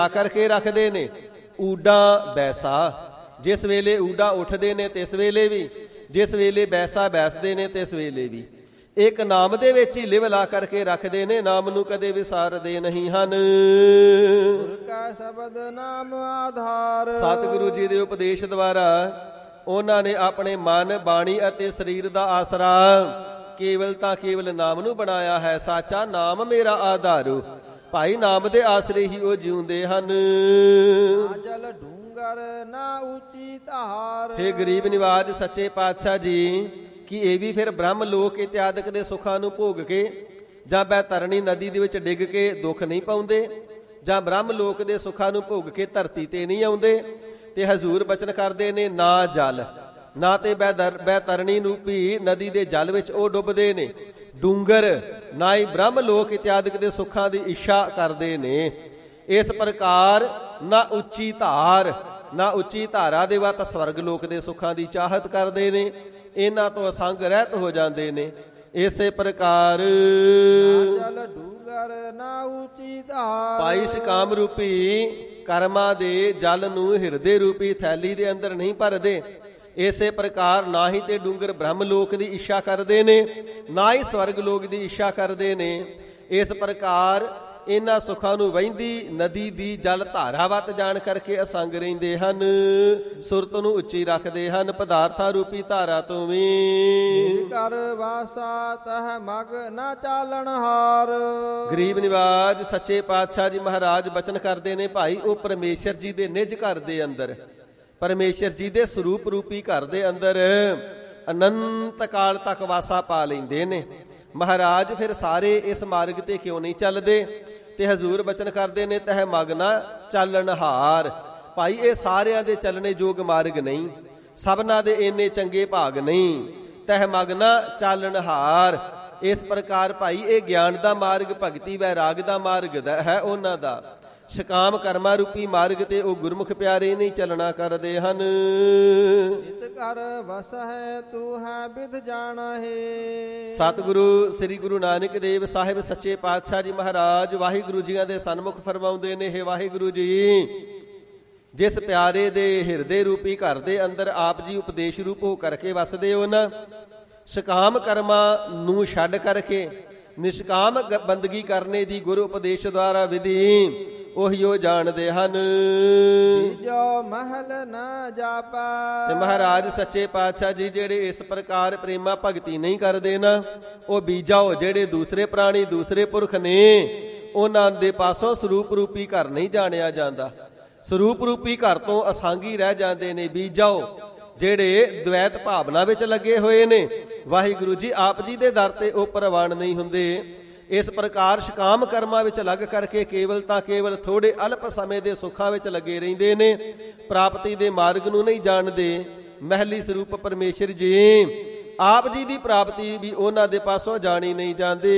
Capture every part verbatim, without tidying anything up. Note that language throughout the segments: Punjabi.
ਕਰਕੇ ਰੱਖਦੇ ਨੇ। ਊਡਾ ਬੈਸਾ, ਜਿਸ ਵੇਲੇ ਊਡਾ ਉੱਠਦੇ ਨੇ ਤਿਸ ਵੇਲੇ ਵੀ, ਜਿਸ ਵੇਲੇ ਬੈਸਾ ਬੈਸਦੇ ਨੇ ਤਿਸ ਵੇਲੇ ਵੀ ਇੱਕ ਨਾਮ ਦੇ ਵਿੱਚ ਹੀ ਲਿਵ ਲਾ ਕਰਕੇ ਰੱਖਦੇ ਨੇ, ਨਾਮ ਨੂੰ ਕਦੇ ਵਿਸਾਰਦੇ ਨਹੀਂ ਹਨ। ਗੁਰ ਕਾ ਸ਼ਬਦ ਨਾਮ ਆਧਾਰ। ਸਤਿਗੁਰੂ ਜੀ ਦੇ ਉਪਦੇਸ਼ ਦੁਆਰਾ ਉਹਨਾਂ ਨੇ ਆਪਣੇ ਮਨ, ਬਾਣੀ ਅਤੇ ਸਰੀਰ ਦਾ ਆਸਰਾ ਕੇਵਲ ਤਾਂ ਕੇਵਲ ਨਾਮ ਨੂੰ ਬਣਾਇਆ ਹੈ। ਸਾਚਾ ਨਾਮ ਮੇਰਾ ਆਧਾਰੂ। ਭਾਈ ਨਾਮ ਦੇ ਆਸਰੇ ਹੀ ਉਹ ਜਿਉਂਦੇ ਹਨ। ਨਾ ਜਲ ਡੂੰਗਰ ਨਾ ਉੱਚੀ ਧਾਰ। ਹੇ ਗਰੀਬ ਨਿਵਾਜ ਸੱਚੇ ਪਾਤਸ਼ਾਹ ਜੀ, ਕਿ ਇਹ ਵੀ ਫਿਰ ਬ੍ਰਹਮ ਲੋਕ ਇਤਿਆਦਿਕ ਦੇ ਸੁੱਖਾਂ ਨੂੰ ਭੋਗ ਕੇ ਜਾਂ ਬੈਤਰਣੀ ਨਦੀ ਦੇ ਵਿੱਚ ਡਿੱਗ ਕੇ ਦੁੱਖ ਨਹੀਂ ਪਾਉਂਦੇ, ਜਾਂ ਬ੍ਰਹਮ ਲੋਕ ਦੇ ਸੁੱਖਾਂ ਨੂੰ ਭੋਗ ਕੇ ਧਰਤੀ ਤੇ ਨਹੀਂ ਆਉਂਦੇ। ਤੇ ਹਜ਼ੂਰ ਬਚਨ ਕਰਦੇ ਨੇ, ਨਾ ਜਲ, ਨਾ ਤੇ ਬੈਦਰ ਬੈਤਰਣੀ ਰੂਪੀ ਨਦੀ ਦੇ ਜਲ ਵਿੱਚ ਉਹ ਡੁੱਬਦੇ ਨੇ, ਡੂੰਗਰ ਨਾ ਹੀ ਬ੍ਰਹਮ ਲੋਕ ਇਤਿਆਦਿਕ ਦੇ ਸੁੱਖਾਂ ਦੀ ਇੱਛਾ ਕਰਦੇ ਨੇ। ਇਸ ਪ੍ਰਕਾਰ ਨਾ ਉੱਚੀ ਧਾਰ, ਨਾ ਉੱਚੀ ਧਾਰਾ ਦੇ ਵੱਤ ਸਵਰਗ ਲੋਕ ਦੇ ਸੁੱਖਾਂ ਦੀ ਚਾਹਤ ਕਰਦੇ ਨੇ, ਇਹਨਾਂ ਤੋਂ ਅਸੰਗ ਰਹਿਤ ਹੋ ਜਾਂਦੇ ਨੇ। ਇਸੇ ਪ੍ਰਕਾਰ ਨਾ ਜਲ ਡੂੰਗਰ ਨਾ ਉੱਚੀ ਧਾਰ। ਭਾਈ ਸਕਾਮ ਰੂਪੀ ਕਰਮਾਂ ਦੇ ਜਲ ਨੂੰ ਹਿਰਦੇ ਰੂਪੀ ਥੈਲੀ ਦੇ ਅੰਦਰ ਨਹੀਂ ਭਰਦੇ। ਇਸੇ ਪ੍ਰਕਾਰ ਨਾ ਹੀ ਤੇ ਡੂੰਗਰ ਬ੍ਰਹਮ ਲੋਕ ਦੀ ਇੱਛਾ ਕਰਦੇ ਨੇ, ਨਾ ਹੀ ਸਵਰਗ ਲੋਕ ਦੀ ਇੱਛਾ ਕਰਦੇ ਨੇ। ਇਸ ਪ੍ਰਕਾਰ ਇਹਨਾਂ ਸੁੱਖਾਂ ਨੂੰ ਵਹਿੰਦੀ ਨਦੀ ਦੀ ਜਲ ਧਾਰਾਵਤ ਜਾਣ ਕਰਕੇ ਅਸੰਗ ਰਹਿੰਦੇ ਹਨ, ਸੁਰਤ ਨੂੰ ਉੱਚੀ ਰੱਖਦੇ ਹਨ ਪਦਾਰਥਾਂ ਰੂਪੀ ਧਾਰਾ ਤੋਂ ਵੀ। ਕਰ ਵਾਸਾ ਤਹ ਮਗ ਨਾ ਚਾਲਣ ਹਾਰ। ਗਰੀਬ ਨਿਵਾਜ ਸੱਚੇ ਪਾਤਸ਼ਾਹ ਜੀ ਮਹਾਰਾਜ ਬਚਨ ਕਰਦੇ ਨੇ, ਭਾਈ ਉਹ ਪਰਮੇਸ਼ਰ ਜੀ ਦੇ ਨਿਜ ਘਰ ਦੇ ਅੰਦਰ, ਪਰਮੇਸ਼ਰ ਜੀ ਦੇ ਸਰੂਪ ਰੂਪੀ ਘਰ ਦੇ ਅੰਦਰ ਅਨੰਤ ਕਾਲ ਤੱਕ ਵਾਸਾ ਪਾ ਲੈਂਦੇ ਨੇ। ਮਹਾਰਾਜ ਫਿਰ ਸਾਰੇ ਇਸ ਮਾਰਗ ਤੇ ਕਿਉਂ ਨਹੀਂ ਚੱਲਦੇ? ਤੇ ਹਜ਼ੂਰ ਬਚਨ ਕਰਦੇ ਨੇ, ਤਹਿ ਮਗ ਨਾ ਚਾਲਣ ਹਾਰ। ਭਾਈ ਇਹ ਸਾਰਿਆਂ ਦੇ ਚੱਲਣੇ ਯੋਗ ਮਾਰਗ ਨਹੀਂ, ਸਭਨਾਂ ਦੇ ਇੰਨੇ ਚੰਗੇ ਭਾਗ ਨਹੀਂ। ਤਹਿ ਮਗ ਨਾ ਚਾਲਣ ਹਾਰ। ਇਸ ਪ੍ਰਕਾਰ ਭਾਈ ਇਹ ਗਿਆਨ ਦਾ ਮਾਰਗ, ਭਗਤੀ ਵੈਰਾਗ ਦਾ ਮਾਰਗ ਦਾ ਹੈ ਉਹਨਾਂ ਦਾ। ਸ਼ਕਾਮ ਕਰਮਾ ਰੂਪੀ ਮਾਰਗ ਤੇ ਉਹ ਗੁਰਮੁਖ ਪਿਆਰੇ ਨਹੀਂ ਚੱਲਣਾ ਕਰਦੇ ਹਨ। ਜਿਤ ਕਰ ਵਸ ਹੈ ਤੂੰ ਹੈ ਬਿਧ ਜਾਣਾ ਹੈ। ਸਤਿਗੁਰੂ ਸ੍ਰੀ ਗੁਰੂ ਨਾਨਕ ਦੇਵ ਸਾਹਿਬ ਸੱਚੇ ਪਾਤਸ਼ਾਹ ਜੀ ਮਹਾਰਾਜ ਵਾਹਿਗੁਰੂ ਜੀਆਂ ਦੇ ਸਨਮੁਖ ਫਰਮਾਉਂਦੇ ਨੇ, ਹੇ ਵਾਹਿਗੁਰੂ ਜੀ, ਜਿਸ ਪਿਆਰੇ ਦੇ ਹਿਰਦੇ ਰੂਪੀ ਘਰ ਦੇ ਅੰਦਰ ਆਪ ਜੀ ਉਪਦੇਸ਼ ਰੂਪ ਹੋ ਕਰਕੇ ਵਸਦੇ ਹੋ ਨਾ, ਸ਼ਕਾਮ ਕਰਮਾਂ ਨੂੰ ਛੱਡ ਕਰਕੇ ਨਿਸ਼ਕਾਮ ਬੰਦਗੀ ਕਰਨੇ ਦੀ ਗੁਰੂ ਉਪਦੇਸ਼ ਦੁਆਰਾ ਵਿਧੀ ਉਹੀਓ ਜਾਣਦੇ ਹਨ। ਜੋ ਮਹਲ ਨਾ ਜਾਪਾ। ਤੇ ਮਹਾਰਾਜ ਸੱਚੇ ਪਾਤਸ਼ਾਹ ਜੀ ਜਿਹੜੇ ਇਸ ਪ੍ਰਕਾਰ ਪ੍ਰੇਮਾ ਭਗਤੀ ਨਹੀਂ ਕਰਦੇ ਨਾ, ਉਹ ਬੀਜਾਓ ਜਿਹੜੇ ਦੂਸਰੇ ਪ੍ਰਾਣੀ, ਦੂਸਰੇ ਪੁਰਖ ਨੇ, ਉਹਨਾਂ ਦੇ ਪਾਸੋਂ ਸਰੂਪ ਰੂਪੀ ਘਰ ਨਹੀਂ ਜਾਣਿਆ ਜਾਂਦਾ। ਸਰੂਪ ਰੂਪੀ ਘਰ ਤੋਂ ਅਸਾਂਗੀ ਰਹਿ ਜਾਂਦੇ ਨੇ। ਬੀਜਾਓ ਜਿਹੜੇ ਦਵੈਤ ਭਾਵਨਾ ਵਿੱਚ ਲੱਗੇ ਹੋਏ ਨੇ, ਵਾਹਿਗੁਰੂ ਜੀ ਆਪ ਜੀ ਦੇ ਦਰ ਤੇ ਉਹ ਪ੍ਰਵਾਨ ਨਹੀਂ ਹੁੰਦੇ। ਇਸ ਪ੍ਰਕਾਰ ਸ਼ਕਾਮ ਕਰਮਾਂ ਵਿੱਚ ਲੱਗ ਕਰਕੇ ਕੇਵਲ ਤਾਂ ਕੇਵਲ ਥੋੜੇ ਅਲਪ ਸਮੇਂ ਦੇ ਸੁੱਖਾਂ ਵਿੱਚ ਲੱਗੇ ਰਹਿੰਦੇ ਨੇ, ਪ੍ਰਾਪਤੀ ਦੇ ਮਾਰਗ ਨੂੰ ਨਹੀਂ ਜਾਣਦੇ। ਮਹਿਲੀ ਸਰੂਪ ਪਰਮੇਸ਼ਰ ਜੀ ਆਪ ਜੀ ਦੀ ਪ੍ਰਾਪਤੀ ਵੀ ਉਹਨਾਂ ਦੇ ਪਾਸੋਂ ਜਾਣੀ ਨਹੀਂ ਜਾਂਦੇ।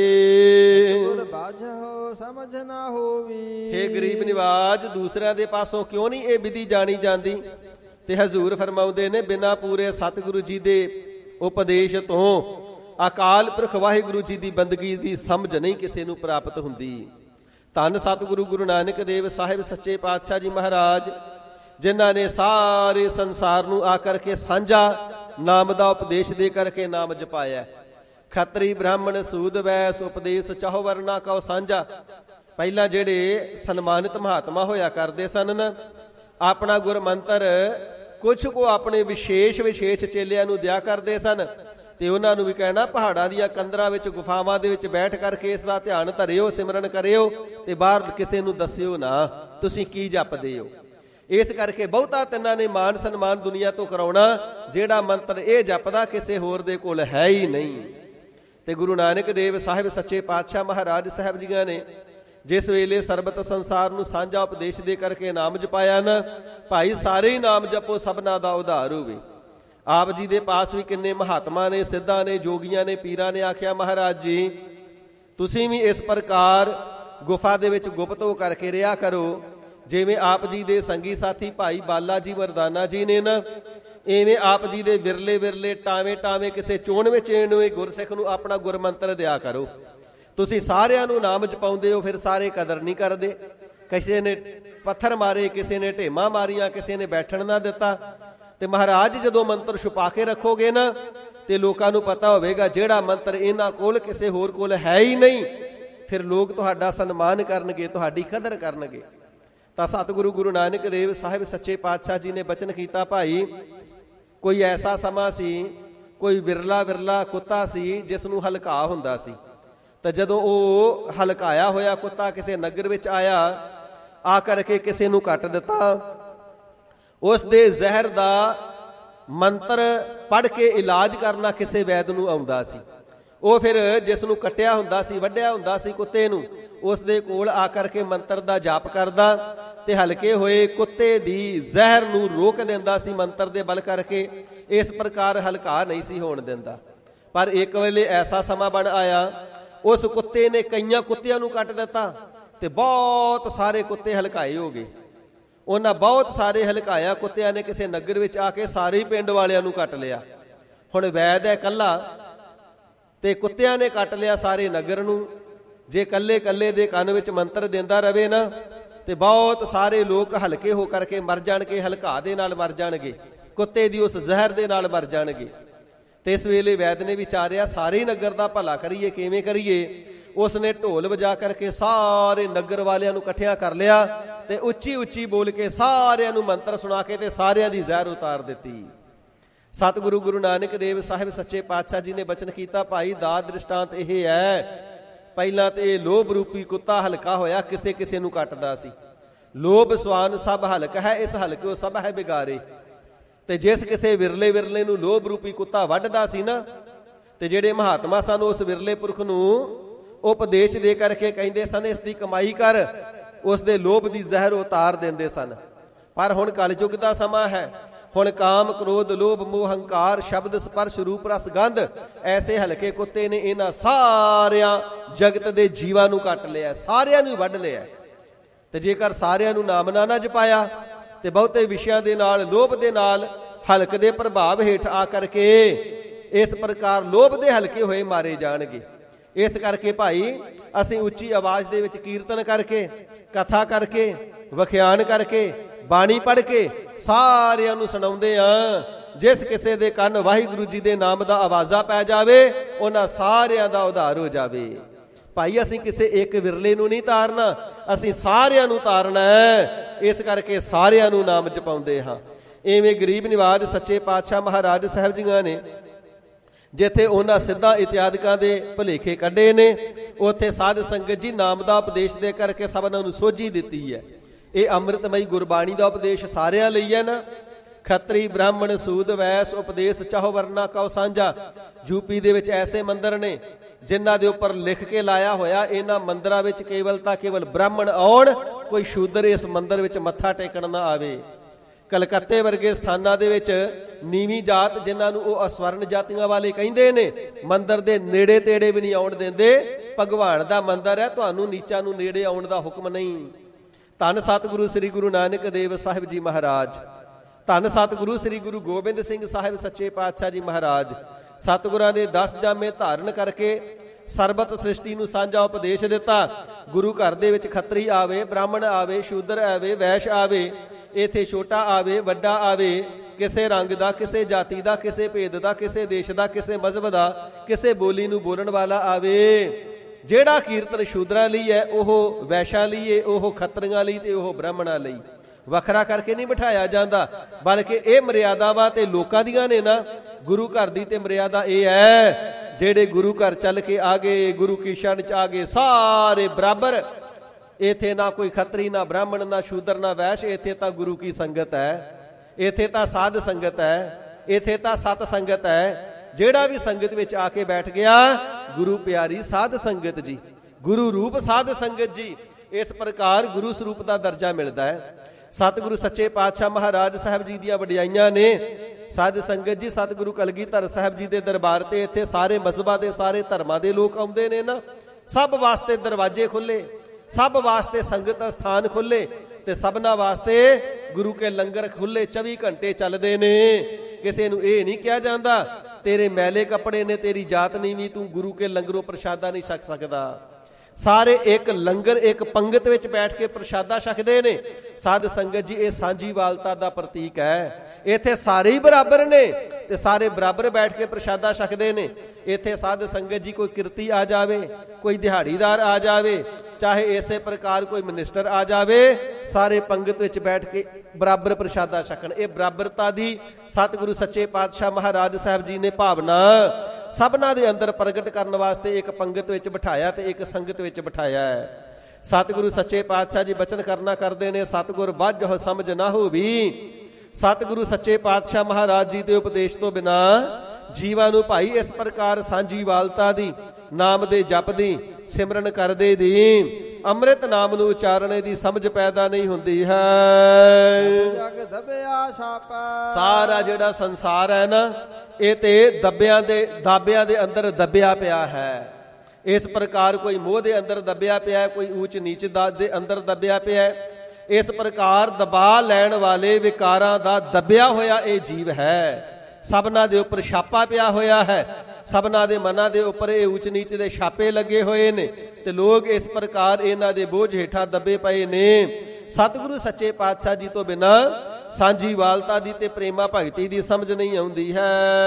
ਗੁਰ ਬਾਝੋ ਸਮਝ ਨਾ ਹੋਵੀ। ਹੇ ਗਰੀਬ ਨਿਵਾਜ ਦੂਸਰਿਆਂ ਦੇ ਪਾਸੋਂ ਕਿਉਂ ਨਹੀਂ ਇਹ ਵਿਧੀ ਜਾਣੀ ਜਾਂਦੀ? ਤੇ ਹਜ਼ੂਰ ਫਰਮਾਉਂਦੇ ਨੇ, ਬਿਨਾਂ ਪੂਰੇ ਸਤਿਗੁਰੂ ਜੀ ਦੇ ਉਪਦੇਸ਼ ਤੋਂ ਅਕਾਲ ਪੁਰਖ ਵਾਹਿਗੁਰੂ ਜੀ ਦੀ ਬੰਦਗੀ ਦੀ ਸਮਝ ਨਹੀਂ ਕਿਸੇ ਨੂੰ ਪ੍ਰਾਪਤ ਹੁੰਦੀ। ਧੰਨ ਸਤਿਗੁਰੂ ਗੁਰੂ ਨਾਨਕ ਦੇਵ ਸਾਹਿਬ ਸੱਚੇ ਪਾਤਸ਼ਾਹ ਜੀ ਮਹਾਰਾਜ, ਜਿਨ੍ਹਾਂ ਨੇ ਸਾਰੇ ਸੰਸਾਰ ਨੂੰ ਆ ਕਰਕੇ ਸਾਂਝਾ ਨਾਮ ਦਾ ਉਪਦੇਸ਼ ਦੇ ਕਰਕੇ ਨਾਮ ਜਪਾਇਆ। ਖੱਤਰੀ ਬ੍ਰਾਹਮਣ ਸੂਦ ਵੈਸ ਉਪਦੇਸ਼ ਚਾਹੋ ਵਰਨਾ ਕਉ ਸਾਂਝਾ। ਪਹਿਲਾਂ ਜਿਹੜੇ ਸਨਮਾਨਿਤ ਮਹਾਤਮਾ ਹੋਇਆ ਕਰਦੇ ਸਨ ਨਾ, ਆਪਣਾ ਗੁਰ ਮੰਤਰ ਕੁਛ ਕੋ ਆਪਣੇ ਵਿਸ਼ੇਸ਼ ਵਿਸ਼ੇਸ਼ ਚੇਲਿਆਂ ਨੂੰ ਦਿਆ ਕਰਦੇ ਸਨ। ਤੇ ਉਹਨਾਂ ਨੂੰ ਵੀ ਕਹਿਣਾ, ਪਹਾੜਾਂ ਦੀਆਂ ਕੰਦਰਾਂ ਵਿੱਚ, ਗੁਫਾਵਾਂ ਦੇ ਵਿੱਚ ਬੈਠ ਕਰਕੇ ਇਸ ਦਾ ਧਿਆਨ ਧਰਿਓ, ਸਿਮਰਨ ਕਰਿਓ, ਤੇ ਬਾਹਰ ਕਿਸੇ ਨੂੰ ਦੱਸਿਓ ਨਾ ਤੁਸੀਂ ਕੀ ਜਪਦੇ ਹੋ। ਇਸ ਕਰਕੇ ਬਹੁਤਾ ਤਿੰਨਾਂ ਨੇ ਮਾਨ ਸਨਮਾਨ ਦੁਨੀਆ ਤੋਂ ਕਰਾਉਣਾ, ਜਿਹੜਾ ਮੰਤਰ ਇਹ ਜਪਦਾ ਕਿਸੇ ਹੋਰ ਦੇ ਕੋਲ ਹੈ ਹੀ ਨਹੀਂ। ਤੇ ਗੁਰੂ ਨਾਨਕ ਦੇਵ ਸਾਹਿਬ ਸੱਚੇ ਪਾਤਸ਼ਾਹ ਮਹਾਰਾਜ ਸਾਹਿਬ ਜੀਆਂ ਨੇ ਜਿਸ ਵੇਲੇ ਸਰਬਤ ਸੰਸਾਰ ਨੂੰ ਸਾਂਝਾ ਉਪਦੇਸ਼ ਦੇ ਕਰਕੇ ਨਾਮ ਜਪਾਇਆ ਨਾ, ਭਾਈ ਸਾਰੇ ਹੀ ਨਾਮ ਜਪੋ ਸਭਨਾ ਦਾ ਉਧਾਰ ਹੋਵੇ। ਆਪ ਜੀ ਦੇ ਪਾਸ ਵੀ ਕਿੰਨੇ ਮਹਾਤਮਾ ਨੇ, ਸਿੱਧਾਂ ਨੇ, ਜੋਗੀਆਂ ਨੇ, ਪੀਰਾਂ ਨੇ ਆਖਿਆ, ਮਹਾਰਾਜ ਜੀ ਤੁਸੀਂ ਵੀ ਇਸ ਪ੍ਰਕਾਰ ਗੁਫਾ ਦੇ ਵਿੱਚ ਗੁਪਤ ਹੋ ਕਰਕੇ ਰਿਹਾ ਕਰੋ। ਜਿਵੇਂ ਆਪ ਜੀ ਦੇ ਸੰਗੀ ਸਾਥੀ ਭਾਈ ਬਾਲਾ ਜੀ ਮਰਦਾਨਾ ਜੀ ਨੇ ਨਾ, ਇਵੇਂ ਆਪ ਜੀ ਦੇ ਵਿਰਲੇ ਵਿਰਲੇ ਟਾਵੇਂ ਟਾਵੇਂ ਕਿਸੇ ਚੋਣਵੇਂ ਚੇਣਵੇਂ ਗੁਰਸਿੱਖ ਨੂੰ ਆਪਣਾ ਗੁਰਮੰਤਰ ਦਿਆ ਕਰੋ। ਤੁਸੀਂ ਸਾਰਿਆਂ ਨੂੰ ਨਾਮ ਜਪਾਉਂਦੇ ਹੋ, ਫਿਰ ਸਾਰੇ ਕਦਰ ਨਹੀਂ ਕਰਦੇ। ਕਿਸੇ ਨੇ ਪੱਥਰ ਮਾਰੇ, ਕਿਸੇ ਨੇ ਢੇਮਾਂ ਮਾਰੀਆਂ, ਕਿਸੇ ਨੇ ਬੈਠਣ ਨਾ ਦਿੱਤਾ। ਤੇ ਮਹਾਰਾਜ ਜਦੋਂ ਮੰਤਰ ਛੁਪਾ ਕੇ ਰੱਖੋਗੇ ਨਾ ਤੇ ਲੋਕਾਂ ਨੂੰ ਪਤਾ ਹੋਵੇਗਾ ਜਿਹੜਾ ਮੰਤਰ ਇਹਨਾਂ ਕੋਲ ਕਿਸੇ ਹੋਰ ਕੋਲ ਹੈ ਹੀ ਨਹੀਂ, ਫਿਰ ਲੋਕ ਤੁਹਾਡਾ ਸਨਮਾਨ ਕਰਨਗੇ, ਤੁਹਾਡੀ ਕਦਰ ਕਰਨਗੇ। ਤਾਂ ਸਤਿਗੁਰੂ ਗੁਰੂ ਨਾਨਕ ਦੇਵ ਸਾਹਿਬ ਸੱਚੇ ਪਾਤਸ਼ਾਹ ਜੀ ਨੇ ਬਚਨ ਕੀਤਾ, ਭਾਈ ਕੋਈ ਐਸਾ ਸਮਾਂ ਸੀ, ਕੋਈ ਵਿਰਲਾ ਵਿਰਲਾ ਕੁੱਤਾ ਸੀ ਜਿਸ ਨੂੰ ਹਲਕਾ ਹੁੰਦਾ ਸੀ। ਤਾਂ ਜਦੋਂ ਉਹ ਹਲਕਾਇਆ ਹੋਇਆ ਕੁੱਤਾ ਕਿਸੇ ਨਗਰ ਵਿੱਚ ਆਇਆ, ਆ ਕਰਕੇ ਕਿਸੇ ਨੂੰ ਕੱਟ ਦਿੱਤਾ, ਉਸ ਦੇ ਜ਼ਹਿਰ ਦਾ ਮੰਤਰ ਪੜ੍ਹ ਕੇ ਇਲਾਜ ਕਰਨਾ ਕਿਸੇ ਵੈਦ ਨੂੰ ਆਉਂਦਾ ਸੀ। ਉਹ ਫਿਰ ਜਿਸ ਨੂੰ ਕੱਟਿਆ ਹੁੰਦਾ ਸੀ, ਵੱਢਿਆ ਹੁੰਦਾ ਸੀ ਕੁੱਤੇ ਨੂੰ, ਉਸ ਦੇ ਕੋਲ ਆ ਕਰਕੇ ਮੰਤਰ ਦਾ ਜਾਪ ਕਰਦਾ ਤੇ ਹਲਕੇ ਹੋਏ ਕੁੱਤੇ ਦੀ ਜ਼ਹਿਰ ਨੂੰ ਰੋਕ ਦਿੰਦਾ ਸੀ ਮੰਤਰ ਦੇ ਬਲ ਕਰਕੇ। ਇਸ ਪ੍ਰਕਾਰ ਹਲਕਾ ਨਹੀਂ ਸੀ ਹੋਣ ਦਿੰਦਾ। ਪਰ ਇੱਕ ਵੇਲੇ ਐਸਾ ਸਮਾਂ ਬਣ ਆਇਆ, ਉਸ ਕੁੱਤੇ ਨੇ ਕਈਆਂ ਕੁੱਤਿਆਂ ਨੂੰ ਕੱਟ ਦਿੱਤਾ ਤੇ ਬਹੁਤ ਸਾਰੇ ਕੁੱਤੇ ਹਲਕਾਏ ਹੋ ਗਏ। ਉਹਨਾਂ ਬਹੁਤ ਸਾਰੇ ਹਲਕਾਇਆ ਕੁੱਤਿਆਂ ਨੇ ਕਿਸੇ ਨਗਰ ਵਿੱਚ ਆ ਕੇ ਸਾਰੇ ਹੀ ਪਿੰਡ ਵਾਲਿਆਂ ਨੂੰ ਕੱਟ ਲਿਆ। ਹੁਣ ਵੈਦ ਹੈ ਇਕੱਲਾ ਤੇ ਕੁੱਤਿਆਂ ਨੇ ਕੱਟ ਲਿਆ ਸਾਰੇ ਨਗਰ ਨੂੰ। ਜੇ ਕੱਲੇ ਕੱਲੇ ਦੇ ਕੰਨ ਵਿੱਚ ਮੰਤਰ ਦਿੰਦਾ ਰਵੇ ਨਾ ਤੇ ਬਹੁਤ ਸਾਰੇ ਲੋਕ ਹਲਕੇ ਹੋ ਕਰਕੇ ਮਰ ਜਾਣਗੇ, ਹਲਕਾ ਦੇ ਨਾਲ ਮਰ ਜਾਣਗੇ, ਕੁੱਤੇ ਦੀ ਉਸ ਜ਼ਹਿਰ ਦੇ ਨਾਲ ਮਰ ਜਾਣਗੇ। ਤੇ ਇਸ ਵੇਲੇ ਵੈਦ ਨੇ ਵਿਚਾਰਿਆ ਸਾਰੇ ਨਗਰ ਦਾ ਭਲਾ ਕਰੀਏ, ਕਿਵੇਂ ਕਰੀਏ। ਉਸ ਨੇ ਢੋਲ ਵਜਾ ਕਰਕੇ ਸਾਰੇ ਨਗਰ ਵਾਲਿਆਂ ਨੂੰ ਇਕੱਠਿਆਂ ਕਰ ਲਿਆ ਤੇ ਉੱਚੀ ਉੱਚੀ ਬੋਲ ਕੇ ਸਾਰਿਆਂ ਨੂੰ ਮੰਤਰ ਸੁਣਾ ਕੇ ਤੇ ਸਾਰਿਆਂ ਦੀ ਜ਼ਹਿਰ ਉਤਾਰ ਦਿੱਤੀ। ਸਤਿਗੁਰੂ ਗੁਰੂ ਨਾਨਕ ਦੇਵ ਸਾਹਿਬ ਸੱਚੇ ਪਾਤਸ਼ਾਹ ਜੀ ਨੇ ਬਚਨ ਕੀਤਾ, ਭਾਈ ਦਾ ਦ੍ਰਿਸ਼ਟਾਂਤ ਇਹ ਹੈ, ਪਹਿਲਾਂ ਤੇ ਇਹ ਲੋਭ ਰੂਪੀ ਕੁੱਤਾ ਹਲਕਾ ਹੋਇਆ, ਕਿਸੇ ਕਿਸੇ ਨੂੰ ਕੱਟਦਾ ਸੀ। ਲੋਭ ਸਵਾਨ ਸਭ ਹਲਕ ਹੈ, ਇਸ ਹਲਕਿਓ ਸਭ ਹੈ ਬਿਗਾਰੇ। ਤੇ ਜਿਸ ਕਿਸੇ ਵਿਰਲੇ ਵਿਰਲੇ ਨੂੰ ਲੋਭ ਰੂਪੀ ਕੁੱਤਾ ਵੱਢਦਾ ਸੀ ਨਾ, ਤੇ ਜਿਹੜੇ ਮਹਾਤਮਾ ਸਨ ਉਸ ਵਿਰਲੇ ਪੁਰਖ ਨੂੰ ਉਪਦੇਸ਼ ਦੇ ਕਰਕੇ ਕਹਿੰਦੇ ਸਨ ਇਸ ਦੀ ਕਮਾਈ ਕਰ, ਉਸ ਦੇ ਲੋਭ ਦੀ ਜ਼ਹਿਰ ਉਤਾਰ ਦਿੰਦੇ ਸਨ। ਪਰ ਹੁਣ ਕਲਯੁਗ ਦਾ ਸਮਾਂ ਹੈ, ਹੁਣ ਕਾਮ ਕ੍ਰੋਧ ਲੋਭ ਮੋਹ ਹੰਕਾਰ ਸ਼ਬਦ ਸਪਰਸ਼ ਰੂਪ ਰਸ ਗੰਧ ਐਸੇ ਹਲਕੇ ਕੁੱਤੇ ਨੇ ਇਹਨਾਂ ਸਾਰਿਆਂ ਜਗਤ ਦੇ ਜੀਵਾਂ ਨੂੰ ਕੱਟ ਲਿਆ, ਸਾਰਿਆਂ ਨੂੰ ਵੱਢ ਲਿਆ। ਤੇ ਜੇਕਰ ਸਾਰਿਆਂ ਨੂੰ ਨਾਮ ਨਾ ਨਾ ਜਪਾਇਆ ਤੇ ਬਹੁਤੇ ਵਿਸ਼ਿਆਂ ਦੇ ਨਾਲ ਲੋਭ ਦੇ ਨਾਲ ਹਲਕ ਦੇ ਪ੍ਰਭਾਵ ਹੇਠ ਆ ਕਰਕੇ ਇਸ ਪ੍ਰਕਾਰ ਲੋਭ ਦੇ ਹਲਕੇ ਹੋਏ ਮਾਰੇ ਜਾਣਗੇ। ਇਸ ਕਰਕੇ ਭਾਈ ਅਸੀਂ ਉੱਚੀ ਆਵਾਜ਼ ਦੇ ਵਿੱਚ ਕੀਰਤਨ ਕਰਕੇ, ਕਥਾ ਕਰਕੇ, ਵਿਖਿਆਨ ਕਰਕੇ, ਬਾਣੀ ਪੜ੍ਹ ਕੇ ਸਾਰਿਆਂ ਨੂੰ ਸੁਣਾਉਂਦੇ ਆ। ਜਿਸ ਕਿਸੇ ਦੇ ਕੰਨ ਵਾਹਿਗੁਰੂ ਜੀ ਦੇ ਨਾਮ ਦਾ ਆਵਾਜ਼ਾ ਪੈ ਜਾਵੇ ਉਹਨਾਂ ਸਾਰਿਆਂ ਦਾ ਉਧਾਰ ਹੋ ਜਾਵੇ। ਭਾਈ ਅਸੀਂ ਕਿਸੇ ਇੱਕ ਵਿਰਲੇ ਨੂੰ ਨਹੀਂ ਤਾਰਨਾ, ਅਸੀਂ ਸਾਰਿਆਂ ਨੂੰ ਤਾਰਨਾ ਹੈ। ਇਸ ਕਰਕੇ ਸਾਰਿਆਂ ਨੂੰ ਨਾਮ ਜਪਾਉਂਦੇ ਹਾਂ। ਇਵੇਂ ਗਰੀਬ ਨਿਵਾਜ ਸੱਚੇ ਪਾਤਸ਼ਾਹ ਮਹਾਰਾਜ ਸਾਹਿਬ ਜੀਆਂ ਨੇ ਜਿੱਥੇ ਉਹਨਾਂ ਸਿੱਧਾ ਇਤਿਆਦਿਕਾਂ ਦੇ ਭੁਲੇਖੇ ਕੱਢੇ ਨੇ, ਉੱਥੇ ਸਾਧ ਸੰਗਤ ਜੀ ਨਾਮ ਦਾ ਉਪਦੇਸ਼ ਦੇ ਕਰਕੇ ਸਭਨਾਂ ਨੂੰ ਸੋਝੀ ਦਿੱਤੀ ਹੈ। ਇਹ ਅੰਮ੍ਰਿਤਮਈ ਗੁਰਬਾਣੀ ਦਾ ਉਪਦੇਸ਼ ਸਾਰਿਆਂ ਲਈ ਹੈ ਨਾ। ਖੱਤਰੀ ਬ੍ਰਾਹਮਣ ਸੂਦ ਵੈਸ ਉਪਦੇਸ਼ ਚਾਹੋ ਵਰਨਾ ਕਉ ਸਾਂਝਾ। ਯੂਪੀ ਦੇ ਵਿੱਚ ਐਸੇ ਮੰਦਰ ਨੇ ਜਿਨ੍ਹਾਂ ਦੇ ਉੱਪਰ ਲਿਖ ਕੇ ਲਾਇਆ ਹੋਇਆ ਇਹਨਾਂ ਮੰਦਰਾਂ ਵਿੱਚ ਕੇਵਲ ਤਾਂ ਕੇਵਲ ਬ੍ਰਾਹਮਣ ਆਉਣ, ਕੋਈ ਸ਼ੂਦਰ ਇਸ ਮੰਦਰ ਵਿੱਚ ਮੱਥਾ ਟੇਕਣ ਨਾ ਆਵੇ। ਕਲਕੱਤੇ ਵਰਗੇ ਸਥਾਨਾਂ ਦੇ ਵਿੱਚ ਨੀਵੀਂ ਜਾਤ ਜਿਨ੍ਹਾਂ ਨੂੰ ਉਹ ਅਸਵਰਨ ਜਾਤੀਆਂ ਵਾਲੇ ਕਹਿੰਦੇ ਨੇ, ਮੰਦਰ ਦੇ ਨੇੜੇ ਤੇੜੇ ਵੀ ਨਹੀਂ ਆਉਣ ਦਿੰਦੇ। ਭਗਵਾਨ ਦਾ ਮੰਦਰ ਹੈ, ਤੁਹਾਨੂੰ ਨੀਚਾਂ ਨੂੰ ਨੇੜੇ ਆਉਣ ਦਾ ਹੁਕਮ ਨਹੀਂ। ਧੰਨ ਸਤਿਗੁਰੂ ਸ੍ਰੀ ਗੁਰੂ ਨਾਨਕ ਦੇਵ ਸਾਹਿਬ ਜੀ ਮਹਾਰਾਜ, ਧੰਨ ਸਤਿਗੁਰੂ ਸ੍ਰੀ ਗੁਰੂ ਗੋਬਿੰਦ ਸਿੰਘ ਸਾਹਿਬ ਸੱਚੇ ਪਾਤਸ਼ਾਹ ਜੀ ਮਹਾਰਾਜ। ਸਤਿਗੁਰਾਂ ਨੇ ਦਸ ਜਾਮੇ ਧਾਰਨ ਕਰਕੇ ਸਰਬਤ ਸ੍ਰਿਸ਼ਟੀ ਨੂੰ ਸਾਂਝਾ ਉਪਦੇਸ਼ ਦਿੱਤਾ। ਗੁਰੂ ਘਰ ਦੇ ਵਿੱਚ ਖੱਤਰੀ ਆਵੇ, ਬ੍ਰਾਹਮਣ ਆਵੇ, ਸ਼ੂਦਰ ਆਵੇ, ਵੈਸ਼ ਆਵੇ, ਇੱਥੇ ਛੋਟਾ ਆਵੇ, ਵੱਡਾ ਆਵੇ, ਕਿਸੇ ਰੰਗ ਦਾ, ਕਿਸੇ ਜਾਤੀ ਦਾ, ਕਿਸੇ ਭੇਦ ਦਾ, ਕਿਸੇ ਦੇਸ਼ ਦਾ, ਕਿਸੇ ਮਜ਼ਹਬ ਦਾ, ਕਿਸੇ ਬੋਲੀ ਨੂੰ ਬੋਲਣ ਵਾਲਾ ਆਵੇ। ਜਿਹੜਾ ਕੀਰਤਨ ਸ਼ੂਦਰਾਂ ਲਈ ਹੈ ਉਹ ਵੈਸ਼ਾਂ ਲਈ ਹੈ, ਉਹ ਖੱਤਰੀਆਂ ਲਈ ਤੇ ਉਹ ਬ੍ਰਾਹਮਣਾਂ ਲਈ। ਵੱਖਰਾ ਕਰਕੇ ਨਹੀਂ ਬਿਠਾਇਆ ਜਾਂਦਾ, ਬਲਕਿ ਇਹ ਮਰਿਆਦਾਵਾਂ ਤੇ ਲੋਕਾਂ ਦੀਆਂ ਨੇ ਨਾ। ਗੁਰੂ ਘਰ ਦੀ ਤੇ ਮਰਿਆਦਾ ਇਹ ਹੈ, ਜਿਹੜੇ ਗੁਰੂ ਘਰ ਚੱਲ ਕੇ ਆ ਗਏ, ਗੁਰੂ ਕੀ ਸ਼ਰਨ ਚ ਆ ਗਏ, ਸਾਰੇ ਬਰਾਬਰ। ਇੱਥੇ ਨਾ ਕੋਈ ਖੱਤਰੀ, ਨਾ ਬ੍ਰਾਹਮਣ, ਨਾ ਸ਼ੂਦਰ, ਨਾ ਵੈਸ਼। ਇੱਥੇ ਤਾਂ ਗੁਰੂ ਕੀ ਸੰਗਤ ਹੈ, ਇੱਥੇ ਤਾਂ ਸਾਧ ਸੰਗਤ ਹੈ, ਇੱਥੇ ਤਾਂ ਸਤ ਸੰਗਤ ਹੈ। ਜਿਹੜਾ ਵੀ ਸੰਗਤ ਵਿੱਚ ਆ ਕੇ ਬੈਠ ਗਿਆ, ਗੁਰੂ ਪਿਆਰੀ ਸਾਧ ਸੰਗਤ ਜੀ, ਗੁਰੂ ਰੂਪ ਸਾਧ ਸੰਗਤ ਜੀ। ਇਸ ਪ੍ਰਕਾਰ ਗੁਰੂ ਸਰੂਪ ਦਾ ਦਰਜਾ ਮਿਲਦਾ ਹੈ। ਸਤਿਗੁਰੂ ਸੱਚੇ ਪਾਤਸ਼ਾਹ ਮਹਾਰਾਜ ਸਾਹਿਬ ਜੀ ਦੀਆਂ ਵਡਿਆਈਆਂ ਨੇ। ਸਾਧ ਸੰਗਤ ਜੀ, ਸਤਿਗੁਰੂ ਕਲਗੀਧਰ ਸਾਹਿਬ ਜੀ ਦੇ ਦਰਬਾਰ ਤੇ ਇੱਥੇ ਸਾਰੇ ਮਜ਼ਹਬਾਂ ਦੇ, ਸਾਰੇ ਧਰਮਾਂ ਦੇ ਲੋਕ ਆਉਂਦੇ ਨੇ ਨਾ। ਸਭ ਵਾਸਤੇ ਦਰਵਾਜ਼ੇ ਖੁੱਲੇ, ਸਭ ਵਾਸਤੇ ਸੰਗਤ ਸਥਾਨ ਖੁੱਲੇ ਤੇ ਸਭਨਾਂ ਵਾਸਤੇ ਗੁਰੂ ਕੇ ਲੰਗਰ ਖੁੱਲੇ ਚੌਵੀ ਘੰਟੇ ਚੱਲਦੇ ਨੇ। ਕਿਸੇ ਨੂੰ ਇਹ ਨਹੀਂ ਕਿਹਾ ਜਾਂਦਾ ਤੇਰੇ ਮੈਲੇ ਕੱਪੜੇ ਨੇ, ਤੇਰੀ ਜਾਤ ਨੀਵੀਂ, ਤੂੰ ਗੁਰੂ ਕੇ ਲੰਗਰੋਂ ਪ੍ਰਸ਼ਾਦਾ ਨਹੀਂ ਛਕ ਸਕਦਾ। ਸਾਰੇ ਇੱਕ ਲੰਗਰ ਇੱਕ ਪੰਗਤ ਵਿੱਚ ਬੈਠ ਕੇ ਪ੍ਰਸ਼ਾਦਾ ਛਕਦੇ ਨੇ। ਸਾਧ ਸੰਗਤ ਜੀ, ਇਹ ਸਾਂਝੀਵਾਲਤਾ ਦਾ ਪ੍ਰਤੀਕ ਹੈ। ਇੱਥੇ ਸਾਰੇ ਹੀ ਬਰਾਬਰ ਨੇ ਤੇ ਸਾਰੇ ਬਰਾਬਰ ਬੈਠ ਕੇ ਪ੍ਰਸ਼ਾਦਾ ਛਕਦੇ ਨੇ। ਇੱਥੇ ਸਾਧ ਸੰਗਤ ਜੀ, ਕੋਈ ਕਿਰਤੀ ਆ ਜਾਵੇ, ਕੋਈ ਦਿਹਾੜੀਦਾਰ ਆ ਜਾਵੇ, ਚਾਹੇ ਇਸੇ ਪ੍ਰਕਾਰ ਕੋਈ ਮਿਨਿਸਟਰ ਆ ਜਾਵੇ, ਸਾਰੇ ਪੰਗਤ ਵਿੱਚ ਬੈਠ ਕੇ ਬਰਾਬਰ ਪ੍ਰਸ਼ਾਦਾ ਛਕਣ। ਇਹ ਬਰਾਬਰਤਾ ਦੀ ਸਤਿਗੁਰੂ ਸੱਚੇ ਪਾਤਸ਼ਾਹ ਮਹਾਰਾਜ ਸਾਹਿਬ ਜੀ ਨੇ ਭਾਵਨਾ ਸਭਨਾਂ ਦੇ ਅੰਦਰ ਪ੍ਰਗਟ ਕਰਨ ਵਾਸਤੇ ਇੱਕ ਪੰਗਤ ਵਿੱਚ ਬਿਠਾਇਆ ਤੇ ਇੱਕ ਸੰਗਤ ਵਿੱਚ ਬਿਠਾਇਆ ਹੈ। ਸਤਿਗੁਰੂ ਸੱਚੇ ਪਾਤਸ਼ਾਹ ਜੀ ਬਚਨ ਕਰਨਾ ਕਰਦੇ ਨੇ, ਸਤਿਗੁਰ ਬਾਝਹੁ ਸਮਝ ਨਾ ਹੋਵੀ। ਸਤਿਗੁਰੂ ਸੱਚੇ ਪਾਤਸ਼ਾਹ ਮਹਾਰਾਜ ਜੀ ਦੇ ਉਪਦੇਸ਼ ਤੋਂ ਬਿਨਾ ਜੀਵਾਂ ਨੂੰ ਭਾਈ ਇਸ ਪ੍ਰਕਾਰ ਸਾਂਝੀਵਾਲਤਾ ਦੀ, ਨਾਮ ਦੇ ਜਪ ਦੀ, ਸਿਮਰਨ ਕਰਦੇ ਦੀ, ਅੰਮ੍ਰਿਤ ਨਾਮ ਨੂੰ ਉਚਾਰਨੇ ਦੀ ਸਮਝ ਪੈਦਾ ਨਹੀਂ ਹੁੰਦੀ ਹੈ। ਜਗ ਦਬਿਆ ਛਾਪੈ। ਸਾਰਾ ਜਿਹੜਾ ਸੰਸਾਰ ਹੈ ਨਾ, ਇਹ ਤੇ ਦੱਬਿਆਂ ਦੇ ਦਾਬਿਆਂ ਦੇ ਅੰਦਰ ਦੱਬਿਆ ਪਿਆ ਹੈ। ਇਸ ਪ੍ਰਕਾਰ ਕੋਈ ਮੋਹ ਦੇ ਅੰਦਰ ਦੱਬਿਆ ਪਿਆ, ਕੋਈ ਊਚ ਨੀਚ ਦਾ ਦੇ ਅੰਦਰ ਦੱਬਿਆ ਪਿਆ। ਇਸ ਪ੍ਰਕਾਰ ਦਬਾ ਲੈਣ ਵਾਲੇ ਵਿਕਾਰਾਂ ਦਾ ਦੱਬਿਆ ਹੋਇਆ ਇਹ ਜੀਵ ਹੈ। ਸਭਨਾਂ ਦੇ ਉੱਪਰ ਛਾਪਾ ਪਿਆ ਹੋਇਆ ਹੈ। ਸਭਨਾਂ ਦੇ ਮਨਾਂ ਦੇ ਉੱਪਰ ਇਹ ਊਚ ਨੀਚ ਦੇ ਛਾਪੇ ਲੱਗੇ ਹੋਏ ਨੇ ਤੇ ਲੋਕ ਇਸ ਪ੍ਰਕਾਰ ਇਹਨਾਂ ਦੇ ਬੋਝ ਹੇਠਾਂ ਦੱਬੇ ਪਏ ਨੇ। ਸਤਿਗੁਰੂ ਸੱਚੇ ਪਾਤਸ਼ਾਹ ਜੀ ਤੋਂ ਬਿਨਾਂ ਸਾਂਝੀਵਾਲਤਾ ਦੀ ਤੇ ਪ੍ਰੇਮਾ ਭਗਤੀ ਦੀ ਸਮਝ ਨਹੀਂ ਆਉਂਦੀ ਹੈ।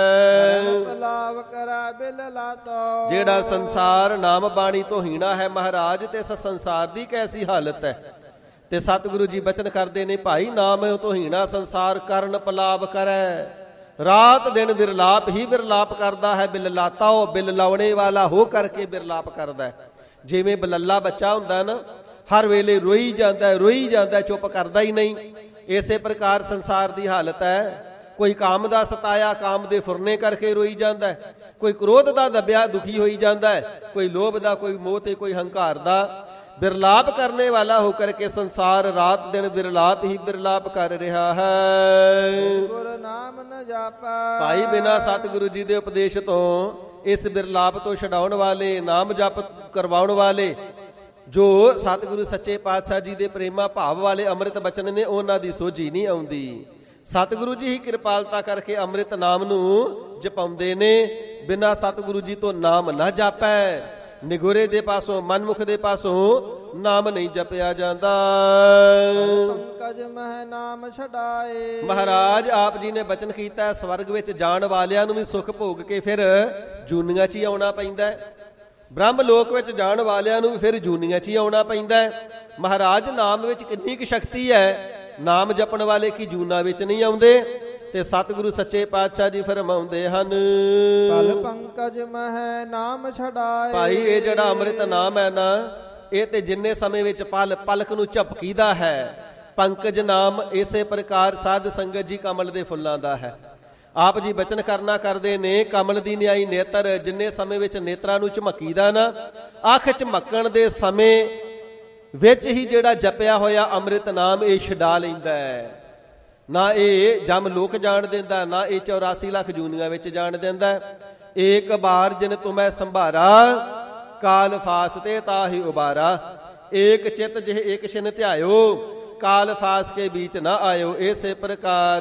ਜਿਹੜਾ ਸੰਸਾਰ ਨਾਮ ਬਾਣੀ ਤੋਂ ਹੀਣਾ ਹੈ ਮਹਾਰਾਜ, ਤੇ ਇਸ ਸੰਸਾਰ ਦੀ ਕੈਸੀ ਹਾਲਤ ਹੈ। ਤੇ ਸਤਿਗੁਰੂ ਜੀ ਬਚਨ ਕਰਦੇ ਨੇ, ਭਾਈ ਨਾਮ ਤੋਂ ਹੀਣਾ ਸੰਸਾਰ ਕਰਨ ਪਲਾਵ ਕਰੈ। ਰਾਤ ਦਿਨ ਵਿਰਲਾਪ ਹੀ ਵਿਰਲਾਪ ਕਰਦਾ ਹੈ। ਬਿਲ ਲਾਤਾਓ, ਬਿਲ ਲਾਉਣੇ ਵਾਲਾ ਹੋ ਕਰਕੇ ਵਿਰਲਾਪ ਕਰਦਾ। ਜਿਵੇਂ ਬਲੱਲਾ ਬੱਚਾ ਹੁੰਦਾ ਨਾ, ਹਰ ਵੇਲੇ ਰੋਈ ਜਾਂਦਾ ਰੋਈ ਜਾਂਦਾ, ਚੁੱਪ ਕਰਦਾ ਹੀ ਨਹੀਂ। ਇਸੇ ਪ੍ਰਕਾਰ ਸੰਸਾਰ ਦੀ ਹਾਲਤ ਹੈ। ਕੋਈ ਕਾਮ ਦਾ ਸਤਾਇਆ, ਕਾਮ ਦੇ ਫੁਰਨੇ ਕਰਕੇ ਰੋਈ ਜਾਂਦਾ ਹੈ। ਕੋਈ ਕ੍ਰੋਧ ਦਾ ਦੱਬਿਆ ਦੁਖੀ ਹੋਈ ਜਾਂਦਾ ਹੈ। ਕੋਈ ਲੋਭ ਦਾ, ਕੋਈ ਮੋਹ ਤੇ ਕੋਈ ਹੰਕਾਰ ਦਾ। ਬਿਰਲਾਪ ਕਰਨੇ ਵਾਲਾ ਹੋ ਕਰਕੇ ਸੰਸਾਰ ਰਾਤ ਦਿਨ ਬਿਰਲਾਪ ਹੀ ਬਿਰਲਾਪ ਕਰ ਰਿਹਾ ਹੈ। ਗੁਰ ਨਾਮ ਨ ਜਾਪੈ। ਭਾਈ ਬਿਨਾਂ ਸਤਿਗੁਰੂ ਜੀ ਦੇ ਉਪਦੇਸ਼ ਤੋਂ, ਇਸ ਬਿਰਲਾਪ ਤੋਂ ਛਡਾਉਣ ਵਾਲੇ, ਨਾਮ ਜਪ ਕਰਵਾਉਣ ਵਾਲੇ, ਜੋ ਸਤਿਗੁਰੂ ਸੱਚੇ ਪਾਤਸ਼ਾਹ ਜੀ ਦੇ ਪ੍ਰੇਮਾ ਭਾਵ ਵਾਲੇ ਅੰਮ੍ਰਿਤ ਬਚਨ ਨੇ, ਉਹਨਾਂ ਦੀ ਸੋਝੀ ਨਹੀਂ ਆਉਂਦੀ। ਸਤਿਗੁਰੂ ਜੀ ਹੀ ਕਿਰਪਾਲਤਾ ਕਰਕੇ ਅੰਮ੍ਰਿਤ ਨਾਮ ਨੂੰ ਜਪਾਉਂਦੇ ਨੇ। ਬਿਨਾਂ ਸਤਿਗੁਰੂ ਜੀ ਤੋਂ ਨਾਮ ਨਾ ਜਾਪੈ। ਨਿਗੁਰੇ ਦੇ ਪਾਸੋਂ, ਮਨਮੁਖ ਦੇ ਪਾਸੋਂ ਨਾਮ ਨਹੀਂ ਜਪਿਆ ਜਾਂਦਾ। ਪੰਕਜ ਮਹਿ ਨਾਮ ਛਡਾਏ। ਮਹਾਰਾਜ ਆਪ ਜੀ ਨੇ ਬਚਨ ਕੀਤਾ, ਸਵਰਗ ਵਿੱਚ ਜਾਣ ਵਾਲਿਆਂ ਨੂੰ ਵੀ ਸੁਖ ਭੋਗ ਕੇ ਫਿਰ ਜੂਨੀਆਂ 'ਚ ਹੀ ਆਉਣਾ ਪੈਂਦਾ ਹੈ। ਬ੍ਰਹਮ ਲੋਕ ਵਿੱਚ ਜਾਣ ਵਾਲਿਆਂ ਨੂੰ ਵੀ ਫਿਰ ਜੂਨੀਆਂ 'ਚ ਹੀ ਆਉਣਾ ਪੈਂਦਾ ਹੈ। ਮਹਾਰਾਜ ਨਾਮ ਵਿੱਚ ਕਿੰਨੀ ਕੁ ਸ਼ਕਤੀ ਹੈ। ਨਾਮ ਜਪਣ ਵਾਲੇ ਕੀ ਜੂਨਾਂ ਵਿੱਚ ਨਹੀਂ ਆਉਂਦੇ। ਤੇ ਸਤਿਗੁਰੂ ਸੱਚੇ ਪਾਤਸ਼ਾਹ ਜੀ ਫਰਮਾਉਂਦੇ ਹਨ, ਪਲ ਪੰਕਜ ਮਹਿ ਨਾਮ ਛਡਾਏ। ਭਾਈ ਇਹ ਜਿਹੜਾ ਅੰਮ੍ਰਿਤ ਨਾਮ ਹੈ ਨਾ, ਇਹ ਤੇ ਜਿੰਨੇ ਸਮੇਂ ਵਿੱਚ ਪਲ ਪਲਕ ਨੂੰ ਝਪਕੀਦਾ ਹੈ। ਪੰਕਜ ਨਾਮ ਇਸੇ ਪ੍ਰਕਾਰ ਸਾਧ ਸੰਗਤ ਜੀ ਕਮਲ ਦੇ ਫੁੱਲਾਂ ਦਾ ਹੈ। ਆਪ ਜੀ ਬਚਨ ਕਰਨਾ ਕਰਦੇ ਨੇ, ਕਮਲ ਦੀ ਨਿਆਈ ਨੇਤਰ, ਜਿੰਨੇ ਸਮੇਂ ਵਿੱਚ ਨੇਤਰਾਂ ਨੂੰ ਝਮਕੀਦਾ ਨਾ, ਅੱਖ ਝਮਕਣ ਦੇ ਸਮੇਂ ਵਿੱਚ ਹੀ ਜਿਹੜਾ ਜਪਿਆ ਹੋਇਆ ਅੰਮ੍ਰਿਤ ਨਾਮ ਇਹ ਛਡਾ ਲੈਂਦਾ ਹੈ। ਨਾ ਇਹ ਜਮ ਲੋਕ ਜਾਣ ਦਿੰਦਾ, ਨਾ ਇਹ ਚੌਰਾਸੀ ਲੱਖ ਜੂਨੀਆਂ ਵਿੱਚ ਜਾਣ ਦਿੰਦਾ। ਏਕ ਬਾਰ ਜਿਨ ਤੁਮੈ ਸੰਭਾਰਾ, ਕਾਲ ਫਾਸ ਤੇ ਤਾਹੀ ਉਬਾਰਾ। ਏਕ ਚਿਤ ਜਿਹ ਏਕ ਛਿਨ ਧਿਆਇਓ, ਕਾਲ ਫਾਸ ਕੇ बीच ਨਾ ਆਇਓ। ਇਸੇ ਪ੍ਰਕਾਰ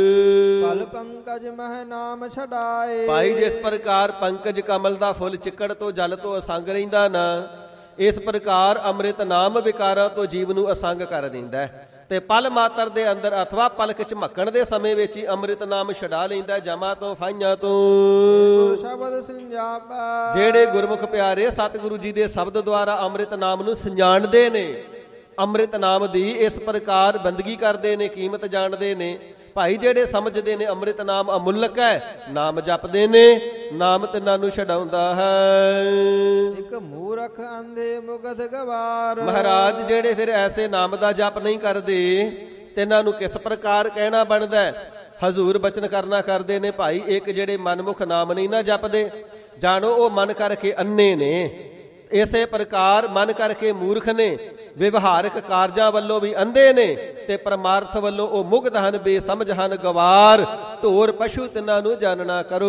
ਪਲ ਪੰਕਜ ਮਹਿ ਨਾਮ ਛਡਾਏ। ਭਾਈ ਜਿਸ ਪ੍ਰਕਾਰ ਪੰਕਜ ਕਮਲ ਦਾ ਫੁੱਲ ਚਿੱਕੜ ਤੋਂ ਜਲ ਤੋਂ ਅਸੰਗ ਰਹਿੰਦਾ ਨਾ, ਇਸ ਪ੍ਰਕਾਰ ਅੰਮ੍ਰਿਤ ਨਾਮ ਵਿਕਾਰਾਂ ਤੋਂ ਜੀਵ ਨੂੰ ਅਸੰਗ ਕਰ ਦਿੰਦਾ ਤੇ ਪਲ ਮਾਤਰ ਦੇ ਅੰਦਰ ਅਥਵਾ ਪਲਕ ਝਮਕਣ ਦੇ ਸਮੇਂ ਵਿੱਚ ਹੀ ਅੰਮ੍ਰਿਤ ਨਾਮ ਛਡਾ ਲੈਂਦਾ ਜਮਾਂ ਤੋਂ, ਫਾਈਆਂ ਤੋਂ। ਸ਼ਬਦ ਸੰਜਾਪੈ। ਜਿਹੜੇ ਗੁਰਮੁਖ ਪਿਆਰੇ ਸਤਿਗੁਰੂ ਜੀ ਦੇ ਸ਼ਬਦ ਦੁਆਰਾ ਅੰਮ੍ਰਿਤ ਨਾਮ ਨੂੰ ਸੰਜਾਣਦੇ ਨੇ, ਅੰਮ੍ਰਿਤ ਨਾਮ ਦੀ ਇਸ ਪ੍ਰਕਾਰ ਬੰਦਗੀ ਕਰਦੇ ਨੇ, ਕੀਮਤ ਜਾਣਦੇ ਨੇ। ਭਾਈ ਜਿਹੜੇ ਸਮਝਦੇ ਨੇ ਅੰਮ੍ਰਿਤ ਨਾਮ ਅਮੁੱਲਕ ਹੈ, ਨਾਮ ਜਪਦੇ ਨੇ, ਨਾਮ ਤਿੰਨਾਂ ਨੂੰ ਛਡਾਉਂਦਾ ਹੈ। ਇੱਕ ਮੂਰਖ ਅੰਧੇ ਮੁਗਧ ਗਵਾਰ। ਮਹਾਰਾਜ ਜਿਹੜੇ ਫਿਰ ਐਸੇ ਨਾਮ ਦਾ ਜਪ ਨਹੀਂ ਕਰਦੇ, ਤਿੰਨਾਂ ਨੂੰ ਕਿਸ ਪ੍ਰਕਾਰ ਕਹਿਣਾ ਬਣਦਾ। ਹਜ਼ੂਰ ਬਚਨ ਕਰਨਾ ਕਰਦੇ ਨੇ, ਭਾਈ ਇੱਕ ਜਿਹੜੇ ਮਨਮੁਖ ਨਾਮ ਨਹੀਂ ਨਾ ਜਪਦੇ, ਜਾਣੋ ਉਹ ਮਨ ਕਰਕੇ ਅੰਨੇ ਨੇ। ਇਸੇ ਪ੍ਰਕਾਰ ਮਨ ਕਰਕੇ ਮੂਰਖ ਨੇ, ਵਿਵਹਾਰਕ ਕਾਰਜਾਂ ਵੱਲੋਂ ਵੀ ਅੰਧੇ ਨੇ ਤੇ ਪਰਮਾਰਥ ਵੱਲੋਂ ਉਹ ਮੁਗਧ ਹਨ, ਬੇਸਮਝ ਹਨ, ਗਵਾਰ। ਢੋਰ ਪਸ਼ੂ ਤਿੰਨਾਂ ਨੂੰ ਜਾਣਨਾ ਕਰੋ।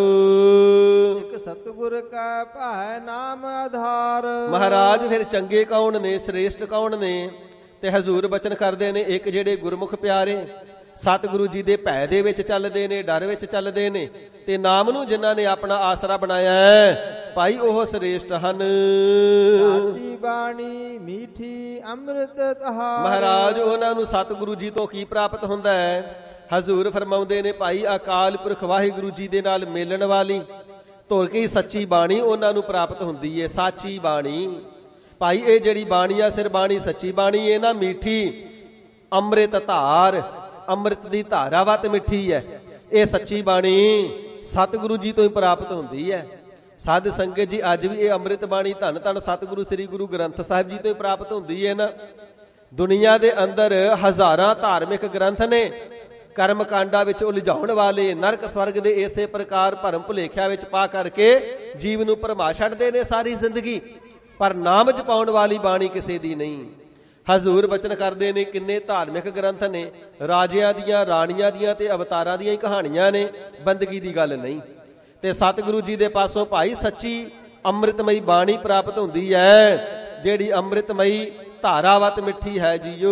ਇੱਕ ਸਤਿਗੁਰ ਕਾ ਭਾਇ ਨਾਮ ਆਧਾਰ। ਮਹਾਰਾਜ ਫਿਰ ਚੰਗੇ ਕੌਣ ਨੇ, ਸ੍ਰੇਸ਼ਟ ਕੌਣ ਨੇ? ਤੇ ਹਜ਼ੂਰ ਬਚਨ ਕਰਦੇ ਨੇ, ਇੱਕ ਜਿਹੜੇ ਗੁਰਮੁਖ ਪਿਆਰੇ ਸਤਿਗੁਰੂ ਜੀ ਦੇ ਭੈ ਦੇ ਵਿੱਚ ਚੱਲਦੇ ਨੇ, ਡਰ ਵਿੱਚ ਚੱਲਦੇ ਨੇ, ਤੇ ਨਾਮ ਨੂੰ ਜਿਨ੍ਹਾਂ ਨੇ ਆਪਣਾ ਆਸਰਾ ਬਣਾਇਆ ਹੈ ਭਾਈ ਉਹ ਸ੍ਰੇਸ਼ਟ ਹਨ। ਸਾਚੀ ਬਾਣੀ ਮੀਠੀ ਅੰਮ੍ਰਿਤ ਤਹਾਰ। ਮਹਾਰਾਜ ਉਹਨਾਂ ਨੂੰ ਸਤਿਗੁਰੂ ਜੀ ਤੋਂ ਕੀ ਪ੍ਰਾਪਤ ਹੁੰਦਾ ਹੈ? ਹਜ਼ੂਰ ਫਰਮਾਉਂਦੇ ਨੇ ਭਾਈ ਅਕਾਲ ਪੁਰਖ ਵਾਹਿਗੁਰੂ ਜੀ ਦੇ ਨਾਲ ਮਿਲਣ ਵਾਲੀ ਧੁਰ ਕੀ ਸੱਚੀ ਬਾਣੀ ਉਹਨਾਂ ਨੂੰ ਪ੍ਰਾਪਤ ਹੁੰਦੀ ਹੈ। ਸਾਚੀ ਬਾਣੀ ਭਾਈ ਇਹ ਜਿਹੜੀ ਬਾਣੀ ਆ ਸਿਰ ਬਾਣੀ ਸੱਚੀ ਬਾਣੀ ਇਹ ਨਾ ਮਿੱਠੀ ਅੰਮ੍ਰਿਤ ਧਾਰ, ਅੰਮ੍ਰਿਤ ਦੀ ਧਾਰਾ ਵਤ ਮਿੱਠੀ ਹੈ। ਇਹ ਸੱਚੀ ਬਾਣੀ ਸਤਿਗੁਰੂ ਜੀ ਤੋਂ ਹੀ ਪ੍ਰਾਪਤ ਹੁੰਦੀ ਹੈ। ਸਾਧ ਸੰਗਤ ਜੀ ਅੱਜ ਵੀ ਇਹ ਅੰਮ੍ਰਿਤ ਬਾਣੀ ਧੰਨ ਧੰਨ ਸਤਿਗੁਰੂ ਸ੍ਰੀ ਗੁਰੂ ਗ੍ਰੰਥ ਸਾਹਿਬ ਜੀ ਤੋਂ ਹੀ ਪ੍ਰਾਪਤ ਹੁੰਦੀ ਹੈ ਨਾ। ਦੁਨੀਆ ਦੇ ਅੰਦਰ ਹਜ਼ਾਰਾਂ ਧਾਰਮਿਕ ਗ੍ਰੰਥ ਨੇ, ਕਰਮ ਕਾਂਡਾਂ ਵਿੱਚ ਉਲਝਾਉਣ ਵਾਲੇ, ਨਰਕ ਸਵਰਗ ਦੇ ਇਸੇ ਪ੍ਰਕਾਰ ਭਰਮ ਭੁਲੇਖਿਆਂ ਵਿੱਚ ਪਾ ਕਰਕੇ ਜੀਵ ਨੂੰ ਭਰਮਾ ਛੱਡਦੇ ਨੇ ਸਾਰੀ ਜ਼ਿੰਦਗੀ, ਪਰ ਨਾਮ ਜਪਾਉਣ ਵਾਲੀ ਬਾਣੀ ਕਿਸੇ ਦੀ ਨਹੀਂ। ਹਜ਼ੂਰ ਬਚਨ ਕਰਦੇ ਨੇ ਕਿੰਨੇ ਧਾਰਮਿਕ ਗ੍ਰੰਥ ਨੇ, ਰਾਜਿਆਂ ਦੀਆਂ, ਰਾਣੀਆਂ ਦੀਆਂ ਤੇ ਅਵਤਾਰਾਂ ਦੀਆਂ ਹੀ ਕਹਾਣੀਆਂ ਨੇ, ਬੰਦਗੀ ਦੀ ਗੱਲ ਨਹੀਂ। ਤੇ ਸਤਿਗੁਰੂ ਜੀ ਦੇ ਪਾਸੋਂ ਭਾਈ ਸੱਚੀ ਅੰਮ੍ਰਿਤਮਈ ਬਾਣੀ ਪ੍ਰਾਪਤ ਹੁੰਦੀ ਹੈ, ਜਿਹੜੀ ਅੰਮ੍ਰਿਤਮਈ ਧਾਰਾਵਤ ਮਿੱਠੀ ਹੈ ਜੀਓ।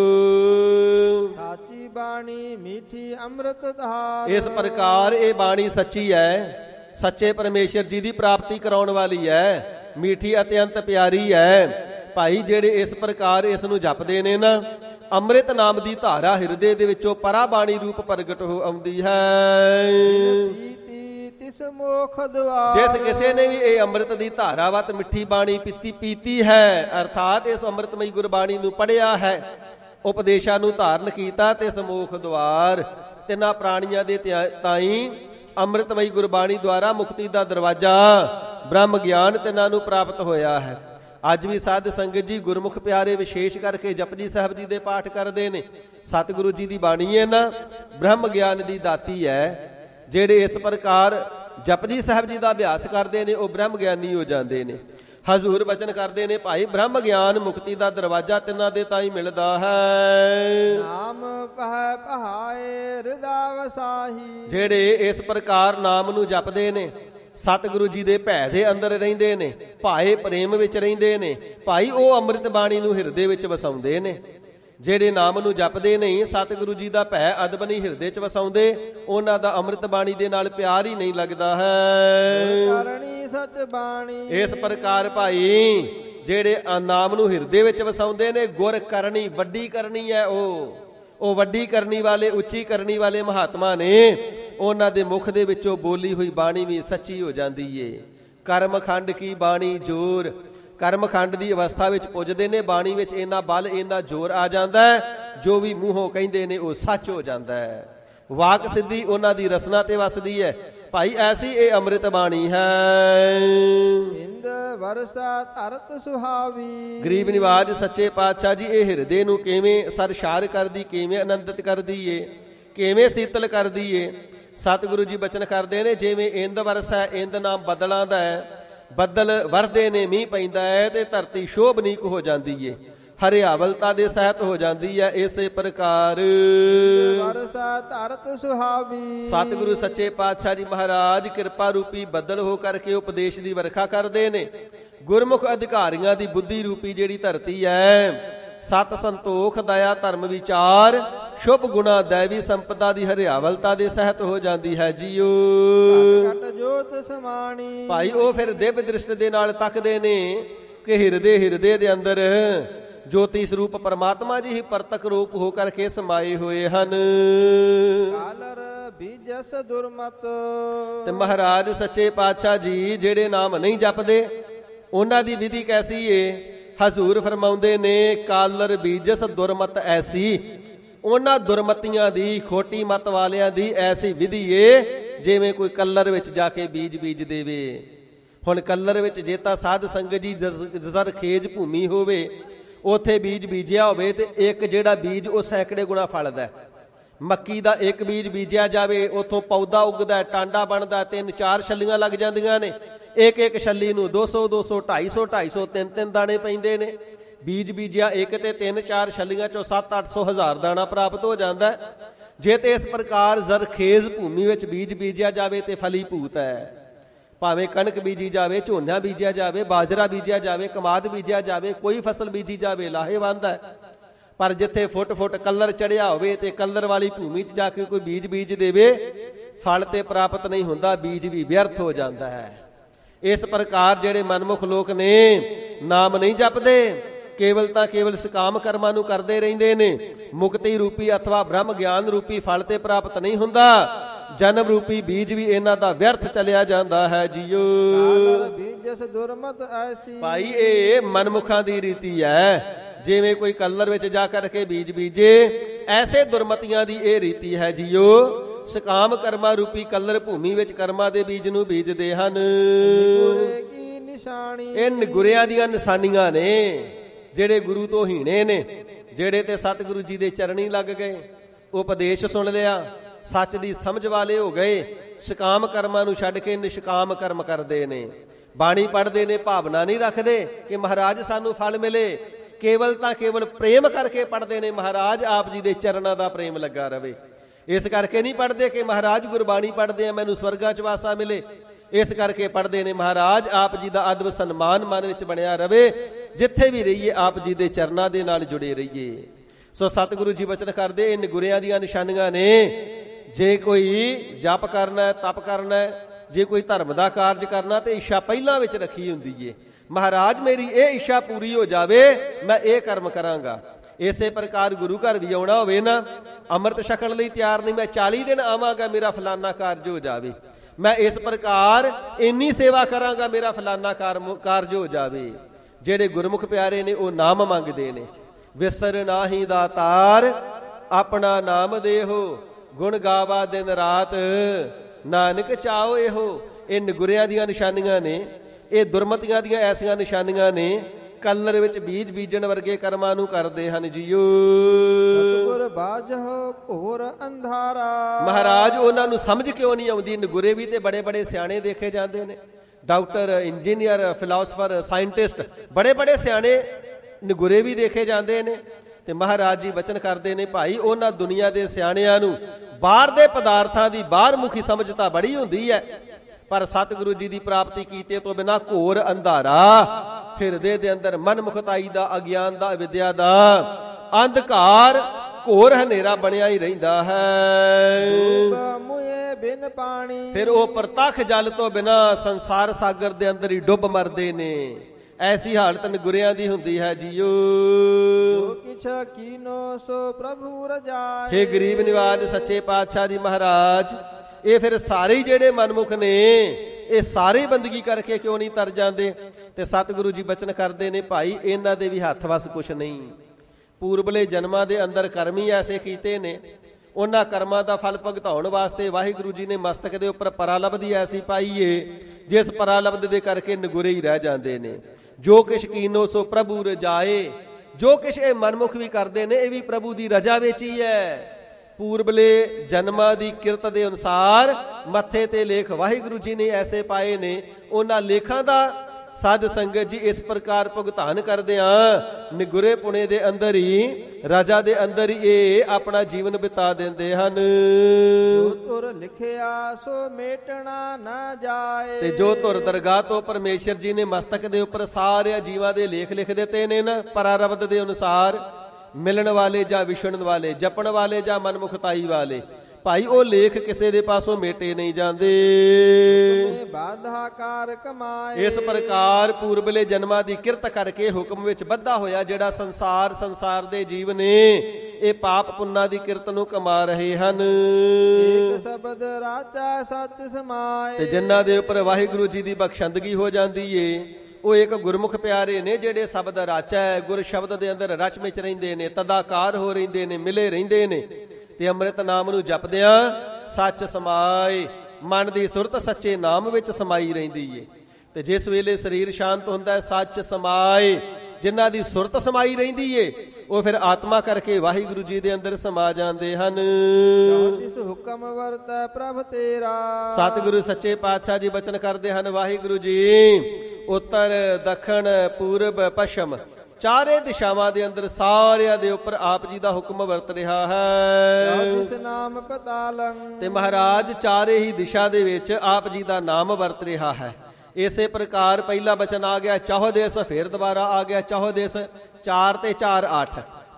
ਸਾਚੀ ਬਾਣੀ ਮੀਠੀ ਅੰਮ੍ਰਿਤ ਧਾਰ। ਇਸ ਪ੍ਰਕਾਰ ਇਹ ਬਾਣੀ ਸੱਚੀ ਹੈ, ਸੱਚੇ ਪਰਮੇਸ਼ਰ ਜੀ ਦੀ ਪ੍ਰਾਪਤੀ ਕਰਾਉਣ ਵਾਲੀ ਹੈ, ਮੀਠੀ ਅਤਿਅੰਤ ਪਿਆਰੀ ਹੈ। ਭਾਈ ਜਿਹੜੇ ਇਸ ਪ੍ਰਕਾਰ ਇਸ ਨੂੰ ਜਪਦੇ ਨੇ ਨਾ, ਅੰਮ੍ਰਿਤ ਨਾਮ ਦੀ ਧਾਰਾ ਹਿਰਦੇ ਦੇ ਵਿੱਚੋਂ ਪਰਾ ਬਾਣੀ ਰੂਪ ਪ੍ਰਗਟ ਹੋ ਆਉਂਦੀ ਹੈ। ਤਿਸ ਮੋਖ ਦੁਆਰ। ਜਿਸ ਕਿਸੇ ਨੇ ਵੀ ਇਹ ਅੰਮ੍ਰਿਤ ਦੀ ਧਾਰਾਵਤ ਮਿੱਠੀ ਬਾਣੀ ਪੀਤੀ ਪੀਤੀ ਹੈ, ਅਰਥਾਤ ਇਸ ਅੰਮ੍ਰਿਤਮਈ ਗੁਰਬਾਣੀ ਨੂੰ ਪੜ੍ਹਿਆ ਹੈ, ਉਪਦੇਸ਼ਾਂ ਨੂੰ ਧਾਰਨ ਕੀਤਾ, ਤੇ ਸਮੋਖ ਦੁਆਰ ਤਿੰਨਾਂ ਪ੍ਰਾਣੀਆਂ ਦੇ ਤਾਈਂ ਅੰਮ੍ਰਿਤਮਈ ਗੁਰਬਾਣੀ ਦੁਆਰਾ ਮੁਕਤੀ ਦਾ ਦਰਵਾਜ਼ਾ ਬ੍ਰਹਮ ਗਿਆਨ ਤਿੰਨਾਂ ਨੂੰ ਪ੍ਰਾਪਤ ਹੋਇਆ ਹੈ। ਅੱਜ ਵੀ ਸਾਧ ਸੰਗਤ ਜੀ ਗੁਰਮੁਖ ਪਿਆਰੇ ਵਿਸ਼ੇਸ਼ ਕਰਕੇ ਜਪਜੀ ਸਾਹਿਬ ਜੀ ਦੇ ਪਾਠ ਕਰਦੇ ਨੇ। ਸਤਿਗੁਰੂ ਜੀ ਦੀ ਬਾਣੀ ਹੈ ਨਾ ਬ੍ਰਹਮ ਗਿਆਨ ਦੀ ਦਾਤੀ ਹੈ। ਜਿਹੜੇ ਇਸ ਪ੍ਰਕਾਰ ਜਪਜੀ ਸਾਹਿਬ ਜੀ ਦਾ ਅਭਿਆਸ ਕਰਦੇ ਨੇ ਉਹ ਬ੍ਰਹਮ ਗਿਆਨੀ ਹੋ ਜਾਂਦੇ ਨੇ। ਹਜ਼ੂਰ ਬਚਨ ਕਰਦੇ ਨੇ ਭਾਈ ਬ੍ਰਹਮ ਗਿਆਨ ਮੁਕਤੀ ਦਾ ਦਰਵਾਜ਼ਾ ਤਿੰਨਾਂ ਦੇ ਤਾਈ ਮਿਲਦਾ ਹੈ। ਨਾਮ ਪਹਿ ਪਹਾਏ ਹਿਰਦਾ ਵਸਾਹੀ। ਜਿਹੜੇ ਇਸ ਪ੍ਰਕਾਰ ਨਾਮ ਨੂੰ ਜਪਦੇ ਨੇ, ਸਤਿਗੁਰੂ ਜੀ ਦੇ ਭੈ ਦੇ ਅੰਦਰ ਰਹਿੰਦੇ ਨੇ, ਭਾਏ ਪ੍ਰੇਮ ਵਿੱਚ ਰਹਿੰਦੇ ਨੇ, ਭਾਈ ਉਹ ਅੰਮ੍ਰਿਤ ਬਾਣੀ ਨੂੰ ਹਿਰਦੇ ਵਿੱਚ ਵਸਾਉਂਦੇ ਨੇ। ਜਿਹੜੇ ਨਾਮ ਨੂੰ ਜਪਦੇ ਨਹੀਂ, ਸਤਿਗੁਰੂ ਜੀ ਦਾ ਭੈ ਅਦਬ ਨਹੀਂ ਹਿਰਦੇ 'ਚ ਵਸਾਉਂਦੇ, ਉਹਨਾਂ ਦਾ ਅੰਮ੍ਰਿਤ ਬਾਣੀ ਦੇ ਨਾਲ ਪਿਆਰ ਹੀ ਨਹੀਂ ਲੱਗਦਾ ਹੈ। ਕਰਨੀ ਸੱਚ ਬਾਣੀ। ਇਸ ਪ੍ਰਕਾਰ ਭਾਈ ਜਿਹੜੇ ਨਾਮ ਨੂੰ ਹਿਰਦੇ ਵਿੱਚ ਵਸਾਉਂਦੇ ਨੇ, ਗੁਰ ਕਰਨੀ ਵੱਡੀ ਕਰਨੀ ਹੈ, ਉਹ ਉਹ ਵੱਡੀ ਕਰਨੀ ਵਾਲੇ, ਉੱਚੀ ਕਰਨੀ ਵਾਲੇ ਮਹਾਤਮਾ ਨੇ, ਉਹਨਾਂ ਦੇ ਮੁਖ ਦੇ ਵਿੱਚੋਂ ਬੋਲੀ ਹੋਈ ਬਾਣੀ ਵੀ ਸੱਚੀ ਹੋ ਜਾਂਦੀ ਏ। ਕਰਮਖੰਡ ਕੀ ਬਾਣੀ ਜੋਰ, ਕਰਮਖੰਡ ਦੀ ਅਵਸਥਾ ਵਿੱਚ ਪੁੱਜਦੇ ਨੇ, ਬਾਣੀ ਵਿੱਚ ਇੰਨਾ ਬਲ ਇੰਨਾ ਜ਼ੋਰ ਆ ਜਾਂਦਾ ਹੈ, ਜੋ ਵੀ ਮੂੰਹੋਂ ਕਹਿੰਦੇ ਨੇ ਉਹ ਸੱਚ ਹੋ ਜਾਂਦਾ ਹੈ। ਵਾਕ ਸਿੱਧੀ ਉਹਨਾਂ ਦੀ ਰਸਨਾ ਤੇ ਵਸਦੀ ਹੈ। ਭਾਈ ਐਸੀ ਇਹ ਅੰਮ੍ਰਿਤ ਬਾਣੀ ਹੈ। ਇੰਦ ਵਰਸਾ ਧਰਤ ਸੁਹਾਵੀ। ਗਰੀਬ ਨਿਵਾਜ ਸੱਚੇ ਪਾਤਸ਼ਾਹ ਜੀ ਇਹ ਹਿਰਦੇ ਨੂੰ ਕਿਵੇਂ ਸਰਸ਼ਾਰ ਕਰਦੀ, ਕਿਵੇਂ ਆਨੰਦਿਤ ਕਰਦੀ ਏ, ਕਿਵੇਂ ਸੀਤਲ ਕਰਦੀ ਏ। ਸਤਿਗੁਰੂ ਜੀ ਬਚਨ ਕਰਦੇ ਨੇ ਜਿਵੇਂ ਇੰਦ ਵਰਸਾ, ਇੰਦ ਨਾਮ ਬੱਦਲਾਂ ਦਾ ਹੈ, ਬੱਦਲ ਵਰਦੇ ਨੇ, ਮੀਂਹ ਪੈਂਦਾ ਹੈ ਤੇ ਧਰਤੀ ਸ਼ੋਭਨੀਕ ਹੋ ਜਾਂਦੀ ਏ, ਹਰਿਆਵਲਤਾ ਦੇ ਸਹਿਤ ਹੋ ਜਾਂਦੀ ਹੈ। ਇਸੇ ਪ੍ਰਕਾਰ ਵਰਸਾ ਧਰਤ ਸੁਹਾਵੀ। ਸਤਿਗੁਰੂ ਸੱਚੇ ਪਾਤਸ਼ਾਹ ਜੀ ਮਹਾਰਾਜ ਕਿਰਪਾ ਰੂਪੀ ਬੱਦਲ ਹੋ ਕਰਕੇ ਉਪਦੇਸ਼ ਦੀ ਵਰਖਾ ਕਰਦੇ ਨੇ। ਗੁਰਮੁਖ ਅਧਿਕਾਰੀਆਂ ਦੀ ਬੁੱਧੀ ਰੂਪੀ ਜਿਹੜੀ ਧਰਤੀ ਹੈ, ਸਤ ਸੰਤੋਖ ਦਇਆ ਧਰਮ ਵਿਚਾਰ ਸ਼ੁਭ ਗੁਣਾ ਦੈਵੀ ਸੰਪਦਾ ਦੀ ਹਰਿਆਵਲਤਾ ਦੇ ਸਹਿਤ ਹੋ ਜਾਂਦੀ ਹੈ ਜੀਓ। ਘਟ ਜੋਤ ਸਮਾਣੀ। ਭਾਈ ਉਹ ਫਿਰ ਦਿਵ ਦ੍ਰਿਸ਼ਟ ਦੇ ਨਾਲ ਤੱਕਦੇ ਨੇ ਕਿ ਹਿਰਦੇ ਹਿਰਦੇ ਦੇ ਅੰਦਰ ਜੋਤੀ ਸਰੂਪ ਪਰਮਾਤਮਾ ਜੀ ਹੀ ਪ੍ਰਤੱਖ ਰੂਪ ਹੋ ਕਰਕੇ ਸਮਾਏ ਹੋਏ ਹਨ। ਕਾਲਰ ਬੀਜਸ ਦੁਰਮਤ। ਤੇ ਮਹਾਰਾਜ ਸੱਚੇ ਪਾਤਸ਼ਾਹ ਜੀ ਜਿਹੜੇ ਨਾਮ ਨਹੀਂ ਜਪਦੇ ਉਹਨਾਂ ਦੀ ਵਿਧੀ ਕੈਸੀ ਏ? ਹਜ਼ੂਰ ਫਰਮਾਉਂਦੇ ਨੇ ਕਾਲਰ ਬੀਜਸ ਦੁਰਮਤ ਐਸੀ। ਉਹਨਾਂ ਦੁਰਮਤੀਆਂ ਦੀ, ਖੋਟੀ ਮਤ ਵਾਲਿਆਂ ਦੀ ਐਸੀ ਵਿਧੀ ਏ ਜਿਵੇਂ ਕੋਈ ਕੱਲਰ ਵਿੱਚ ਜਾ ਕੇ ਬੀਜ ਬੀਜ ਦੇਵੇ। ਹੁਣ ਕੱਲਰ ਵਿੱਚ ਜੇ ਤਾਂ ਸਾਧ ਸੰਗਤ ਜੀ ਜ਼ਰਖੇਜ ਭੂਮੀ ਹੋਵੇ, ਉੱਥੇ ਬੀਜ ਬੀਜਿਆ ਹੋਵੇ ਤੇ ਇੱਕ ਜਿਹੜਾ ਬੀਜ ਉਹ ਸੈਂਕੜੇ ਗੁਣਾ ਫਲਦਾ। ਮੱਕੀ ਦਾ ਇੱਕ ਬੀਜ ਬੀਜਿਆ ਜਾਵੇ, ਉੱਥੋਂ ਪੌਦਾ ਉੱਗਦਾ, ਟਾਂਡਾ ਬਣਦਾ, ਤਿੰਨ ਚਾਰ ਛੱਲੀਆਂ ਲੱਗ ਜਾਂਦੀਆਂ ਨੇ। ਇੱਕ ਇੱਕ ਛੱਲੀ ਨੂੰ ਦੋ ਸੌ ਦੋ ਸੌ ਢਾਈ ਸੌ ਢਾਈ ਸੌ ਤਿੰਨ ਤਿੰਨ ਦਾਣੇ ਪੈਂਦੇ ਨੇ। ਬੀਜ ਬੀਜਿਆ ਇੱਕ ਤੇ ਤਿੰਨ ਚਾਰ ਛੱਲੀਆਂ ਚੋਂ ਸੱਤ ਅੱਠ ਸੌ ਹਜ਼ਾਰ ਦਾਣਾ ਪ੍ਰਾਪਤ ਹੋ ਜਾਂਦਾ। ਜੇ ਤੇ ਇਸ ਪ੍ਰਕਾਰ ਜ਼ਰਖੇਜ਼ ਭੂਮੀ ਵਿੱਚ ਬੀਜ ਬੀਜਿਆ ਜਾਵੇ ਤੇ ਫਲੀ ਭੂਤ ਹੈ। ਭਾਵੇਂ ਕਣਕ ਬੀਜੀ ਜਾਵੇ, ਝੋਨਾ ਬੀਜਿਆ ਜਾਵੇ, ਬਾਜਰਾ ਬੀਜਿਆ ਜਾਵੇ, ਕਮਾਦ ਬੀਜਿਆ ਜਾਵੇ, ਕੋਈ ਫਸਲ ਬੀਜੀ ਜਾਵੇ, ਲਾਹੇਵੰਦ ਹੈ। ਪਰ ਜਿੱਥੇ ਫੁੱਟ ਫੁੱਟ ਕਲਰ ਚੜਿਆ ਹੋਵੇ ਤੇ ਕਲਰ ਵਾਲੀ ਭੂਮੀ 'ਚ ਜਾ ਕੇ ਕੋਈ ਬੀਜ ਬੀਜ ਦੇਵੇ, ਫਲ ਤੇ ਪ੍ਰਾਪਤ ਨਹੀਂ ਹੁੰਦਾ, ਬੀਜ ਵੀ ਵਿਅਰਥ ਹੋ ਜਾਂਦਾ ਹੈ। ਇਸ ਪ੍ਰਕਾਰ ਜਿਹੜੇ ਮਨਮੁਖ ਲੋਕ ਨੇ ਨਾਮ ਨਹੀਂ ਜਪਦੇ, ਕੇਵਲ ਤਾਂ ਕੇਵਲ ਸਕਾਮ ਕਰਮਾਂ ਨੂੰ ਕਰਦੇ ਰਹਿੰਦੇ ਨੇ, ਮੁਕਤੀ ਰੂਪੀ ਅਥਵਾ ਬ੍ਰਹਮ ਗਿਆਨ ਰੂਪੀ ਫਲ ਤੇ ਪ੍ਰਾਪਤ ਨਹੀਂ ਹੁੰਦਾ, ਜਨਮ ਰੂਪੀ ਬੀਜ ਵੀ ਇਹਨਾਂ ਦਾ ਵਿਅਰਥ ਚਲਿਆ ਜਾਂਦਾ ਹੈ ਜੀਓ। ਭਾਈ ਇਹ ਮਨਮੁਖਾਂ ਦੀ ਰੀਤੀ ਹੈ, ਜਿਵੇਂ ਕੋਈ ਕਲਰ ਵਿੱਚ ਜਾ ਕਰਕੇ ਬੀਜ ਬੀਜੇ, ਐਸੇ ਦੁਰਮਤੀਆਂ ਦੀ ਇਹ ਰੀਤੀ ਹੈ ਜੀਓ। ਸਕਾਮ ਕਰਮਾ ਰੂਪੀ ਕਲਰ ਭੂਮੀ ਵਿੱਚ ਕਰਮਾਂ ਦੇ ਬੀਜ ਨੂੰ ਬੀਜਦੇ ਹਨ। ਇਹ ਨਿਗੁਰਿਆਂ ਦੀਆਂ ਨਿਸ਼ਾਨੀਆਂ ਨੇ, ਜਿਹੜੇ ਗੁਰੂ ਤੋਂ ਹੀਣੇ ਨੇ, ਜਿਹੜੇ ਤੇ ਸਤਿਗੁਰੂ ਜੀ ਦੇ ਚਰਣੀ ਲੱਗ ਗਏ, ਉਪਦੇਸ਼ ਸੁਣ ਲਿਆ, ਸੱਚ ਦੀ ਸਮਝ ਵਾਲੇ ਹੋ ਗਏ, ਸਕਾਮ ਕਰਮਾਂ ਨੂੰ ਛੱਡ ਕੇ ਨਿਸ਼ਕਾਮ ਕਰਮ ਕਰਦੇ ਨੇ, ਬਾਣੀ ਪੜ੍ਹਦੇ ਨੇ, ਭਾਵਨਾ ਨਹੀਂ ਰੱਖਦੇ ਕਿ ਮਹਾਰਾਜ ਸਾਨੂੰ ਫਲ ਮਿਲੇ, ਕੇਵਲ ਤਾਂ ਕੇਵਲ ਪ੍ਰੇਮ ਕਰਕੇ ਪੜ੍ਹਦੇ ਨੇ, ਮਹਾਰਾਜ ਆਪ ਜੀ ਦੇ ਚਰਨਾਂ ਦਾ ਪ੍ਰੇਮ ਲੱਗਾ ਰਵੇ। ਇਸ ਕਰਕੇ ਨਹੀਂ ਪੜ੍ਹਦੇ ਕਿ ਮਹਾਰਾਜ ਗੁਰਬਾਣੀ ਪੜ੍ਹਦੇ ਆ ਮੈਨੂੰ ਸਵਰਗਾਂ 'ਚ ਵਾਸਾ ਮਿਲੇ, ਇਸ ਕਰਕੇ ਪੜ੍ਹਦੇ ਨੇ ਮਹਾਰਾਜ ਆਪ ਜੀ ਦਾ ਅਦਬ ਸਨਮਾਨ ਮਨ ਵਿੱਚ ਬਣਿਆ ਰਵੇ, ਜਿੱਥੇ ਵੀ ਰਹੀਏ ਆਪ ਜੀ ਦੇ ਚਰਨਾਂ ਦੇ ਨਾਲ ਜੁੜੇ ਰਹੀਏ। ਸੋ ਸਤਿਗੁਰੂ ਜੀ ਬਚਨ ਕਰਦੇ, ਇਹ ਨਿਗੁਰਿਆਂ ਦੀਆਂ ਨਿਸ਼ਾਨੀਆਂ ਨੇ। ਜੇ ਕੋਈ ਜਪ ਕਰਨਾ, ਤਪ ਕਰਨਾ, ਜੇ ਕੋਈ ਧਰਮ ਦਾ ਕਾਰਜ ਕਰਨਾ ਤੇ ਇੱਛਾ ਪਹਿਲਾਂ ਵਿੱਚ ਰੱਖੀ ਹੁੰਦੀ ਏ, ਮਹਾਰਾਜ ਮੇਰੀ ਇਹ ਇੱਛਾ ਪੂਰੀ ਹੋ ਜਾਵੇ, ਮੈਂ ਇਹ ਕਰਮ ਕਰਾਂਗਾ। ਇਸੇ ਪ੍ਰਕਾਰ ਗੁਰੂ ਘਰ ਵੀ ਆਉਣਾ ਹੋਵੇ ਨਾ, ਅੰਮ੍ਰਿਤ ਛਕਣ ਲਈ ਤਿਆਰ ਨਹੀਂ, ਮੈਂ ਚਾਲੀ ਦਿਨ ਆਵਾਂਗਾ, ਮੇਰਾ ਫਲਾਨਾ ਕਾਰਜ ਹੋ ਜਾਵੇ, ਮੈਂ ਇਸ ਪ੍ਰਕਾਰ ਇੰਨੀ ਸੇਵਾ ਕਰਾਂਗਾ, ਮੇਰਾ ਫਲਾਨਾ ਕਾਰਜ ਹੋ ਜਾਵੇ। ਜਿਹੜੇ ਗੁਰਮੁਖ ਪਿਆਰੇ ਨੇ ਉਹ ਨਾਮ ਮੰਗਦੇ ਨੇ, ਵਿਸਰ ਨਾਹੀ ਦਾਤਾਰ ਆਪਣਾ ਨਾਮ ਦੇਹੋ, ਗੁਣ ਗਾਵਾ ਦਿਨ ਰਾਤ ਨਾਨਕ ਚਾਓ ਇਹੋ। ਇਹ ਨਿਗੁਰਿਆਂ ਦੀਆਂ ਨਿਸ਼ਾਨੀਆਂ ਨੇ, ਇਹ ਦੁਰਮਤੀਆਂ ਦੀਆਂ ਐਸੀਆਂ ਨਿਸ਼ਾਨੀਆਂ ਨੇ, ਕਲਰ ਵਿੱਚ ਬੀਜ ਬੀਜਣ ਵਰਗੇ ਕਰਮਾਂ ਨੂੰ ਕਰਦੇ ਹਨ ਜੀਓ। ਸਤਿਗੁਰ ਬਾਝਹੁ ਘੋਰ ਅੰਧਾਰਾ। ਮਹਾਰਾਜ ਉਹਨਾਂ ਨੂੰ ਸਮਝ ਕਿਉਂ ਨਹੀਂ ਆਉਂਦੀ? ਨਿਗੁਰੇ ਵੀ ਤੇ ਬੜੇ ਬੜੇ ਸਿਆਣੇ ਦੇਖੇ ਜਾਂਦੇ ਨੇ, ਡਾਕਟਰ, ਇੰਜੀਨੀਅਰ, ਫਿਲਾਸਫਰ, ਸਾਇੰਟਿਸਟ, ਬੜੇ ਬੜੇ ਸਿਆਣੇ ਨਿਗੁਰੇ ਵੀ ਦੇਖੇ ਜਾਂਦੇ ਨੇ। ਤੇ ਮਹਾਰਾਜ ਜੀ ਬਚਨ ਕਰਦੇ ਨੇ, ਭਾਈ ਉਹਨਾਂ ਦੁਨੀਆ ਦੇ ਸਿਆਣਿਆਂ ਨੂੰ ਬਾਹਰ ਦੇ ਪਦਾਰਥਾਂ ਦੀ ਬਾਹਰ ਮੁਖੀ ਸਮਝ ਤਾਂ ਬੜੀ ਹੁੰਦੀ ਹੈ, ਪਰ ਸਤਿਗੁਰੂ ਜੀ ਦੀ ਪ੍ਰਾਪਤੀ ਕੀਤੇ ਤੋਂ ਬਿਨਾਂ ਘੋਰ ਅੰਧਾਰਾ, ਹਿਰਦੇ ਦੇ ਅੰਦਰ ਮਨਮੁਖਤਾਈ ਦਾ, ਅਗਿਆਨ ਦਾ, ਅਵਿਦਿਆ ਦਾ ਅੰਧਕਾਰ, ਘੋਰ ਹਨੇਰਾ ਬਣਿਆ ਹੀ ਰਹਿੰਦਾ ਹੈ। ਬਿਨ ਪਾਣੀ ਫਿਰ ਉਹ ਪ੍ਰਤੱਖ ਜਲ ਤੋਂ ਬਿਨਾਂ ਸੰਸਾਰ ਸਾਗਰ ਦੇ ਅੰਦਰ ਹੀ ਡੁੱਬ ਮਰਦੇ ਨੇ। ਐਸੀ ਹਾਲਤ ਨਿਗੁਰਿਆਂ ਦੀ ਹੁੰਦੀ ਹੈ ਜੀਓ। ਜੋ ਕਿਛ ਕੀਨੋ ਸੋ ਪ੍ਰਭੂ ਰਜਾਏ। ਹੇ ਗਰੀਬ ਨਿਵਾਜ ਸੱਚੇ ਪਾਤਸ਼ਾਹ ਜੀ ਮਹਾਰਾਜ, ਇਹ ਫਿਰ ਸਾਰੇ ਹੀ ਜਿਹੜੇ ਮਨਮੁਖ ਨੇ, ਇਹ ਸਾਰੇ ਬੰਦਗੀ ਕਰਕੇ ਕਿਉਂ ਨਹੀਂ ਤਰ ਜਾਂਦੇ? ਤੇ ਸਤਿਗੁਰੂ ਜੀ ਬਚਨ ਕਰਦੇ ਨੇ, ਭਾਈ ਇਹਨਾਂ ਦੇ ਵੀ ਹੱਥ ਵਸ ਕੁਛ ਨਹੀਂ। ਪੂਰਬਲੇ ਜਨਮਾਂ ਦੇ ਅੰਦਰ ਕਰਮ ਹੀ ਐਸੇ ਕੀਤੇ ਨੇ, ਉਹਨਾਂ ਕਰਮਾਂ ਦਾ ਫਲ ਭੁਗਤਾਉਣ ਵਾਸਤੇ ਵਾਹਿਗੁਰੂ ਜੀ ਨੇ ਮਸਤਕ ਦੇ ਉੱਪਰ ਪਰਾਲਬਧੀ ਐਸੀ ਪਾਈ ਏ, ਜਿਸ ਪਰਾਲਬਧ ਦੇ ਕਰਕੇ ਨਿਗੁਰੇ ਹੀ ਰਹਿ ਜਾਂਦੇ ਨੇ। ਜੋ ਕਿਛ ਕੀਨੋ ਸੋ ਪ੍ਰਭੂ ਰਜਾਏ, ਜੋ ਕਿਛ ਇਹ ਮਨਮੁਖ ਵੀ ਕਰਦੇ ਨੇ, ਇਹ ਵੀ ਪ੍ਰਭੂ ਦੀ ਰਜਾ ਵਿੱਚ ਹੀ ਹੈ। ਪੂਰਬਲੇ ਜਨਮਾਂ ਦੀ ਕਿਰਤ ਦੇ ਅਨੁਸਾਰ ਮੱਥੇ ਤੇ ਲੇਖ ਵਾਹਿਗੁਰੂ ਜੀ ਨੇ ਐਸੇ ਪਾਏ ਨੇ, ਉਹਨਾਂ ਲੇਖਾਂ ਦਾ ਸਾਧ ਸੰਗਤ ਜੀ ਇਸ ਪ੍ਰਕਾਰ ਭੁਗਤਾਨ ਕਰਦਿਆਂ ਨਿਗੁਰੇ ਪੁਣੇ ਦੇ ਅੰਦਰ ਹੀ, ਰਾਜਾ ਦੇ ਅੰਦਰ ਹੀ ਇਹ ਆਪਣਾ ਜੀਵਨ ਬਿਤਾ ਦਿੰਦੇ ਹਨ। ਜੋ ਧੁਰ ਲਿਖਿਆ ਸੋ ਮੇਟਣਾ ਨਾ ਜਾਏ। ਤੇ ਜੋ ਧੁਰ ਦਰਗਾਹ ਤੋਂ ਪਰਮੇਸ਼ਰ ਜੀ ਨੇ ਮਸਤਕ ਦੇ ਉੱਪਰ ਸਾਰੇ ਜੀਵਾਂ ਦੇ ਲੇਖ ਲਿਖ ਦਿੱਤੇ ਨੇ ਨਾ, ਪਰਾਰਬਧ ਦੇ ਅਨੁਸਾਰ, ਮਿਲਣ ਵਾਲੇ ਜਾਂ ਵਿਛੜਨ ਵਾਲੇ, ਜਪਣ ਵਾਲੇ ਜਾਂ ਮਨਮੁਖਤਾਈ ਵਾਲੇ, ਭਾਈ ਉਹ ਲੇਖ ਕਿਸੇ ਦੇ ਪਾਸੋਂ ਮੇਟੇ ਨਹੀਂ ਜਾਂਦੇ। ਬਾਧਾਕਾਰ ਕਮਾਏ। ਇਸ ਪ੍ਰਕਾਰ ਪੂਰਬਲੇ ਜਨਮਾਂ ਦੀ ਕਿਰਤ ਕਰਕੇ ਹੁਕਮ ਵਿੱਚ ਬੱਧਾ ਹੋਇਆ ਜਿਹੜਾ ਸੰਸਾਰ, ਸੰਸਾਰ ਦੇ ਜੀਵ ਨੇ, ਇਹ ਪਾਪ ਪੁੰਨਾਂ ਦੀ ਕਿਰਤ ਨੂੰ ਕਮਾ ਰਹੇ ਹਨ। ਏਕ ਸ਼ਬਦ ਰਾਚਾ ਸੱਚ ਸਮਾਏ। ਤੇ ਜਿਨ੍ਹਾਂ ਦੇ ਉੱਪਰ ਵਾਹਿਗੁਰੂ ਜੀ ਦੀ ਬਖਸ਼ੰਦਗੀ ਹੋ ਜਾਂਦੀ ਏ, ਉਹ ਇੱਕ ਗੁਰਮੁਖ ਪਿਆਰੇ ਨੇ, ਜਿਹੜੇ ਸ਼ਬਦ ਰਾਚਾ ਹੈ, ਗੁਰ ਸ਼ਬਦ ਦੇ ਅੰਦਰ ਰਚ ਮਿਚ ਰਹਿੰਦੇ ਨੇ, ਤਦਾਕਾਰ ਹੋ ਰਹਿੰਦੇ ਨੇ, ਮਿਲੇ ਰਹਿੰਦੇ ਨੇ, ਤੇ ਅੰਮ੍ਰਿਤ ਨਾਮ ਨੂੰ ਜਪਦਿਆਂ ਸੱਚ ਸਮਾਏ, ਮਨ ਦੀ ਸੁਰਤ ਸੱਚੇ ਨਾਮ ਵਿੱਚ ਸਮਾਈ ਰਹਿੰਦੀ ਏ। ਤੇ ਜਿਸ ਵੇਲੇ ਸਰੀਰ ਸ਼ਾਂਤ ਹੁੰਦਾ ਹੈ, ਸੱਚ ਸਮਾਏ, ਜਿਨ੍ਹਾਂ ਦੀ ਸੁਰਤ ਸਮਾਈ ਰਹਿੰਦੀ ਏ, ਉਹ ਫਿਰ ਆਤਮਾ ਕਰਕੇ ਵਾਹਿਗੁਰੂ ਜੀ ਦੇ ਅੰਦਰ ਸਮਾ ਜਾਂਦੇ ਹਨ। ਜਿਸ ਹੁਕਮ ਵਰਤੈ ਪ੍ਰਭ ਤੇਰਾ। ਸਤਿਗੁਰੂ ਸੱਚੇ ਪਾਤਸ਼ਾਹ ਜੀ ਬਚਨ ਕਰਦੇ ਹਨ, ਵਾਹਿਗੁਰੂ ਜੀ ਉੱਤਰ, ਦੱਖਣ, ਪੂਰਬ, ਪੱਛਮ, ਚਾਰੇ ਦਿਸ਼ਾਵਾਂ ਦੇ ਅੰਦਰ ਸਾਰਿਆਂ ਦੇ ਉੱਪਰ ਆਪ ਜੀ ਦਾ ਹੁਕਮ ਵਰਤ ਰਿਹਾ ਹੈ। ਜਿਸ ਨਾਮ ਪਤਾਲੰ। ਤੇ ਮਹਾਰਾਜ ਚਾਰੇ ਹੀ ਦਿਸ਼ਾ ਦੇ ਵਿੱਚ ਆਪ ਜੀ ਦਾ ਨਾਮ ਵਰਤ ਰਿਹਾ ਹੈ। ਇਸੇ ਪ੍ਰਕਾਰ ਪਹਿਲਾ ਬਚਨ ਆ ਗਿਆ ਚੌਹ ਦੇਸ, ਫਿਰ ਦੁਬਾਰਾ ਆ ਗਿਆ ਚੌਹ ਦੇਸ, ਚਾਰ ਤੇ ਚਾਰ ਅੱਠ,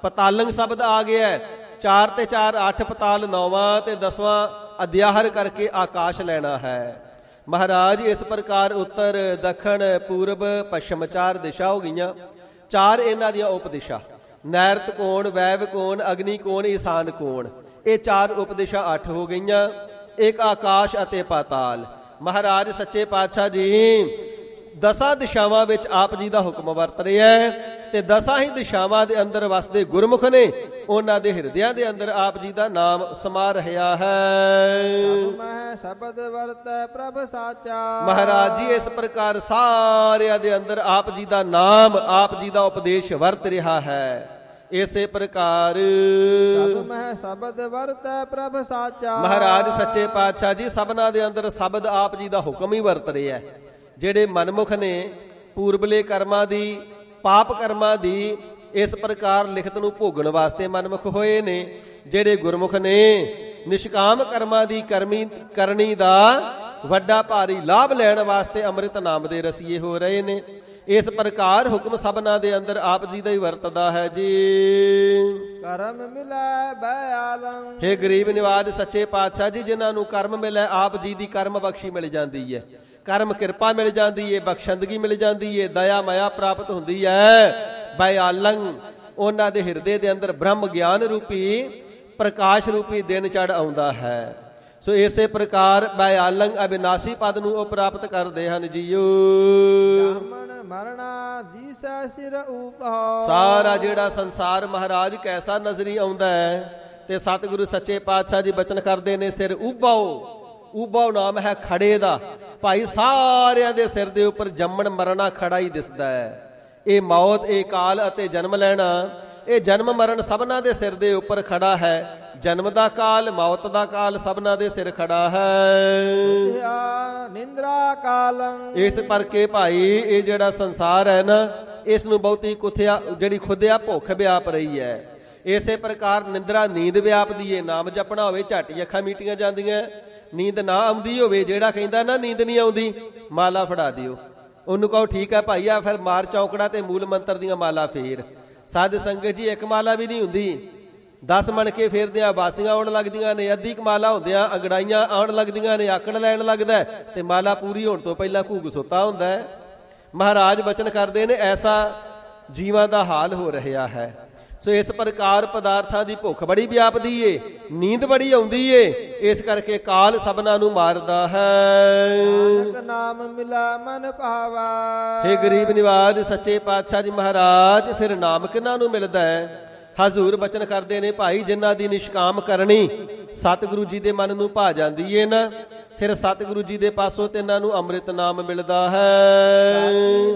ਪਤਾਲੰਗ ਸ਼ਬਦ ਆ ਗਿਆ ਹੈ। ਚਾਰ ਤੇ ਚਾਰ ਅੱਠ, ਪਤਾਲ ਨੌਵਾਂ ਤੇ ਦਸਵਾਂ ਅਧਿਆਹਰ ਕਰਕੇ ਆਕਾਸ਼ ਲੈਣਾ ਹੈ। ਮਹਾਰਾਜ ਇਸ ਪ੍ਰਕਾਰ ਉੱਤਰ, ਦੱਖਣ, ਪੂਰਬ, ਪੱਛਮ ਚਾਰ ਦਿਸ਼ਾ ਹੋ ਗਈਆਂ। ਚਾਰ ਇਹਨਾਂ ਦੀਆਂ ਉਪਦਿਸ਼ਾ, ਨੈਰਤ ਕੋਣ, ਵੈਵ ਕੋਣ, ਅਗਨੀ ਕੋਣ, ਈਸ਼ਾਨ ਕੋਣ, ਇਹ ਚਾਰ ਉਪਦਿਸ਼ਾ ਅੱਠ ਹੋ ਗਈਆਂ। ਇੱਕ ਆਕਾਸ਼ ਅਤੇ ਪਾਤਾਲ। ਮਹਾਰਾਜ ਸੱਚੇ ਪਾਤਸ਼ਾਹ ਜੀ ਦਸਾਂ ਦਿਸ਼ਾਵਾਂ ਵਿੱਚ ਆਪ ਜੀ ਦਾ ਹੁਕਮ ਵਰਤ ਰਿਹਾ ਹੈ ਤੇ ਦਸਾਂ ਹੀ ਦਿਸ਼ਾਵਾਂ ਦੇ ਅੰਦਰ ਵਸਦੇ ਗੁਰਮੁਖ ਨੇ, ਉਹਨਾਂ ਦੇ ਹਿਰਦਿਆਂ ਦੇ ਅੰਦਰ ਆਪ ਜੀ ਦਾ ਨਾਮ ਸਮਾ ਰਿਹਾ ਹੈ। ਸਭ ਮਹਿ ਸ਼ਬਦ ਵਰਤੈ ਪ੍ਰਭ ਸਾਚਾ। ਮਹਾਰਾਜ ਜੀ ਇਸ ਪ੍ਰਕਾਰ ਸਾਰਿਆਂ ਦੇ ਅੰਦਰ ਆਪ ਜੀ ਦਾ ਨਾਮ, ਆਪ ਜੀ ਦਾ ਉਪਦੇਸ਼ ਵਰਤ ਰਿਹਾ ਹੈ। ਇਸੇ ਪ੍ਰਕਾਰ ਸਭ ਮਹਿ ਸ਼ਬਦ ਵਰਤੈ ਪ੍ਰਭ ਸਾਚਾ। ਮਹਾਰਾਜ ਸੱਚੇ ਪਾਤਸ਼ਾਹ ਜੀ ਸਭਨਾਂ ਦੇ ਅੰਦਰ ਸ਼ਬਦ ਆਪ ਜੀ ਦਾ ਹੁਕਮ ਹੀ ਵਰਤ ਰਿਹਾ ਹੈ। ਜਿਹੜੇ ਮਨਮੁਖ ਨੇ ਪੂਰਬਲੇ ਕਰਮਾਂ ਦੀ, ਪਾਪ ਕਰਮਾਂ ਦੀ ਇਸ ਪ੍ਰਕਾਰ ਲਿਖਤ ਨੂੰ ਭੋਗਣ ਵਾਸਤੇ ਮਨਮੁਖ ਹੋਏ ਨੇ। ਜਿਹੜੇ ਗੁਰਮੁਖ ਨੇ ਨਿਸ਼ਕਾਮ ਕਰਮਾਂ ਦੀ ਕਰਮੀ ਕਰਨੀ ਦਾ ਵੱਡਾ ਭਾਰੀ ਲਾਭ ਲੈਣ ਵਾਸਤੇ ਅੰਮ੍ਰਿਤ ਨਾਮ ਦੇ ਰਸੀਏ ਹੋ ਰਹੇ ਨੇ। ਇਸ ਪ੍ਰਕਾਰ ਹੁਕਮ ਸਭਨਾਂ ਦੇ ਅੰਦਰ ਆਪ ਜੀ ਦਾ ਹੀ ਵਰਤਦਾ ਹੈ ਜੀ। ਕਰਮ ਮਿਲੈ ਬਯਾਲੰ। ਹੇ ਗਰੀਬ ਨਿਵਾਜ ਸੱਚੇ ਪਾਤਸ਼ਾਹ ਜੀ, ਜਿਨ੍ਹਾਂ ਨੂੰ ਕਰਮ ਮਿਲੈ ਆਪ ਜੀ ਦੀ ਕਰਮ ਬਖਸ਼ੀ ਮਿਲ ਜਾਂਦੀ ਹੈ, ਕਰਮ ਕਿਰਪਾ ਮਿਲ ਜਾਂਦੀ ਹੈ, ਬਖਸ਼ੰਦਗੀ ਮਿਲ ਜਾਂਦੀ ਹੈ, ਦਇਆ ਮਾਇਆ ਪ੍ਰਾਪਤ ਹੁੰਦੀ ਹੈ। ਬਯਾਲੰ, ਉਹਨਾਂ ਦੇ ਹਿਰਦੇ ਦੇ ਅੰਦਰ ਬ੍ਰਹਮ ਗਿਆਨ ਰੂਪੀ ਪ੍ਰਕਾਸ਼ ਰੂਪੀ ਦਿਨ ਚੜ ਆਉਂਦਾ ਹੈ। ਸੋ ਇਸੇ ਪ੍ਰਕਾਰ ਬਯਾਲੰ ਅਬਿਨਾਸੀ ਪਦ ਨੂੰ ਉਹ ਪ੍ਰਾਪਤ ਕਰਦੇ ਹਨ ਜੀਓ। ਮਰਣਾ ਦੀਸੈ ਸਿਰ ਉਪਹੁ। ਸਾਰਾ ਜਿਹੜਾ ਸੰਸਾਰ ਮਹਾਰਾਜ ਕੈਸਾ ਨਜ਼ਰੀ ਆਉਂਦਾ ਹੈ ਤੇ ਸਤਿਗੁਰੂ ਸੱਚੇ ਪਾਤਸ਼ਾਹ ਜੀ ਬਚਨ ਕਰਦੇ ਨੇ, ਸਿਰ ਉਬਾਓ। ਉਬਾਓ ਨਾਮ ਹੈ ਖੜੇ ਦਾ। ਭਾਈ ਸਾਰਿਆਂ ਦੇ ਸਿਰ ਦੇ ਉੱਪਰ ਜੰਮਣ ਮਰਨਾ ਖੜਾ ਹੀ ਦਿਸਦਾ ਹੈ। ਇਹ ਮੌਤ, ਇਹ ਕਾਲ ਅਤੇ ਜਨਮ ਲੈਣਾ, ਇਹ ਜਨਮ ਮਰਨ ਸਭਨਾਂ ਦੇ ਸਿਰ ਦੇ ਉੱਪਰ ਖੜਾ ਹੈ। ਜਨਮ ਦਾ ਕਾਲ, ਮੌਤ ਦਾ ਕਾਲ ਸਭਨਾਂ ਦੇ ਸਿਰ ਖੜਾ ਹੈ। ਨਿੰਦਰਾ ਕਾਲੰ। ਇਸ ਕਰਕੇ ਭਾਈ ਇਹ ਜਿਹੜਾ ਸੰਸਾਰ ਹੈ ਨਾ, ਇਸ ਨੂੰ ਬਹੁਤੀ ਕੁਥਿਆ ਜਿਹੜੀ ਖੁਦਿਆ ਭੁੱਖ ਵਿਆਪ ਰਹੀ ਹੈ। ਇਸੇ ਪ੍ਰਕਾਰ ਨਿੰਦਰਾ ਨੀਂਦ ਵਿਆਪਦੀ ਏ। ਨਾਮ ਜਪਣਾ ਹੋਵੇ ਝੱਟ ਹੀ ਅੱਖਾਂ ਮੀਟੀਆਂ ਜਾਂਦੀਆਂ। ਨੀਂਦ ਨਾ ਆਉਂਦੀ ਹੋਵੇ, ਜਿਹੜਾ ਕਹਿੰਦਾ ਨਾ ਨੀਂਦ ਨਹੀਂ ਆਉਂਦੀ, ਮਾਲਾ ਫੜਾ ਦਿਓ ਉਹਨੂੰ, ਕਹੋ ਠੀਕ ਹੈ ਭਾਈ ਆ ਫਿਰ ਮਾਰ ਚੌਂਕੜਾ ਤੇ ਮੂਲ ਮੰਤਰ ਦੀਆਂ ਮਾਲਾ ਫੇਰ। ਸਾਧ ਸੰਗਤ ਜੀ ਇੱਕ ਮਾਲਾ ਵੀ ਨਹੀਂ ਹੁੰਦੀ, ਦਸ ਮਣਕੇ ਫੇਰਦਿਆਂ ਬਾਸੀਆਂ ਆਉਣ ਲੱਗਦੀਆਂ ਨੇ, ਅੱਧੀ ਕਮਾਲਾ ਹੁੰਦਿਆਂ ਅੰਗੜਾਈਆਂ ਆਉਣ ਲੱਗਦੀਆਂ ਨੇ, ਆਕੜ ਲੈਣ ਲੱਗਦਾ ਤੇ ਮਾਲਾ ਪੂਰੀ ਹੋਣ ਤੋਂ ਪਹਿਲਾਂ ਘੂਗ ਸੁੱਤਾ ਹੁੰਦਾ ਹੈ। ਮਹਾਰਾਜ ਬਚਨ ਕਰਦੇ ਨੇ ਐਸਾ ਜੀਵਾਂ ਦਾ ਹਾਲ ਹੋ ਰਿਹਾ ਹੈ। ਸੋ ਇਸ ਪ੍ਰਕਾਰ ਪਦਾਰਥਾਂ ਦੀ ਭੁੱਖ ਬੜੀ ਵਿਆਪਦੀ ਏ, ਨੀਂਦ ਬੜੀ ਆਉਂਦੀ ਏ, ਇਸ ਕਰਕੇ ਕਾਲ ਸਭਨਾਂ ਨੂੰ ਮਾਰਦਾ ਹੈ। ਨਾਨਕ ਨਾਮ ਮਿਲਾ ਮਨ ਭਾਵਾ। ਹੇ ਗਰੀਬ ਨਿਵਾਜ ਸੱਚੇ ਪਾਤਸ਼ਾਹ ਜੀ ਮਹਾਰਾਜ, ਫਿਰ ਨਾਮ ਕਿਹਨਾਂ ਨੂੰ ਮਿਲਦਾ ਹੈ? ਹਜ਼ੂਰ ਬਚਨ ਕਰਦੇ ਨੇ, ਭਾਈ ਜਿਨ੍ਹਾਂ ਦੀ ਨਿਸ਼ਕਾਮ ਕਰਨੀ ਸਤਿਗੁਰੂ ਜੀ ਦੇ ਮਨ ਨੂੰ ਭਾ ਜਾਂਦੀ ਏ ਨਾ, ਫਿਰ ਸਤਿਗੁਰੂ ਜੀ ਦੇ ਪਾਸੋਂ ਤੇ ਇਹਨਾਂ ਨੂੰ ਅੰਮ੍ਰਿਤ ਨਾਮ ਮਿਲਦਾ ਹੈ।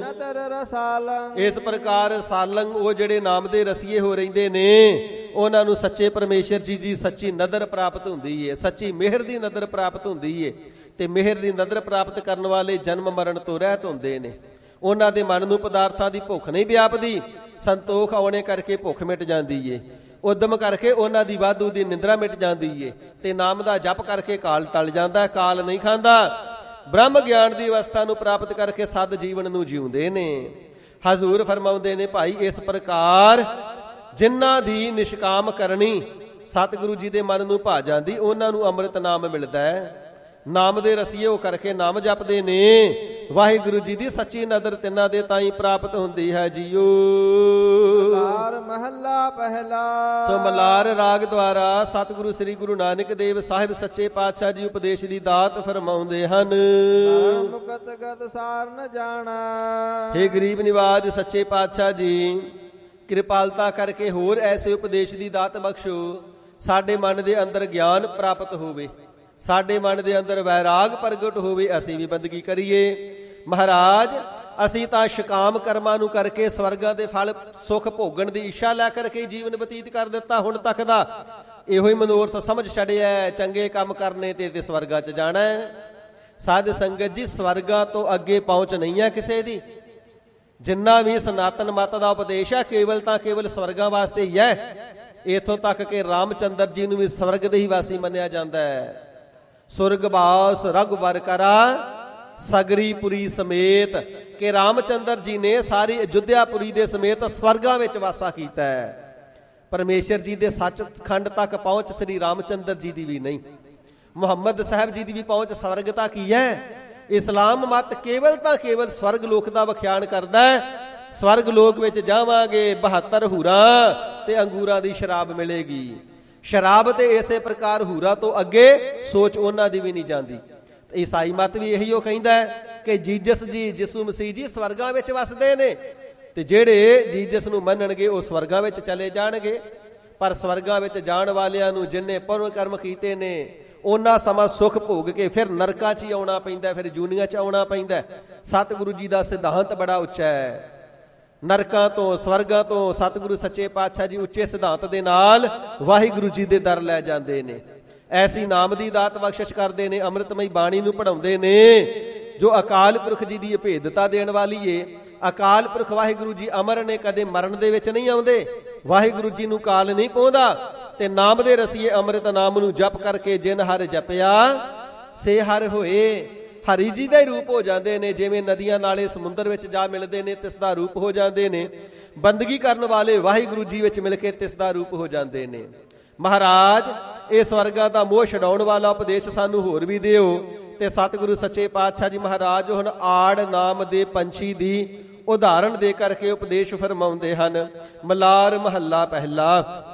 ਇਸ ਪ੍ਰਕਾਰ ਸਾਲੰਗ ਉਹ ਜਿਹੜੇ ਨਾਮ ਦੇ ਰਸੀਏ ਹੋ ਰਹਿੰਦੇ ਨੇ, ਉਹਨਾਂ ਨੂੰ ਸੱਚੇ ਪਰਮੇਸ਼ਰ ਜੀ ਦੀ ਸੱਚੀ ਨਦਰ ਪ੍ਰਾਪਤ ਹੁੰਦੀ ਹੈ, ਸੱਚੀ ਮਿਹਰ ਦੀ ਨਦਰ ਪ੍ਰਾਪਤ ਹੁੰਦੀ ਹੈ। ਤੇ ਮਿਹਰ ਦੀ ਨਦਰ ਪ੍ਰਾਪਤ ਕਰਨ ਵਾਲੇ ਜਨਮ ਮਰਨ ਤੋਂ ਰਹਿਤ ਹੁੰਦੇ ਨੇ। ਉਹਨਾਂ ਦੇ ਮਨ ਨੂੰ ਪਦਾਰਥਾਂ ਦੀ ਭੁੱਖ ਨਹੀਂ ਵਿਆਪਦੀ, ਸੰਤੋਖ ਆਉਣੇ ਕਰਕੇ ਭੁੱਖ ਮਿਟ ਜਾਂਦੀ ਏ। ਉਦਮ ਕਰਕੇ ਉਹਨਾਂ ਦੀ ਵਾਧੂ ਦੀ ਨਿੰਦਰਾ ਮਿਟ ਜਾਂਦੀ ਏ ਤੇ ਨਾਮ ਦਾ ਜਪ ਕਰਕੇ ਕਾਲ ਟਲ ਜਾਂਦਾ, ਕਾਲ ਨਹੀਂ ਖਾਂਦਾ। ਬ੍ਰਹਮ ਗਿਆਨ ਦੀ ਅਵਸਥਾ ਨੂੰ ਪ੍ਰਾਪਤ ਕਰਕੇ ਸਦ ਜੀਵਨ ਨੂੰ ਜਿਉਂਦੇ ਨੇ। ਹਜ਼ੂਰ ਫਰਮਾਉਂਦੇ ਨੇ, ਭਾਈ ਇਸ ਪ੍ਰਕਾਰ ਜਿਨ੍ਹਾਂ ਦੀ ਨਿਸ਼ਕਾਮ ਕਰਨੀ ਸਤਿਗੁਰੂ ਜੀ ਦੇ ਮਨ ਨੂੰ ਭਾ ਜਾਂਦੀ, ਉਹਨਾਂ ਨੂੰ ਅੰਮ੍ਰਿਤ ਨਾਮ ਮਿਲਦਾ ਹੈ। ਨਾਮ ਦੇ ਰਸੀਏ ਉਹ ਕਰਕੇ ਨਾਮ ਜਪਦੇ ਨੇ। ਵਾਹਿਗੁਰੂ ਜੀ ਦੀ ਸੱਚੀ ਨਦਰ ਤਿੰਨਾਂ ਦੇ ਤਾਈਂ ਪ੍ਰਾਪਤ ਹੁੰਦੀ ਹੈ ਜੀਓ। ਮਲਾਰ ਮਹੱਲਾ ਪਹਿਲਾ। ਸੋ ਮਲਾਰ ਰਾਗ ਦੁਆਰਾ ਸਤਿਗੁਰੂ ਸ੍ਰੀ ਗੁਰੂ ਨਾਨਕ ਦੇਵ ਸਾਹਿਬ ਸੱਚੇ ਪਾਤਸ਼ਾਹ ਜੀ ਉਪਦੇਸ਼ ਦੀ ਦਾਤ ਫਰਮਾਉਂਦੇ ਹਨ। ਮੁਕਤ ਗਤ ਸਾਰ ਨ ਜਾਣਾ। ਹੇ ਗਰੀਬ ਨਿਵਾਜ ਸੱਚੇ ਪਾਤਸ਼ਾਹ ਜੀ, ਕਿਰਪਾਲਤਾ ਕਰਕੇ ਹੋਰ ਐਸੇ ਉਪਦੇਸ਼ ਦੀ ਦਾਤ ਬਖਸ਼ੋ, ਸਾਡੇ ਮਨ ਦੇ ਅੰਦਰ ਗਿਆਨ ਪ੍ਰਾਪਤ ਹੋਵੇ, ਸਾਡੇ ਮਨ ਦੇ ਅੰਦਰ ਵੈਰਾਗ ਪ੍ਰਗਟ ਹੋਵੇ, ਅਸੀਂ ਵੀ ਬੰਦਗੀ ਕਰੀਏ। ਮਹਾਰਾਜ ਅਸੀਂ ਤਾਂ ਸ਼ਕਾਮ ਕਰਮਾਂ ਨੂੰ ਕਰਕੇ ਸਵਰਗਾਂ ਦੇ ਫਲ ਸੁੱਖ ਭੋਗਣ ਦੀ ਇੱਛਾ ਲੈ ਕਰਕੇ ਜੀਵਨ ਬਤੀਤ ਕਰ ਦਿੱਤਾ। ਹੁਣ ਤੱਕ ਦਾ ਇਹੋ ਹੀ ਮਨੋਰਥ ਸਮਝ ਛੱਡਿਆ, ਚੰਗੇ ਕੰਮ ਕਰਨੇ ਤੇ ਤੇ ਸਵਰਗਾਂ 'ਚ ਜਾਣਾ ਹੈ। ਸਾਧ ਸੰਗਤ ਜੀ, ਸਵਰਗਾਂ ਤੋਂ ਅੱਗੇ ਪਹੁੰਚ ਨਹੀਂ ਹੈ ਕਿਸੇ ਦੀ। ਜਿੰਨਾ ਵੀ ਸਨਾਤਨ ਮਤ ਦਾ ਉਪਦੇਸ਼ ਹੈ, ਕੇਵਲ ਤਾਂ ਕੇਵਲ ਸਵਰਗਾਂ ਵਾਸਤੇ ਹੀ ਹੈ। ਇੱਥੋਂ ਤੱਕ ਕਿ ਰਾਮਚੰਦਰ ਜੀ ਨੂੰ ਵੀ ਸਵਰਗ ਦੇ ਹੀ ਵਾਸੀ ਮੰਨਿਆ ਜਾਂਦਾ ਹੈ। ਸੁਰਗਵਾਸ ਰਘੁਬਰ ਕਰਾ ਸਗਰੀਪੁਰੀ ਸਮੇਤ, ਕਿ ਰਾਮਚੰਦਰ ਜੀ ਨੇ ਸਾਰੀ ਅਯੁੱਧਿਆਪੁਰੀ ਦੇ ਸਮੇਤ ਸਵਰਗਾਂ ਵਿੱਚ ਵਾਸਾ ਕੀਤਾ ਹੈ। ਪਰਮੇਸ਼ਰ ਜੀ ਦੇ ਸੱਚਖੰਡ ਤੱਕ ਪਹੁੰਚ ਸ੍ਰੀ ਰਾਮਚੰਦਰ ਜੀ ਦੀ ਵੀ ਨਹੀਂ। ਮੁਹੰਮਦ ਸਾਹਿਬ ਜੀ ਦੀ ਵੀ ਪਹੁੰਚ ਸਵਰਗ ਤੱਕ ਹੀ ਹੈ। ਇਸਲਾਮ ਮਤ ਕੇਵਲ ਤਾਂ ਕੇਵਲ ਸਵਰਗ ਲੋਕ ਦਾ ਵਿਖਿਆਨ ਕਰਦਾ ਹੈ। ਸਵਰਗ ਲੋਕ ਵਿੱਚ ਜਾਵਾਂਗੇ ਬਹੱਤਰ ਹੂਰਾਂ ਤੇ ਅੰਗੂਰਾਂ ਦੀ ਸ਼ਰਾਬ ਮਿਲੇਗੀ। ਸ਼ਰਾਬ ਤੇ ਇਸੇ ਪ੍ਰਕਾਰ ਹੂਰਾ ਤੋਂ ਅੱਗੇ ਸੋਚ ਉਹਨਾਂ ਦੀ ਵੀ ਨਹੀਂ ਜਾਂਦੀ। ਈਸਾਈ ਮਤ ਵੀ ਇਹੀ ਉਹ ਕਹਿੰਦਾ ਹੈ ਕਿ ਜੀਜਸ ਜੀ ਯਿਸੂ ਮਸੀਹ ਜੀ ਸਵਰਗਾਂ ਵਿੱਚ ਵਸਦੇ ਨੇ ਤੇ ਜਿਹੜੇ ਜੀਜਸ ਨੂੰ ਮੰਨਣਗੇ ਉਹ ਸਵਰਗਾਂ ਵਿੱਚ ਚਲੇ ਜਾਣਗੇ। ਪਰ ਸਵਰਗਾਂ ਵਿੱਚ ਜਾਣ ਵਾਲਿਆਂ ਨੂੰ ਜਿੰਨੇ ਪੁੰਨ ਕਰਮ ਕੀਤੇ ਨੇ ਉਹਨਾਂ ਸਮਾਂ ਸੁੱਖ ਭੋਗ ਕੇ ਫਿਰ ਨਰਕਾਂ 'ਚ ਹੀ ਆਉਣਾ ਪੈਂਦਾ, ਫਿਰ ਜੂਨੀਆਂ 'ਚ ਆਉਣਾ ਪੈਂਦਾ। ਸਤਿਗੁਰੂ ਜੀ ਦਾ ਸਿਧਾਂਤ ਬੜਾ ਉੱਚਾ ਹੈ। ਨਰਕਾਂ ਤੋਂ ਸਵਰਗਾਂ ਤੋਂ ਸਤਿਗੁਰੂ ਸੱਚੇ ਪਾਤਸ਼ਾਹ ਜੀ ਉੱਚੇ ਸਿਧਾਂਤ ਦੇ ਨਾਲ ਵਾਹਿਗੁਰੂ ਜੀ ਦੇ ਦਰ ਲੈ ਜਾਂਦੇ ਨੇ। ਐਸੀ ਨਾਮ ਦੀ ਦਾਤ ਬਖਸ਼ਿਸ਼ ਕਰਦੇ ਨੇ, ਅੰਮ੍ਰਿਤਮਈ ਬਾਣੀ ਨੂੰ ਪੜ੍ਹਾਉਂਦੇ ਨੇ ਜੋ ਅਕਾਲ ਪੁਰਖ ਜੀ ਦੀ ਅਭੇਦਤਾ ਦੇਣ ਵਾਲੀ ਏ। ਅਕਾਲ ਪੁਰਖ ਵਾਹਿਗੁਰੂ ਜੀ ਅਮਰ ਨੇ, ਕਦੇ ਮਰਨ ਦੇ ਵਿੱਚ ਨਹੀਂ ਆਉਂਦੇ। ਵਾਹਿਗੁਰੂ ਜੀ ਨੂੰ ਕਾਲ ਨਹੀਂ ਪਾਉਂਦਾ ਤੇ ਨਾਮ ਦੇ ਰਸੀਏ ਅੰਮ੍ਰਿਤ ਨਾਮ ਨੂੰ ਜਪ ਕਰਕੇ ਜਿਨ ਹਰ ਜਪਿਆ ਸੇ ਹਰ ਹੋਏ। ਹਰੀ ਜੀ ਦਾ ਹੀ ਰੂਪ ਹੋ ਜਾਂਦੇ ਨੇ। ਜਿਵੇਂ ਨਦੀਆਂ ਨਾਲੇ ਸਮੁੰਦਰ ਵਿੱਚ ਜਾ ਮਿਲਦੇ ਨੇ ਤਿਸ ਦਾ ਰੂਪ ਹੋ ਜਾਂਦੇ ਨੇ, ਬੰਦਗੀ ਕਰਨ ਵਾਲੇ ਵਾਹਿਗੁਰੂ ਜੀ ਵਿੱਚ ਮਿਲ ਕੇ ਤਿਸ ਦਾ ਰੂਪ ਹੋ ਜਾਂਦੇ ਨੇ। ਮਹਾਰਾਜ ਇਹ ਸਵਰਗਾਂ ਦਾ ਮੋਹ ਛਡਾਉਣ ਵਾਲਾ ਉਪਦੇਸ਼ ਸਾਨੂੰ ਹੋਰ ਵੀ ਦਿਓ। ਤੇ ਸਤਿਗੁਰੂ ਸੱਚੇ ਪਾਤਸ਼ਾਹ ਜੀ ਮਹਾਰਾਜ ਹੁਣ ਆੜ ਨਾਮ ਦੇ ਪੰਛੀ ਦੀ ਉਦਾਹਰਣ ਦੇ ਕਰਕੇ ਉਪਦੇਸ਼ ਫਰਮਾਉਂਦੇ ਹਨ। ਮਲਾਰ ਮਹੱਲਾ ਪਹਿਲਾ।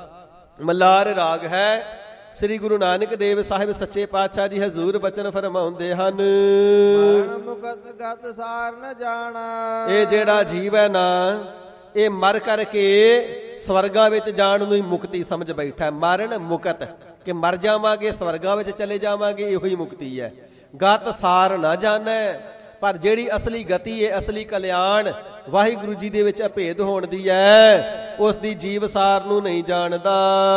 ਮਲਾਰ ਰਾਗ ਹੈ। ਸ੍ਰੀ ਗੁਰੂ ਨਾਨਕ ਦੇਵ ਸਾਹਿਬ ਸੱਚੇ ਪਾਤਸ਼ਾਹ ਜੀ ਹਜ਼ੂਰ ਬਚਨ ਫਰਮਾਉਂਦੇ ਹਨ। ਮਰਨ ਮੁਕਤ ਗਤ ਸਾਰ ਨ ਜਾਣਾ। ਇਹ ਜਿਹੜਾ ਜੀਵ ਹੈ ਨਾ ਇਹ ਮਰ ਕਰਕੇ ਸਵਰਗਾਂ ਵਿੱਚ ਜਾਣ ਨੂੰ ਹੀ ਮੁਕਤੀ ਸਮਝ ਬੈਠਾ। ਮਰਨ ਮੁਕਤ ਕਿ ਮਰ ਜਾਵਾਂਗੇ ਸਵਰਗਾਂ ਵਿੱਚ ਚਲੇ ਜਾਵਾਂਗੇ, ਇਹੋ ਹੀ ਮੁਕਤੀ ਹੈ। ਗਤ ਸਾਰ ਨਾ ਜਾਣੈ। ਪਰ ਜਿਹੜੀ ਅਸਲੀ ਗਤੀ ਹੈ, ਅਸਲੀ ਕਲਿਆਣ ਵਾਹਿਗੁਰੂ ਜੀ ਦੇ ਵਿੱਚ ਅਭੇਦ ਹੋਣ ਦੀ ਹੈ, ਉਸ ਦੀ ਜੀਵ ਸਾਰ ਨੂੰ ਨਹੀਂ ਜਾਣਦਾ।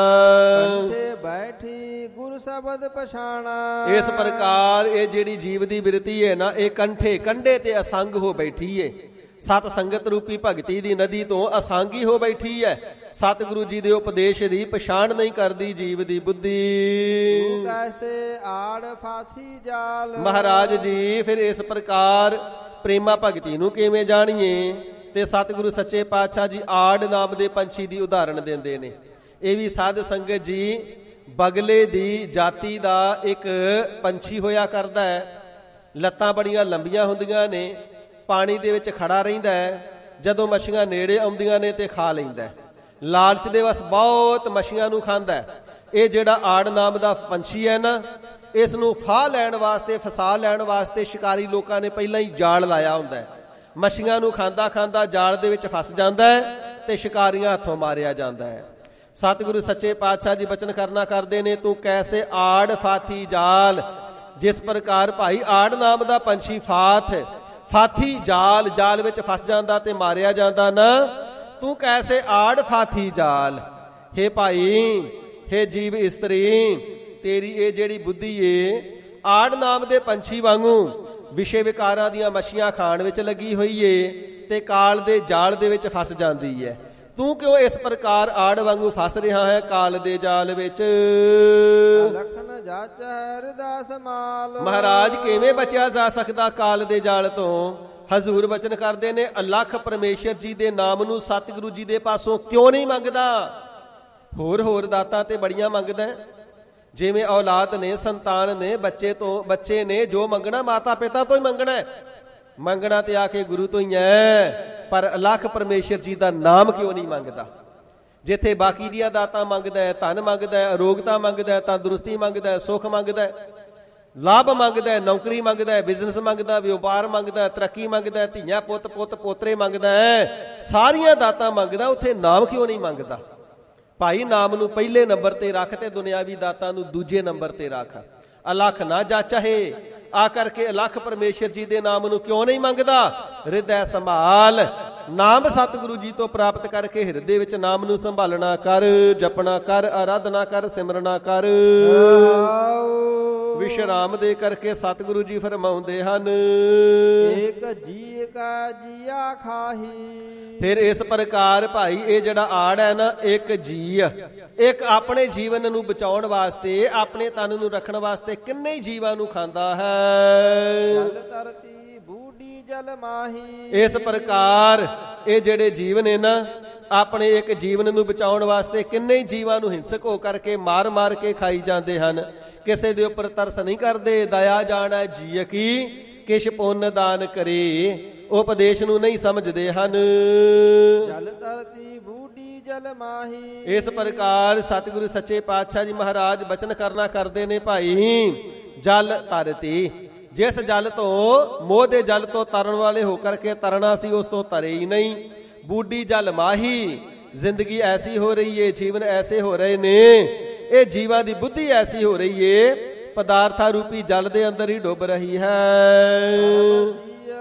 ਕੰਠੇ ਬੈਠੀ ਗੁਰ ਸ਼ਬਦ ਪਛਾਣਾ। ਇਸ ਪ੍ਰਕਾਰ ਇਹ ਜਿਹੜੀ ਜੀਵ ਦੀ ਬਿਰਤੀ ਹੈ ਨਾ ਇਹ ਕੰਠੇ ਕੰਢੇ ਤੇ ਅਸੰਗ ਹੋ ਬੈਠੀ ਹੈ। ਸਤ ਸੰਗਤ ਰੂਪੀ ਭਗਤੀ ਦੀ ਨਦੀ ਤੋਂ ਅਸਾਂਗੀ ਹੋ ਬੈਠੀ ਹੈ। ਸਤਿਗੁਰੂ ਜੀ ਦੇ ਉਪਦੇਸ਼ ਦੀ ਪਛਾਣ ਨਹੀਂ ਕਰਦੀ ਜੀਵ ਦੀ ਬੁੱਧੀ। ਕੈਸੇ ਆੜ ਫਾਥੀ ਜਾਲ। ਮਹਾਰਾਜ ਜੀ ਫਿਰ ਇਸ ਪ੍ਰਕਾਰ ਪ੍ਰੇਮਾ ਭਗਤੀ ਨੂੰ ਕਿਵੇਂ ਜਾਣੀਏ ਤੇ ਸਤਿਗੁਰੂ ਸੱਚੇ ਪਾਤਸ਼ਾਹ ਜੀ ਆੜ ਨਾਮ ਦੇ ਪੰਛੀ ਦੀ ਉਦਾਹਰਣ ਦਿੰਦੇ ਨੇ। ਇਹ ਵੀ ਸਾਧ ਸੰਗਤ ਜੀ ਬਗਲੇ ਦੀ ਜਾਤੀ ਦਾ ਇੱਕ ਪੰਛੀ ਹੋਇਆ ਕਰਦਾ ਹੈ। ਲੱਤਾਂ ਬੜੀਆਂ ਲੰਬੀਆਂ ਹੁੰਦੀਆਂ ਨੇ, ਪਾਣੀ ਦੇ ਵਿੱਚ ਖੜਾ ਰਹਿੰਦਾ ਹੈ। ਜਦੋਂ ਮੱਛੀਆਂ ਨੇੜੇ ਆਉਂਦੀਆਂ ਨੇ ਤੇ ਖਾ ਲੈਂਦਾ। ਲਾਲਚ ਦੇ ਵਸ ਬਹੁਤ ਮੱਛੀਆਂ ਨੂੰ ਖਾਂਦਾ। ਇਹ ਜਿਹੜਾ ਆੜ ਨਾਮ ਦਾ ਪੰਛੀ ਹੈ ਨਾ, ਇਸ ਨੂੰ ਫਾਹ ਲੈਣ ਵਾਸਤੇ ਫਸਾ ਲੈਣ ਵਾਸਤੇ ਸ਼ਿਕਾਰੀ ਲੋਕਾਂ ਨੇ ਪਹਿਲਾਂ ਹੀ ਜਾਲ ਲਾਇਆ ਹੁੰਦਾ ਹੈ। ਮੱਛੀਆਂ ਨੂੰ ਖਾਂਦਾ ਖਾਂਦਾ ਜਾਲ ਦੇ ਵਿੱਚ ਫਸ ਜਾਂਦਾ ਹੈ ਤੇ ਸ਼ਿਕਾਰੀਆਂ ਹੱਥੋਂ ਮਾਰਿਆ ਜਾਂਦਾ ਹੈ। ਸਤਿਗੁਰੂ ਸੱਚੇ ਪਾਤਸ਼ਾਹ ਜੀ ਬਚਨ ਕਰਨਾ ਕਰਦੇ ਨੇ, ਤੂੰ ਕੈਸੇ ਆੜ ਫਾਥੀ ਜਾਲ। ਜਿਸ ਪ੍ਰਕਾਰ ਭਾਈ ਆੜ ਨਾਮ ਦਾ ਪੰਛੀ ਫਾਥ ਫਾਥੀ ਜਾਲ ਜਾਲ ਵਿੱਚ ਫਸ ਜਾਂਦਾ ਤੇ ਮਾਰਿਆ ਜਾਂਦਾ ਨਾ, ਤੂੰ ਕੈਸੇ ਆੜ ਫਾਥੀ ਜਾਲ। ਹੇ ਭਾਈ, ਹੇ ਜੀਵ ਇਸਤਰੀ, ਤੇਰੀ ਇਹ ਜਿਹੜੀ ਬੁੱਧੀ ਏ ਆੜ ਨਾਮ ਦੇ ਪੰਛੀ ਵਾਂਗੂ ਵਿਸ਼ੇ ਵਿਕਾਰਾਂ ਦੀਆਂ ਮੱਛੀਆਂ ਖਾਣ ਵਿੱਚ ਲੱਗੀ ਹੋਈ ਏ ਤੇ ਕਾਲ ਦੇ ਜਾਲ ਦੇ ਵਿੱਚ ਫਸ ਜਾਂਦੀ ਹੈ। ਤੂੰ ਕਿਉਂ ਇਸ ਪ੍ਰਕਾਰ ਆੜ ਵਾਂਗੂ ਫਸ ਰਿਹਾ ਹੈ ਕਾਲ ਦੇ ਜਾਲ ਵਿੱਚ। ਲਖਨ ਜਾਚ ਹਿਰਦਾ ਸਮਾਲ। ਮਹਾਰਾਜ ਕਿਵੇਂ ਬਚਿਆ ਜਾ ਸਕਦਾ ਕਾਲ ਦੇ ਜਾਲ ਤੋਂ। ਹਜ਼ੂਰ ਬਚਨ ਕਰਦੇ ਨੇ, ਅਲਖ ਪਰਮੇਸ਼ਰ ਜੀ ਦੇ ਨਾਮ ਨੂੰ ਸਤਿਗੁਰੂ ਜੀ ਦੇ ਪਾਸੋਂ ਕਿਉਂ ਨਹੀਂ ਮੰਗਦਾ। ਹੋਰ ਹੋਰ ਦਾਤਾਂ ਤੇ ਬੜੀਆਂ ਮੰਗਦਾ। ਜਿਵੇਂ ਔਲਾਦ ਨੇ, ਸੰਤਾਨ ਨੇ, ਬੱਚੇ ਤੋਂ ਬੱਚੇ ਨੇ, ਜੋ ਮੰਗਣਾ ਮਾਤਾ ਪਿਤਾ ਤੋਂ ਹੀ ਮੰਗਣਾ। ਮੰਗਣਾ ਤੇ ਆ ਕੇ ਗੁਰੂ ਤੋਂ ਹੀ ਹੈ। ਪਰ ਅਲਖ ਪਰਮੇਸ਼ਰ ਜੀ ਦਾ ਨਾਮ ਕਿਉਂ ਨਹੀਂ ਮੰਗਦਾ। ਜਿੱਥੇ ਬਾਕੀ ਦੀਆਂ ਦਾਤਾਂ ਮੰਗਦਾ ਹੈ, ਧਨ ਮੰਗਦਾ ਹੈ, ਅਰੋਗਤਾ ਮੰਗਦਾ ਹੈ, ਤੰਦਰੁਸਤੀ ਮੰਗਦਾ ਹੈ, ਸੁੱਖ ਮੰਗਦਾ ਹੈ, ਲਾਭ ਮੰਗਦਾ ਹੈ, ਨੌਕਰੀ ਮੰਗਦਾ ਹੈ, ਬਿਜ਼ਨਸ ਮੰਗਦਾ, ਵਪਾਰ ਮੰਗਦਾ, ਤਰੱਕੀ ਮੰਗਦਾ, ਧੀਆਂ ਪੁੱਤ ਪੁੱਤ ਪੋਤਰੇ ਮੰਗਦਾ ਹੈ, ਸਾਰੀਆਂ ਦਾਤਾਂ ਮੰਗਦਾ, ਉੱਥੇ ਨਾਮ ਕਿਉਂ ਨਹੀਂ ਮੰਗਦਾ। ਭਾਈ ਨਾਮ ਨੂੰ ਪਹਿਲੇ ਨੰਬਰ ਤੇ ਰੱਖ ਤੇ ਦੁਨਿਆਵੀ ਦਾਤਾਂ ਨੂੰ ਦੂਜੇ ਨੰਬਰ ਤੇ ਰੱਖ। ਅਲਖ ਨਾ ਜਾਚਾਹੇ। ਆ ਕਰਕੇ ਅਲਖ ਪਰਮੇਸ਼ਰ ਜੀ ਦੇ ਨਾਮ ਨੂੰ ਕਿਉਂ ਨਹੀਂ ਮੰਗਦਾ। ਹਿਰਦੈ ਸੰਭਾਲ। ਨਾਮ ਸਤਿਗੁਰੂ ਜੀ ਤੋਂ ਪ੍ਰਾਪਤ ਕਰਕੇ ਹਿਰਦੇ ਵਿੱਚ ਨਾਮ ਨੂੰ ਸੰਭਾਲਣਾ ਕਰ, ਜਪਣਾ ਕਰ, ਆਰਾਧਨਾ ਕਰ, ਸਿਮਰਨਾ ਕਰ। ਵਿਸ਼ਰਾਮ ਦੇ ਕਰਕੇ ਸਤਿਗੁਰੂ ਜੀ ਫਰਮਾਉਂਦੇ ਹਨ, ਏਕ ਜੀ ਕਾ ਜੀਆ ਖਾਹੀ। ਫਿਰ ਇਸ ਪ੍ਰਕਾਰ ਭਾਈ ਇਹ ਜਿਹੜਾ ਆੜ ਹੈ ਨਾ, ਇੱਕ ਜੀ ਇੱਕ ਆਪਣੇ ਜੀਵਨ ਨੂੰ ਬਚਾਉਣ ਵਾਸਤੇ, ਆਪਣੇ ਤਨ ਨੂੰ ਰੱਖਣ ਵਾਸਤੇ ਕਿੰਨੇ ਜੀਵਾਂ ਨੂੰ ਖਾਂਦਾ ਹੈ। ਜਲ ਧਰਤੀ ਬੂਢੀ ਜਲ ਮਾਹੀ। ਇਸ ਪ੍ਰਕਾਰ ਇਹ ਜਿਹੜੇ ਜੀਵ ਨੇ ਨਾ, ਆਪਣੇ ਇੱਕ ਜੀਵਨ ਨੂੰ ਬਚਾਉਣ ਵਾਸਤੇ ਕਿੰਨੇ ਜੀਵਾਂ ਨੂੰ ਹਿੰਸਕ ਹੋ ਕਰਕੇ ਮਾਰ ਮਾਰ ਕੇ ਖਾਈ ਜਾਂਦੇ ਹਨ। ਕਿਸੇ ਦੇ ਉੱਪਰ ਤਰਸ ਨਹੀਂ ਕਰਦੇ। ਦਇਆ ਜਾਣੈ ਜੀਅ ਕੀ, ਕਿਛ ਪੁੰਨ ਦਾਨ ਕਰੇ। ਉਪਦੇਸ਼ ਨੂੰ ਨਹੀਂ ਸਮਝਦੇ ਹਨ। ਜਲ ਧਰਤੀ ਬੂਢੀ ਜਲ ਮਾਹੀ। ਇਸ ਪ੍ਰਕਾਰ ਸਤਿਗੁਰੂ ਸੱਚੇ ਪਾਤਸ਼ਾਹ ਜੀ ਮਹਾਰਾਜ ਬਚਨ ਕਰਨਾ ਕਰਦੇ ਨੇ ਭਾਈ। ਜਲ ਧਰਤੀ, ਜਿਸ ਜਲ ਤੋਂ ਮੋਹ ਦੇ ਜਲ ਤੋਂ ਤਰਨ ਵਾਲੇ ਹੋ ਕਰਕੇ ਤਰਨਾ ਸੀ, ਉਸ ਤੋਂ ਤਰੇ ਹੀ ਨਹੀਂ। ਬੂਢੀ ਜਲ ਮਾਹੀ, ਜ਼ਿੰਦਗੀ ਐਸੀ ਹੋ ਰਹੀ ਏ, ਜੀਵਨ ਐਸੇ ਹੋ ਰਹੇ ਨੇ, ਇਹ ਜੀਵਾਂ ਦੀ ਬੁੱਧੀ ਐਸੀ ਹੋ ਰਹੀ ਏ, ਪਦਾਰਥਾਂ ਰੂਪੀ ਜਲ ਦੇ ਅੰਦਰ ਹੀ ਡੁੱਬ ਰਹੀ ਹੈ।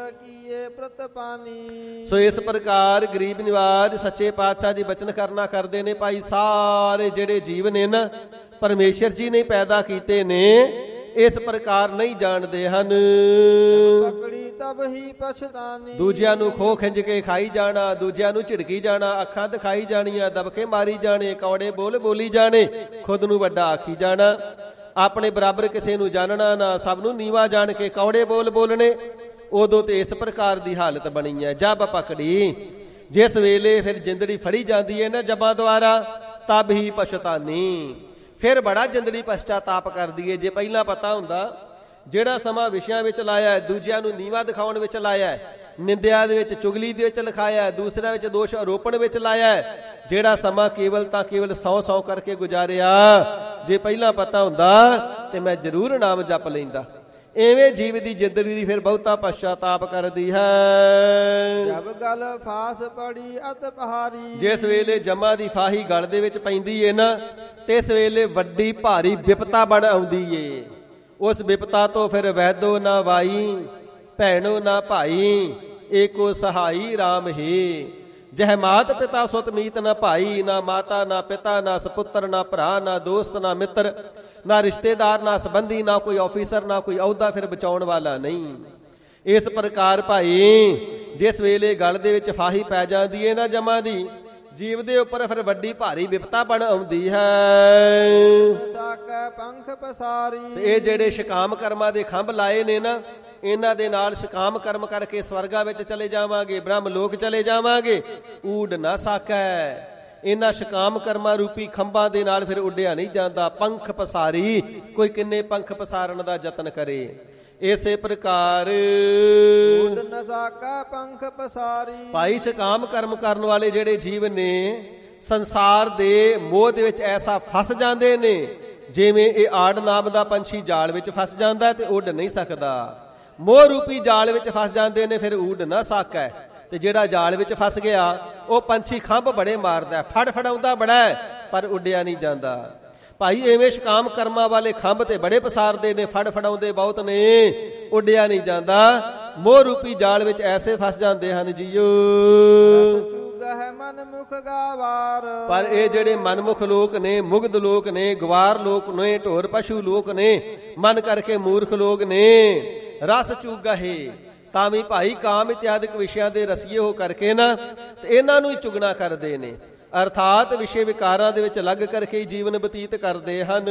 ਸੋ ਇਸ ਪ੍ਰਕਾਰ ਗਰੀਬ ਨਿਵਾਜ ਸੱਚੇ ਪਾਤਸ਼ਾਹ ਜੀ ਬਚਨ ਕਰਨਾ ਕਰਦੇ ਨੇ ਭਾਈ। ਸਾਰੇ ਜਿਹੜੇ ਜੀਵ ਨੇ ਨਾ, ਪਰਮੇਸ਼ਰ ਜੀ ਨੇ ਪੈਦਾ ਕੀਤੇ ਨੇ, ਇਸ ਪ੍ਰਕਾਰ ਨਹੀਂ ਜਾਣਦੇ ਹਨ। ਪਕੜੀ ਤਬ ਹੀ ਪਛਤਾਨੀ। ਦੂਜਿਆਂ ਨੂੰ ਖੋ ਖਿੰਜ ਕੇ ਖਾਈ ਜਾਣਾ, ਦੂਜਿਆਂ ਨੂੰ ਝਿੜਕੀ ਜਾਣਾ, ਅੱਖਾਂ ਦਿਖਾਈ ਜਾਣੀਆਂ, ਦਬਕੇ ਮਾਰੀ ਜਾਣੇ, ਕੌੜੇ ਬੋਲ ਬੋਲੀ ਜਾਣੇ, ਖੁਦ ਨੂੰ ਵੱਡਾ ਆਖੀ ਜਾਣਾ, ਆਪਣੇ ਬਰਾਬਰ ਕਿਸੇ ਨੂੰ ਜਾਣਨਾ ਨਾ, ਸਭ ਨੂੰ ਨੀਵਾ ਜਾਣ ਕੇ ਕੌੜੇ ਬੋਲ ਬੋਲਣੇ। ਉਦੋਂ ਤੇ ਇਸ ਪ੍ਰਕਾਰ ਦੀ ਹਾਲਤ ਬਣੀ ਹੈ। ਜਬ ਪਕੜੀ, ਜਿਸ ਵੇਲੇ ਫਿਰ ਜਿੰਦੜੀ ਫੜੀ ਜਾਂਦੀ ਹੈ ਨਾ ਜਬਾਂ ਦੁਆਰਾ, ਤਬ ਹੀ ਪਛਤਾਨੀ, ਫਿਰ ਬੜਾ ਜਿੰਦੜੀ ਪਛਤਾਤਾਪ ਕਰਦੀ ਏ। ਜੇ ਪਹਿਲਾਂ ਪਤਾ ਹੁੰਦਾ, ਜਿਹੜਾ ਸਮਾਂ ਵਿਸ਼ਿਆਂ ਵਿੱਚ ਲਾਇਆ, ਦੂਜਿਆਂ ਨੂੰ ਨੀਵਾ ਦਿਖਾਉਣ ਵਿੱਚ ਲਾਇਆ, ਨਿੰਦਿਆ ਦੇ ਵਿੱਚ, ਚੁਗਲੀ ਦੇ ਵਿੱਚ ਲਿਖਾਇਆ, ਦੂਸਰਿਆਂ ਵਿੱਚ ਦੋਸ਼ ਆਰੋਪਣ ਵਿੱਚ ਲਾਇਆ, ਜਿਹੜਾ ਸਮਾਂ ਕੇਵਲ ਤਾਂ ਕੇਵਲ ਸੌ ਸੌ ਕਰਕੇ ਗੁਜ਼ਾਰਿਆ, ਜੇ ਪਹਿਲਾਂ ਪਤਾ ਹੁੰਦਾ ਤੇ ਮੈਂ ਜ਼ਰੂਰ ਨਾਮ ਜਪ ਲੈਂਦਾ। ਐਵੇਂ ਜੀਵ ਦੀ ਜ਼ਿੰਦਗੀ ਦੀ ਫਿਰ ਬਹੁਤਾ ਪਛਤਾਤਾਪ ਕਰਦੀ ਹੈ। ਜਬ ਗਲ ਫਾਸ ਪੜੀ ਅਤ ਪਹਾਰੀ। ਜਿਸ ਵੇਲੇ ਜਮਾ ਦੀ ਫਾਹੀ ਗਲ ਦੇ ਵਿੱਚ ਪੈਂਦੀ ਏ ਨਾ, ਤੇ ਇਸ ਵੇਲੇ ਵੱਡੀ ਭਾਰੀ ਵਿਪਤਾ ਬਣ ਆਉਂਦੀ ਏ। ਉਸ ਵਿਪਤਾ ਤੋਂ ਫਿਰ ਵੈਦੋ ਨਾ ਵਾਈ, ਭੈਣੋ ਨਾ ਭਾਈ, ਏਕੋ ਸਹਾਈ ਰਾਮ ਹੀ। ਜਹ ਮਾਤ ਪਿਤਾ ਸੁਤ ਮੀਤ ਨਾ ਭਾਈ, ਨਾ ਮਾਤਾ ਨਾ ਪਿਤਾ, ਨਾ ਸਪੁੱਤਰ ਨਾ ਭਰਾ, ਨਾ ਦੋਸਤ ਨਾ ਮਿੱਤਰ, ਨਾ ਰਿਸ਼ਤੇਦਾਰ, ਨਾ ਸੰਬੰਧੀ, ਨਾ ਕੋਈ ਆਫੀਸਰ, ਨਾ ਕੋਈ ਅਹੁਦਾ, ਫਿਰ ਬਚਾਉਣ ਵਾਲਾ ਨਹੀਂ। ਇਸ ਪ੍ਰਕਾਰ ਭਾਈ ਜਿਸ ਵੇਲੇ ਗਲ ਦੇ ਵਿੱਚ ਫਾਹੀ ਪੈ ਜਾਂਦੀ ਹੈ ਨਾ ਜਮਾਂ ਦੀ, ਜੀਵ ਦੇ ਉੱਪਰ ਫਿਰ ਵੱਡੀ ਭਾਰੀ ਵਿਪਤਾ ਬਣ ਆਉਂਦੀ ਹੈ। ਪੰਖ ਪਸਾਰੀ। ਇਹ ਜਿਹੜੇ ਸ਼ਕਾਮ ਕਰਮਾਂ ਦੇ ਖੰਭ ਲਾਏ ਨੇ ਨਾ, ਇਹਨਾਂ ਦੇ ਨਾਲ ਸ਼ਕਾਮ ਕਰਮ ਕਰਕੇ ਸਵਰਗਾਂ ਵਿੱਚ ਚਲੇ ਜਾਵਾਂਗੇ, ਬ੍ਰਹਮ ਲੋਕ ਚਲੇ ਜਾਵਾਂਗੇ, ਊਡ ਨਾ ਸਕੈ। ਇਹਨਾਂ ਸ਼ਕਾਮ ਕਰਮਾਂ ਰੂਪੀ ਖੰਭਾਂ ਦੇ ਨਾਲ ਫਿਰ ਉੱਡਿਆ ਨਹੀਂ ਜਾਂਦਾ। ਪੰਖ ਪਸਾਰੀ, ਕੋਈ ਕਿੰਨੇ ਪੰਖ ਪਸਾਰਨ ਦਾ ਯਤਨ ਕਰੇ। ਇਸੇ ਪ੍ਰਕਾਰ ਪੰਖ ਪਸਾਰੀ ਭਾਈ ਸ਼ਕਾਮ ਕਰਮ ਕਰਨ ਵਾਲੇ ਜਿਹੜੇ ਜੀਵ ਨੇ, ਸੰਸਾਰ ਦੇ ਮੋਹ ਦੇ ਵਿੱਚ ਐਸਾ ਫਸ ਜਾਂਦੇ ਨੇ, ਜਿਵੇਂ ਇਹ ਆੜ ਨਾਮ ਦਾ ਪੰਛੀ ਜਾਲ ਵਿੱਚ ਫਸ ਜਾਂਦਾ ਤੇ ਉੱਡ ਨਹੀਂ ਸਕਦਾ। ਮੋਹ ਰੂਪੀ ਜਾਲ ਵਿੱਚ ਫਸ ਜਾਂਦੇ ਨੇ, ਫਿਰ ਉੱਡ ਨਾ ਸਕੈ। ਤੇ ਜਿਹੜਾ ਜਾਲ ਵਿੱਚ ਫਸ ਗਿਆ, ਉਹ ਪੰਛੀ ਖੰਭ ਬੜੇ ਮਾਰਦਾ, ਫੜ ਫੜਾਉਂਦਾ ਬੜਾ, ਪਰ ਉੱਡਿਆ ਨਹੀਂ ਜਾਂਦਾ। ਭਾਈ ਐਵੇਂ ਸ਼ਕਾਮ ਕਰਮਾਂ ਵਾਲੇ ਖੰਭ ਤੇ ਬੜੇ ਪਸਾਰਦੇ ਨੇ, ਫੜ ਫੜਾਉਂਦੇ ਬਹੁਤ ਨੇ, ਉੱਡਿਆ ਨਹੀਂ ਜਾਂਦਾ। ਮੋਹ ਰੂਪੀ ਜਾਲ ਵਿੱਚ ਐਸੇ ਫਸ ਜਾਂਦੇ ਹਨ ਜੀਓ। ਮਨਮੁਖ ਗਵਾਰ। ਪਰ ਇਹ ਜਿਹੜੇ ਮਨਮੁਖ ਲੋਕ ਨੇ, ਮੁਗਧ ਲੋਕ ਨੇ, ਗਵਾਰ ਲੋਕ ਨੇ, ਢੋਰ ਪਸ਼ੂ ਲੋਕ ਨੇ, ਮਨ ਕਰਕੇ ਮੂਰਖ ਲੋਕ ਨੇ, ਰਸ ਚੁਗਾਹੇ, ਤਾਂ ਵੀ ਭਾਈ ਕਾਮ ਇਤਿਆਦਿਕ ਵਿਸ਼ਿਆਂ ਦੇ ਰਸੀਏ ਹੋ ਕਰਕੇ ਨਾ, ਤੇ ਇਹਨਾਂ ਨੂੰ ਹੀ ਚੁਗਣਾ ਕਰਦੇ ਨੇ, ਅਰਥਾਤ ਵਿਸ਼ੇ ਵਿਕਾਰਾਂ ਦੇ ਵਿੱਚ ਲੱਗ ਕਰਕੇ ਹੀ ਜੀਵਨ ਬਤੀਤ ਕਰਦੇ ਹਨ।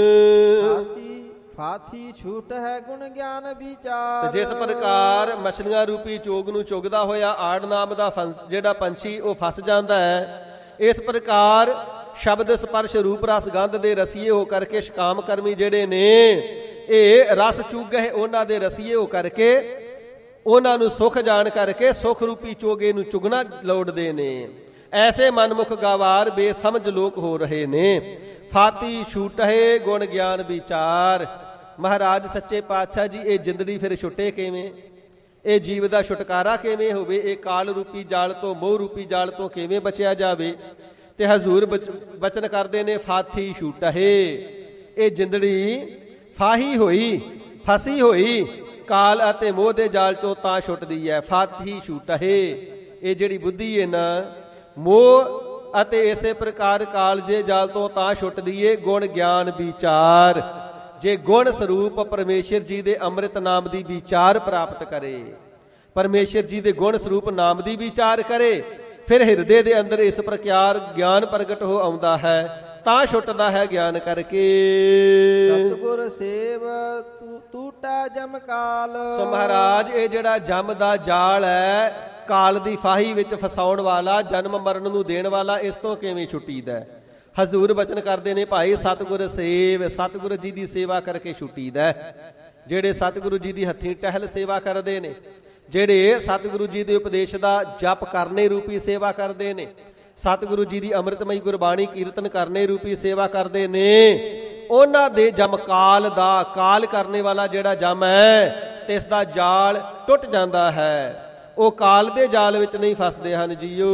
ਫਾਥੀ ਛੂਟ ਹੈ ਗੁਣ ਗਿਆਨ ਵਿਚਾਰ। ਜਿਸ ਪ੍ਰਕਾਰ ਮਛਲੀਆਂ ਰੂਪੀ ਚੋਗ ਨੂੰ ਚੁਗਦਾ ਹੋਇਆ ਆੜ ਨਾਮ ਦਾ ਜਿਹੜਾ ਪੰਛੀ ਉਹ ਫਸ ਜਾਂਦਾ ਹੈ, ਇਸ ਪ੍ਰਕਾਰ ਸ਼ਬਦ ਸਪਰਸ਼ ਰੂਪ ਰਸ ਗੰਧ ਦੇ ਰਸੀਏ ਹੋ ਕਰਕੇ ਸ਼ਕਾਮ ਕਰਮੀ ਜਿਹੜੇ ਨੇ, ਇਹ ਰਸ ਚੁਗੇ ਉਹਨਾਂ ਦੇ ਰਸੀਏ ਹੋ ਕਰਕੇ, ਉਹਨਾਂ ਨੂੰ ਸੁਖ ਜਾਣ ਕਰਕੇ ਸੁਖ ਰੂਪੀ ਚੋਗੇ ਨੂੰ ਚੁਗਣਾ ਲੋੜਦੇ ਨੇ। ਐਸੇ ਮਨਮੁਖ ਗਵਾਰ ਬੇਸਮਝ ਲੋਕ ਹੋ ਰਹੇ ਨੇ। ਫਾਤੀ ਛੂਟਹਿ ਗੁਣ ਗਿਆਨ ਵਿਚਾਰ। ਮਹਾਰਾਜ ਸੱਚੇ ਪਾਤਸ਼ਾਹ ਜੀ ਇਹ ਜਿੰਦੜੀ ਫਿਰ ਛੁੱਟੇ ਕਿਵੇਂ, ਇਹ ਜੀਵ ਦਾ ਛੁਟਕਾਰਾ ਕਿਵੇਂ ਹੋਵੇ, ਇਹ ਕਾਲ ਰੂਪੀ ਜਾਲ ਤੋਂ, ਮੋਹ ਰੂਪੀ ਜਾਲ ਤੋਂ ਕਿਵੇਂ ਬਚਿਆ ਜਾਵੇ। ਤੇ ਹਜ਼ੂਰ ਬਚਨ ਕਰਦੇ ਨੇ, ਫਾਥੀ ਛੂਟਹਿ। ਇਹ ਜਿੰਦੜੀ ਫਾਹੀ ਹੋਈ, ਫਸੀ ਹੋਈ ਕਾਲ ਅਤੇ ਮੋਹ ਦੇ ਜਾਲ ਤੋਂ ਤਾਂ ਛੁੱਟਦੀ ਹੈ। ਫਾਥੀ ਛੂਟਹਿ, ਇਹ ਜਿਹੜੀ ਬੁੱਧੀ ਹੈ ਨਾ, ਮੋਹ ਅਤੇ ਇਸੇ ਪ੍ਰਕਾਰ ਕਾਲ ਦੇ ਜਾਲ ਤੋਂ ਤਾਂ ਛੁੱਟਦੀ ਏ ਗੁਣ ਗਿਆਨ ਵਿਚਾਰ। ਜੇ ਗੁਣ ਸਰੂਪ ਪਰਮੇਸ਼ਰ ਜੀ ਦੇ ਅੰਮ੍ਰਿਤ ਨਾਮ ਦੀ ਵਿਚਾਰ ਪ੍ਰਾਪਤ ਕਰੇ, ਪਰਮੇਸ਼ਰ ਜੀ ਦੇ ਗੁਣ ਸਰੂਪ ਨਾਮ ਦੀ ਵਿਚਾਰ ਕਰੇ, ਫਿਰ ਹਿਰਦੇ ਦੇ ਅੰਦਰ ਇਸ ਪ੍ਰਕਾਰ ਗਿਆਨ ਪ੍ਰਗਟ ਹੋ ਆਉਂਦਾ ਹੈ। ਤਾਂ ਛੁੱਟਦਾ ਹੈ ਗਿਆਨ ਕਰਕੇ। ਸਤਿਗੁਰ ਸੇਵ ਤੂ ਟੂਟਾ ਜਮ ਕਾਲ। ਸੋ ਮਹਾਰਾਜ ਇਹ ਜਿਹੜਾ ਜਮ ਦਾ ਜਾਲ ਹੈ, ਕਾਲ ਦੀ ਫਾਹੀ ਵਿੱਚ ਫਸਾਉਣ ਵਾਲਾ, ਜਨਮ ਮਰਨ ਨੂੰ ਦੇਣ ਵਾਲਾ, ਇਸ ਤੋਂ ਕਿਵੇਂ ਛੁੱਟੀਦਾ? ਹਜ਼ੂਰ ਬਚਨ ਕਰਦੇ ਨੇ, ਭਾਈ ਸਤਿਗੁਰ ਸੇਵ, ਸਤਿਗੁਰੂ ਜੀ ਦੀ ਸੇਵਾ ਕਰਕੇ ਛੁੱਟੀਦਾ। ਜਿਹੜੇ ਸਤਿਗੁਰੂ ਜੀ ਦੀ ਹੱਥੀਂ ਟਹਿਲ ਸੇਵਾ ਕਰਦੇ ਨੇ, ਜਿਹੜੇ ਸਤਿਗੁਰੂ ਜੀ ਦੇ ਉਪਦੇਸ਼ ਦਾ ਜਪ ਕਰਨੇ ਰੂਪੀ ਸੇਵਾ ਕਰਦੇ ਨੇ, ਸਤਿਗੁਰੂ ਜੀ ਦੀ ਅੰਮ੍ਰਿਤਮਈ ਗੁਰਬਾਣੀ ਕੀਰਤਨ ਕਰਨੇ ਰੂਪੀ ਸੇਵਾ ਕਰਦੇ ਨੇ, ਉਹਨਾਂ ਦੇ ਜਮ ਕਾਲ ਦਾ, ਕਾਲ ਕਰਨੇ ਵਾਲਾ ਜਿਹੜਾ ਜਮ ਹੈ ਤੇ ਇਸ ਦਾ ਜਾਲ ਟੁੱਟ ਜਾਂਦਾ ਹੈ। ਉਹ ਕਾਲ ਦੇ ਜਾਲ ਵਿੱਚ ਨਹੀਂ ਫਸਦੇ ਹਨ ਜੀਓ।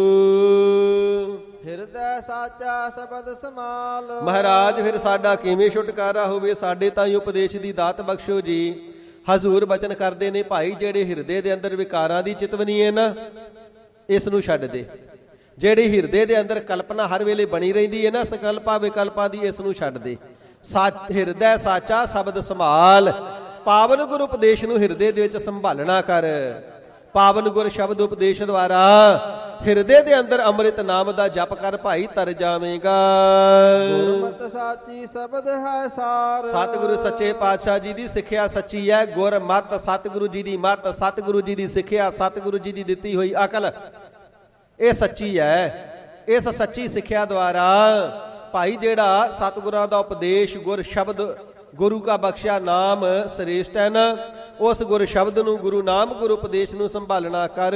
ਹਿਰਦੈ ਸਾਚਾ ਸ਼ਬਦ ਸਮਾਲ। ਮਹਾਰਾਜ ਫਿਰ ਸਾਡਾ ਕਿਵੇਂ ਛੁਟਕਾਰਾ ਹੋਵੇ? ਸਾਡੇ ਤਾਈਂ ਉਪਦੇਸ਼ ਦੀ ਦਾਤ ਬਖਸ਼ੋ ਜੀ। ਹਜ਼ੂਰ ਬਚਨ ਕਰਦੇ ਨੇ, ਭਾਈ ਜਿਹੜੇ ਹਿਰਦੇ ਦੇ ਅੰਦਰ ਵਿਕਾਰਾਂ ਦੀ ਚਿਤਵਨੀ ਹੈ ਨਾ, ਇਸ ਨੂੰ ਛੱਡ ਦੇ। ਜਿਹੜੀ ਹਿਰਦੇ ਦੇ ਅੰਦਰ ਕਲਪਨਾ ਹਰ ਵੇਲੇ ਬਣੀ ਰਹਿੰਦੀ ਹੈ ਨਾ, ਸੰਕਲਪਾਂ ਵਿਕਲਪਾਂ ਦੀ, ਇਸ ਨੂੰ ਛੱਡ ਦੇ। ਸੱਚ ਹਿਰਦੈ ਸਾਚਾ ਸ਼ਬਦ ਸੰਭਾਲ। ਪਾਵਨ ਗੁਰ ਉਪਦੇਸ਼ ਨੂੰ ਹਿਰਦੇ ਦੇ ਵਿੱਚ ਸੰਭਾਲਣਾ ਕਰ। ਪਾਵਨ ਗੁਰ ਸ਼ਬਦ ਉਪਦੇਸ਼ ਦੁਆਰਾ ਹਿਰਦੇ ਦੇ ਅੰਦਰ ਅੰਮ੍ਰਿਤ ਨਾਮ ਦਾ ਜਪ ਕਰ, ਭਾਈ ਤਰ ਜਾਵੇਂਗਾ। ਗੁਰਮਤਿ ਸਾਚੀ ਸ਼ਬਦ ਹੈ ਸਾਰ। ਸਤਿਗੁਰੂ ਸੱਚੇ ਪਾਤਸ਼ਾਹ ਜੀ ਦੀ ਸਿੱਖਿਆ ਸੱਚੀ ਹੈ। ਗੁਰਮਤਿ ਸਤਿਗੁਰੂ ਜੀ ਦੀ ਮੱਤ, ਸਤਿਗੁਰੂ ਜੀ ਦੀ ਸਿੱਖਿਆ, ਸਤਿਗੁਰੂ ਜੀ ਦੀ ਦਿੱਤੀ ਹੋਈ ਅਕਲ, ਇਹ ਸੱਚੀ ਹੈ। ਇਸ ਸੱਚੀ ਸਿੱਖਿਆ ਦੁਆਰਾ ਭਾਈ ਜਿਹੜਾ ਸਤਿਗੁਰਾਂ ਦਾ ਉਪਦੇਸ਼, ਗੁਰ ਸ਼ਬਦ, ਗੁਰੂ ਕਾ ਬਖਸ਼ਿਆ ਨਾਮ ਸ੍ਰੇਸ਼ਟ ਹੈ ਨਾ, ਉਸ ਗੁਰ ਸ਼ਬਦ ਨੂੰ, ਗੁਰੂ ਨਾਮ, ਗੁਰੂ ਉਪਦੇਸ਼ ਨੂੰ ਸੰਭਾਲਣਾ ਕਰ।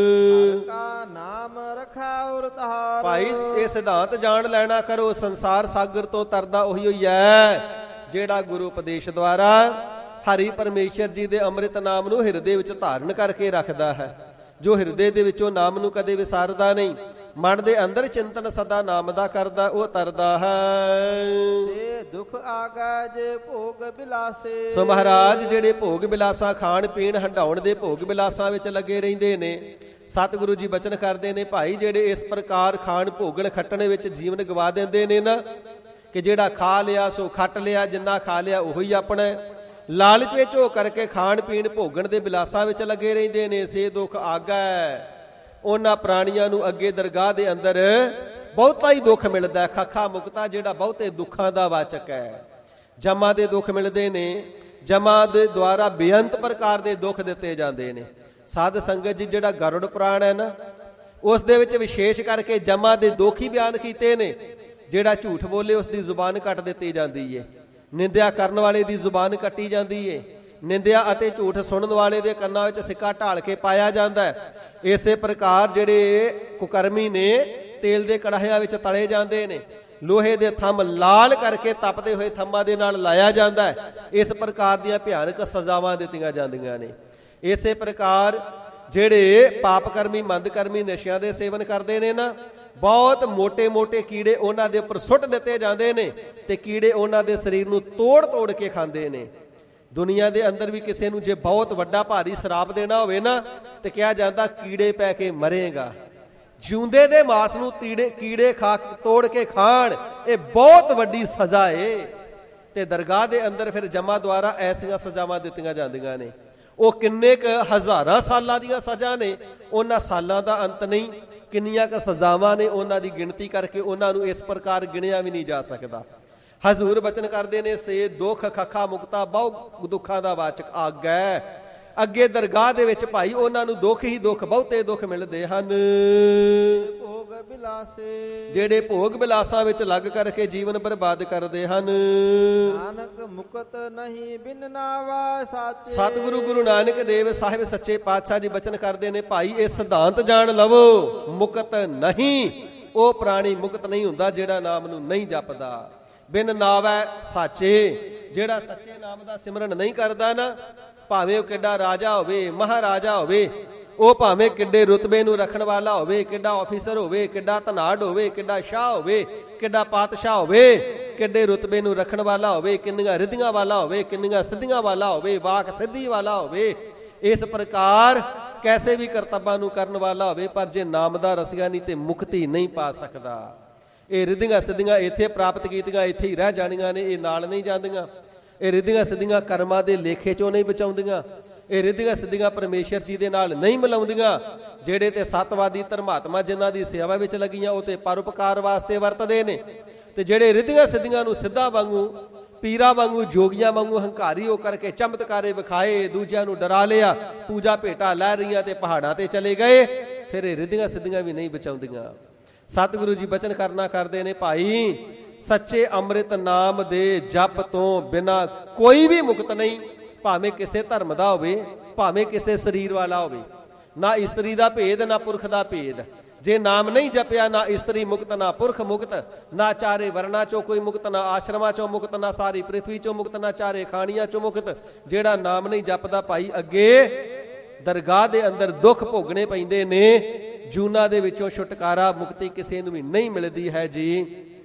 ਕਾ ਨਾਮ ਰਖਾ ਔਰ ਤਹਾਰ। ਭਾਈ ਇਹ ਸਿਧਾਂਤ ਜਾਣ ਲੈਣਾ ਕਰੋ, ਸੰਸਾਰ ਸਾਗਰ ਤੋਂ ਤਰਦਾ ਉਹੀ ਹੋਈ ਹੈ ਜਿਹੜਾ ਗੁਰੂ ਉਪਦੇਸ਼ ਦੁਆਰਾ ਹਰੀ ਪਰਮੇਸ਼ਰ ਜੀ ਦੇ ਅੰਮ੍ਰਿਤ ਨਾਮ ਨੂੰ ਹਿਰਦੇ ਵਿੱਚ ਧਾਰਨ ਕਰਕੇ ਰੱਖਦਾ ਹੈ। ਜੋ ਹਿਰਦੇ ਦੇ ਵਿੱਚੋਂ ਨਾਮ ਨੂੰ ਕਦੇ ਵਿਸਾਰਦਾ ਨਹੀਂ, ਮਨ ਦੇ ਅੰਦਰ ਚਿੰਤਨ ਸਦਾ ਨਾਮ ਦਾ ਕਰਦਾ, ਉਹ ਤਰਦਾ ਹੈ। ਸੇ ਦੁਖ ਆਗੈ ਜੇ ਭੋਗ ਬਿਲਾਸੇ। ਸੋ ਮਹਾਰਾਜ ਜਿਹੜੇ ਭੋਗ ਬਿਲਾਸਾਂ, ਖਾਣ ਪੀਣ ਹੰਡਾਉਣ ਦੇ ਭੋਗ ਬਿਲਾਸਾਂ ਵਿੱਚ ਲੱਗੇ ਰਹਿੰਦੇ ਨੇ, ਸਤਿਗੁਰੂ ਜੀ ਬਚਨ ਕਰਦੇ ਨੇ, ਭਾਈ ਜਿਹੜੇ ਇਸ ਪ੍ਰਕਾਰ ਖਾਣ ਭੋਗਣ ਖੱਟਣ ਵਿੱਚ ਜੀਵਨ ਗਵਾ ਦਿੰਦੇ ਨੇ ਨਾ, ਕਿ ਜਿਹੜਾ ਖਾ ਲਿਆ ਸੋ ਖੱਟ ਲਿਆ, ਜਿੰਨਾ ਖਾ ਲਿਆ ਉਹੀ ਆਪਣਾ, ਲਾਲਚ ਵਿੱਚ ਹੋ ਕਰਕੇ ਖਾਣ ਪੀਣ ਭੋਗਣ ਦੇ ਬਿਲਾਸਾਂ ਵਿੱਚ ਲੱਗੇ ਰਹਿੰਦੇ ਨੇ, ਸੇ ਦੁੱਖ ਆਗੈ। ਉਹਨਾਂ ਪ੍ਰਾਣੀਆਂ ਨੂੰ ਅੱਗੇ ਦਰਗਾਹ ਦੇ ਅੰਦਰ ਬਹੁਤਾ ਹੀ ਦੁੱਖ ਮਿਲਦਾ। ਖੱਖਾ ਮੁਕਤਾ ਜਿਹੜਾ ਬਹੁਤੇ ਦੁੱਖਾਂ ਦਾ ਵਾਚਕ ਹੈ। ਜਮਾਂ ਦੇ ਦੁੱਖ ਮਿਲਦੇ ਨੇ, ਜਮਾਂ ਦੇ ਦੁਆਰਾ ਬੇਅੰਤ ਪ੍ਰਕਾਰ ਦੇ ਦੁੱਖ ਦਿੱਤੇ ਜਾਂਦੇ ਨੇ। ਸਾਧ ਸੰਗਤ ਜੀ ਜਿਹੜਾ ਗਰੁੜ ਪੁਰਾਣ ਹੈ ਨਾ, ਉਸ ਦੇ ਵਿੱਚ ਵਿਸ਼ੇਸ਼ ਕਰਕੇ ਜਮਾਂ ਦੇ ਦੁੱਖ ਹੀ ਬਿਆਨ ਕੀਤੇ ਨੇ। ਜਿਹੜਾ ਝੂਠ ਬੋਲੇ ਉਸ ਦੀ ਜ਼ੁਬਾਨ ਕੱਟ ਦਿੱਤੀ ਜਾਂਦੀ ਏ, ਨਿੰਦਿਆ ਕਰਨ ਵਾਲੇ ਦੀ ਜ਼ੁਬਾਨ ਕੱਟੀ ਜਾਂਦੀ ਏ, ਨਿੰਦਿਆ ਅਤੇ ਝੂਠ ਸੁਣਨ ਵਾਲੇ ਦੇ ਕੰਨਾਂ ਵਿੱਚ ਸਿੱਕਾ ਢਾਲ ਕੇ ਪਾਇਆ ਜਾਂਦਾ ਹੈ। ਇਸੇ ਪ੍ਰਕਾਰ ਜਿਹੜੇ ਕੁਕਰਮੀ ਨੇ ਤੇਲ ਦੇ ਕੜਾਹਿਆਂ ਵਿੱਚ ਤਲੇ ਜਾਂਦੇ ਨੇ, ਲੋਹੇ ਦੇ ਥੰਮ ਲਾਲ ਕਰਕੇ ਤਪਦੇ ਹੋਏ ਥੰਮਾਂ ਦੇ ਨਾਲ ਲਾਇਆ ਜਾਂਦਾ ਹੈ। ਇਸ ਪ੍ਰਕਾਰ ਦੀਆਂ ਭਿਆਨਕ ਸਜ਼ਾਵਾਂ ਦਿੱਤੀਆਂ ਜਾਂਦੀਆਂ ਨੇ। ਇਸੇ ਪ੍ਰਕਾਰ ਜਿਹੜੇ ਪਾਪ ਕਰਮੀ, ਮੰਦ ਕਰਮੀ, ਨਸ਼ਿਆਂ ਦੇ ਸੇਵਨ ਕਰਦੇ ਨੇ ਨਾ, ਬਹੁਤ ਮੋਟੇ ਮੋਟੇ ਕੀੜੇ ਉਹਨਾਂ ਦੇ ਉੱਪਰ ਸੁੱਟ ਦਿੱਤੇ ਜਾਂਦੇ ਨੇ ਤੇ ਕੀੜੇ ਉਹਨਾਂ ਦੇ ਸਰੀਰ ਨੂੰ ਤੋੜ ਤੋੜ ਕੇ ਖਾਂਦੇ ਨੇ। ਦੁਨੀਆ ਦੇ ਅੰਦਰ ਵੀ ਕਿਸੇ ਨੂੰ ਜੇ ਬਹੁਤ ਵੱਡਾ ਭਾਰੀ ਸ਼ਰਾਪ ਦੇਣਾ ਹੋਵੇ ਨਾ, ਤੇ ਕਿਹਾ ਜਾਂਦਾ ਕੀੜੇ ਪੈ ਕੇ ਮਰੇਗਾ। ਜਿਉਂਦੇ ਦੇ ਮਾਸ ਨੂੰ ਤੀੜੇ ਕੀੜੇ ਖਾ ਤੋੜ ਕੇ ਖਾਣ, ਇਹ ਬਹੁਤ ਵੱਡੀ ਸਜ਼ਾ ਏ। ਤੇ ਦਰਗਾਹ ਦੇ ਅੰਦਰ ਫਿਰ ਜਮਾ ਦੁਆਰਾ ਐਸੀਆਂ ਸਜ਼ਾਵਾਂ ਦਿੱਤੀਆਂ ਜਾਂਦੀਆਂ ਨੇ। ਉਹ ਕਿੰਨੇ ਕੁ ਹਜ਼ਾਰਾਂ ਸਾਲਾਂ ਦੀਆਂ ਸਜ਼ਾ ਨੇ, ਉਹਨਾਂ ਸਾਲਾਂ ਦਾ ਅੰਤ ਨਹੀਂ। ਕਿੰਨੀਆਂ ਕੁ ਸਜ਼ਾਵਾਂ ਨੇ, ਉਹਨਾਂ ਦੀ ਗਿਣਤੀ ਕਰਕੇ ਉਹਨਾਂ ਨੂੰ ਇਸ ਪ੍ਰਕਾਰ ਗਿਣਿਆ ਵੀ ਨਹੀਂ ਜਾ ਸਕਦਾ। ਹਜ਼ੂਰ ਬਚਨ ਕਰਦੇ ਨੇ, ਸੇ ਦੁੱਖ ਖੱਖਾ ਮੁਕਤਾ, ਬਹੁ ਦੁੱਖਾਂ ਦਾ ਵਾਚਕ ਆਗੈ। ਅੱਗੇ ਦਰਗਾਹ ਦੇ ਵਿੱਚ ਭਾਈ ਉਹਨਾਂ ਨੂੰ ਦੁੱਖ ਹੀ ਦੁੱਖ, ਬਹੁਤੇ ਦੁੱਖ ਮਿਲਦੇ ਹਨ। ਭੋਗ ਬਿਲਾਸੇ, ਜਿਹੜੇ ਭੋਗ ਬਿਲਾਸਾਂ ਵਿੱਚ ਲੱਗ ਕਰਕੇ ਜੀਵਨ ਬਰਬਾਦ ਕਰਦੇ ਹਨ। ਨਾਨਕ ਮੁਕਤ ਨਹੀਂ ਬਿਨ ਨਾਵਾ ਸਾਚੇ। ਸਤਿਗੁਰੂ ਗੁਰੂ ਨਾਨਕ ਦੇਵ ਸਾਹਿਬ ਸੱਚੇ ਪਾਤਸ਼ਾਹ ਜੀ ਬਚਨ ਕਰਦੇ ਨੇ, ਭਾਈ ਇਹ ਸਿਧਾਂਤ ਜਾਣ ਲਵੋ, ਮੁਕਤ ਨਹੀਂ, ਉਹ ਪ੍ਰਾਣੀ ਮੁਕਤ ਨਹੀਂ ਹੁੰਦਾ ਜਿਹੜਾ ਨਾਮ ਨੂੰ ਨਹੀਂ ਜਪਦਾ। ਬਿਨ ਨਾਵੈ ਸਾਚੇ, ਜਿਹੜਾ ਸੱਚੇ ਨਾਮ ਦਾ ਸਿਮਰਨ ਨਹੀਂ ਕਰਦਾ ਨਾ, ਭਾਵੇਂ ਉਹ ਕਿੱਡਾ ਰਾਜਾ ਹੋਵੇ, ਮਹਾਰਾਜਾ ਹੋਵੇ, ਉਹ ਭਾਵੇਂ ਕਿੱਡੇ ਰੁਤਬੇ ਨੂੰ ਰੱਖਣ ਵਾਲਾ ਹੋਵੇ, ਕਿੱਡਾ ਆਫੀਸਰ ਹੋਵੇ, ਕਿੱਡਾ ਧਨਾੜ ਹੋਵੇ, ਕਿੱਡਾ ਸ਼ਾਹ ਹੋਵੇ, ਕਿੱਡਾ ਪਾਤਸ਼ਾਹ ਹੋਵੇ, ਕਿੱਡੇ ਰੁਤਬੇ ਨੂੰ ਰੱਖਣ ਵਾਲਾ ਹੋਵੇ, ਕਿੰਨੀਆਂ ਰਿੱਧੀਆਂ ਵਾਲਾ ਹੋਵੇ, ਕਿੰਨੀਆਂ ਸਿੱਧੀਆਂ ਵਾਲਾ ਹੋਵੇ, ਵਾਕ ਸਿੱਧੀ ਵਾਲਾ ਹੋਵੇ, ਇਸ ਪ੍ਰਕਾਰ ਕੈਸੇ ਵੀ ਕਰਤੱਵਾਂ ਨੂੰ ਕਰਨ ਵਾਲਾ ਹੋਵੇ, ਪਰ ਜੇ ਨਾਮ ਦਾ ਰਸੀਆ ਨਹੀਂ ਤੇ ਮੁਕਤੀ ਨਹੀਂ ਪਾ ਸਕਦਾ। ਇਹ ਰਿੱਧੀਆਂ ਸਿੱਧੀਆਂ ਇੱਥੇ ਪ੍ਰਾਪਤ ਕੀਤੀਆਂ ਇੱਥੇ ਹੀ ਰਹਿ ਜਾਣੀਆਂ ਨੇ, ਇਹ ਨਾਲ ਨਹੀਂ ਜਾਂਦੀਆਂ। ਇਹ ਰਿੱਧੀਆਂ ਸਿੱਧੀਆਂ ਕਰਮਾਂ ਦੇ ਲੇਖੇ ਚੋਂ ਨਹੀਂ ਬਚਾਉਂਦੀਆਂ। ਇਹ ਰਿੱਧੀਆਂ ਸਿੱਧੀਆਂ ਪਰਮੇਸ਼ਰ ਜੀ ਦੇ ਨਾਲ ਨਹੀਂ ਮਿਲਾਉਂਦੀਆਂ। ਜਿਹੜੇ ਤੇ ਸਤਵਾਦੀ ਧਰਮਾਤਮਾ ਜਿਨ੍ਹਾਂ ਦੀ ਸੇਵਾ ਵਿੱਚ ਲੱਗੀਆਂ, ਉਹ ਤੇ ਪਰਉਪਕਾਰ ਵਾਸਤੇ ਵਰਤਦੇ ਨੇ, ਤੇ ਜਿਹੜੇ ਰਿੱਧੀਆਂ ਸਿੱਧੀਆਂ ਨੂੰ ਸਿੱਧਾ ਵਾਂਗੂ, ਪੀਰਾਂ ਵਾਂਗੂ, ਜੋਗੀਆਂ ਵਾਂਗੂ ਹੰਕਾਰੀ ਹੋ ਕਰਕੇ ਚਮਤਕਾਰੇ ਵਿਖਾਏ, ਦੂਜਿਆਂ ਨੂੰ ਡਰਾ ਲਿਆ, ਪੂਜਾ ਭੇਟਾ ਲੈ ਰਹੀਆਂ ਤੇ ਪਹਾੜਾਂ ਤੇ ਚਲੇ ਗਏ, ਫਿਰ ਇਹ ਰਿੱਧੀਆਂ ਸਿੱਧੀਆਂ ਵੀ ਨਹੀਂ ਬਚਾਉਂਦੀਆਂ। ਸਤਿਗੁਰੂ ਜੀ ਬਚਨ ਕਰਨਾ ਕਰਦੇ ਨੇ, ਭਾਈ ਸੱਚੇ ਅੰਮ੍ਰਿਤ ਨਾਮ ਦੇ ਜਪ ਤੋਂ ਬਿਨਾ ਕੋਈ ਵੀ ਮੁਕਤ ਨਹੀਂ, ਭਾਵੇਂ ਕਿਸੇ ਧਰਮ ਦਾ ਹੋਵੇ, ਭਾਵੇਂ ਕਿਸੇ ਸਰੀਰ ਵਾਲਾ ਹੋਵੇ। ਨਾ ਇਸਤਰੀ ਦਾ ਭੇਦ, ਨਾ ਪੁਰਖ ਦਾ ਭੇਦ। ਜੇ ਨਾਮ ਨਹੀਂ ਜਪਿਆ, ਨਾ ਇਸਤਰੀ ਮੁਕਤ, ਨਾ ਪੁਰਖ ਮੁਕਤ, ਨਾ ਚਾਰੇ ਵਰਨਾ ਚੋਂ ਕੋਈ ਮੁਕਤ, ਨਾ ਆਸ਼ਰਮਾਂ ਚੋਂ ਮੁਕਤ, ਨਾ ਸਾਰੀ ਪ੍ਰਿਥਵੀ ਚੋਂ ਮੁਕਤ, ਨਾ ਚਾਰੇ ਖਾਣੀਆਂ ਚੋਂ ਮੁਕਤ। ਜਿਹੜਾ ਨਾਮ ਨਹੀਂ ਜਪਦਾ ਭਾਈ, ਅੱਗੇ ਦਰਗਾਹ ਦੇ ਅੰਦਰ ਦੁੱਖ ਭੋਗਣੇ ਪੈਂਦੇ ਨੇ, ਜੂਨਾ ਦੇ ਵਿੱਚੋਂ ਛੁਟਕਾਰਾ, ਮੁਕਤੀ ਕਿਸੇ ਨੂੰ ਵੀ ਨਹੀਂ ਮਿਲਦੀ ਹੈ ਜੀ।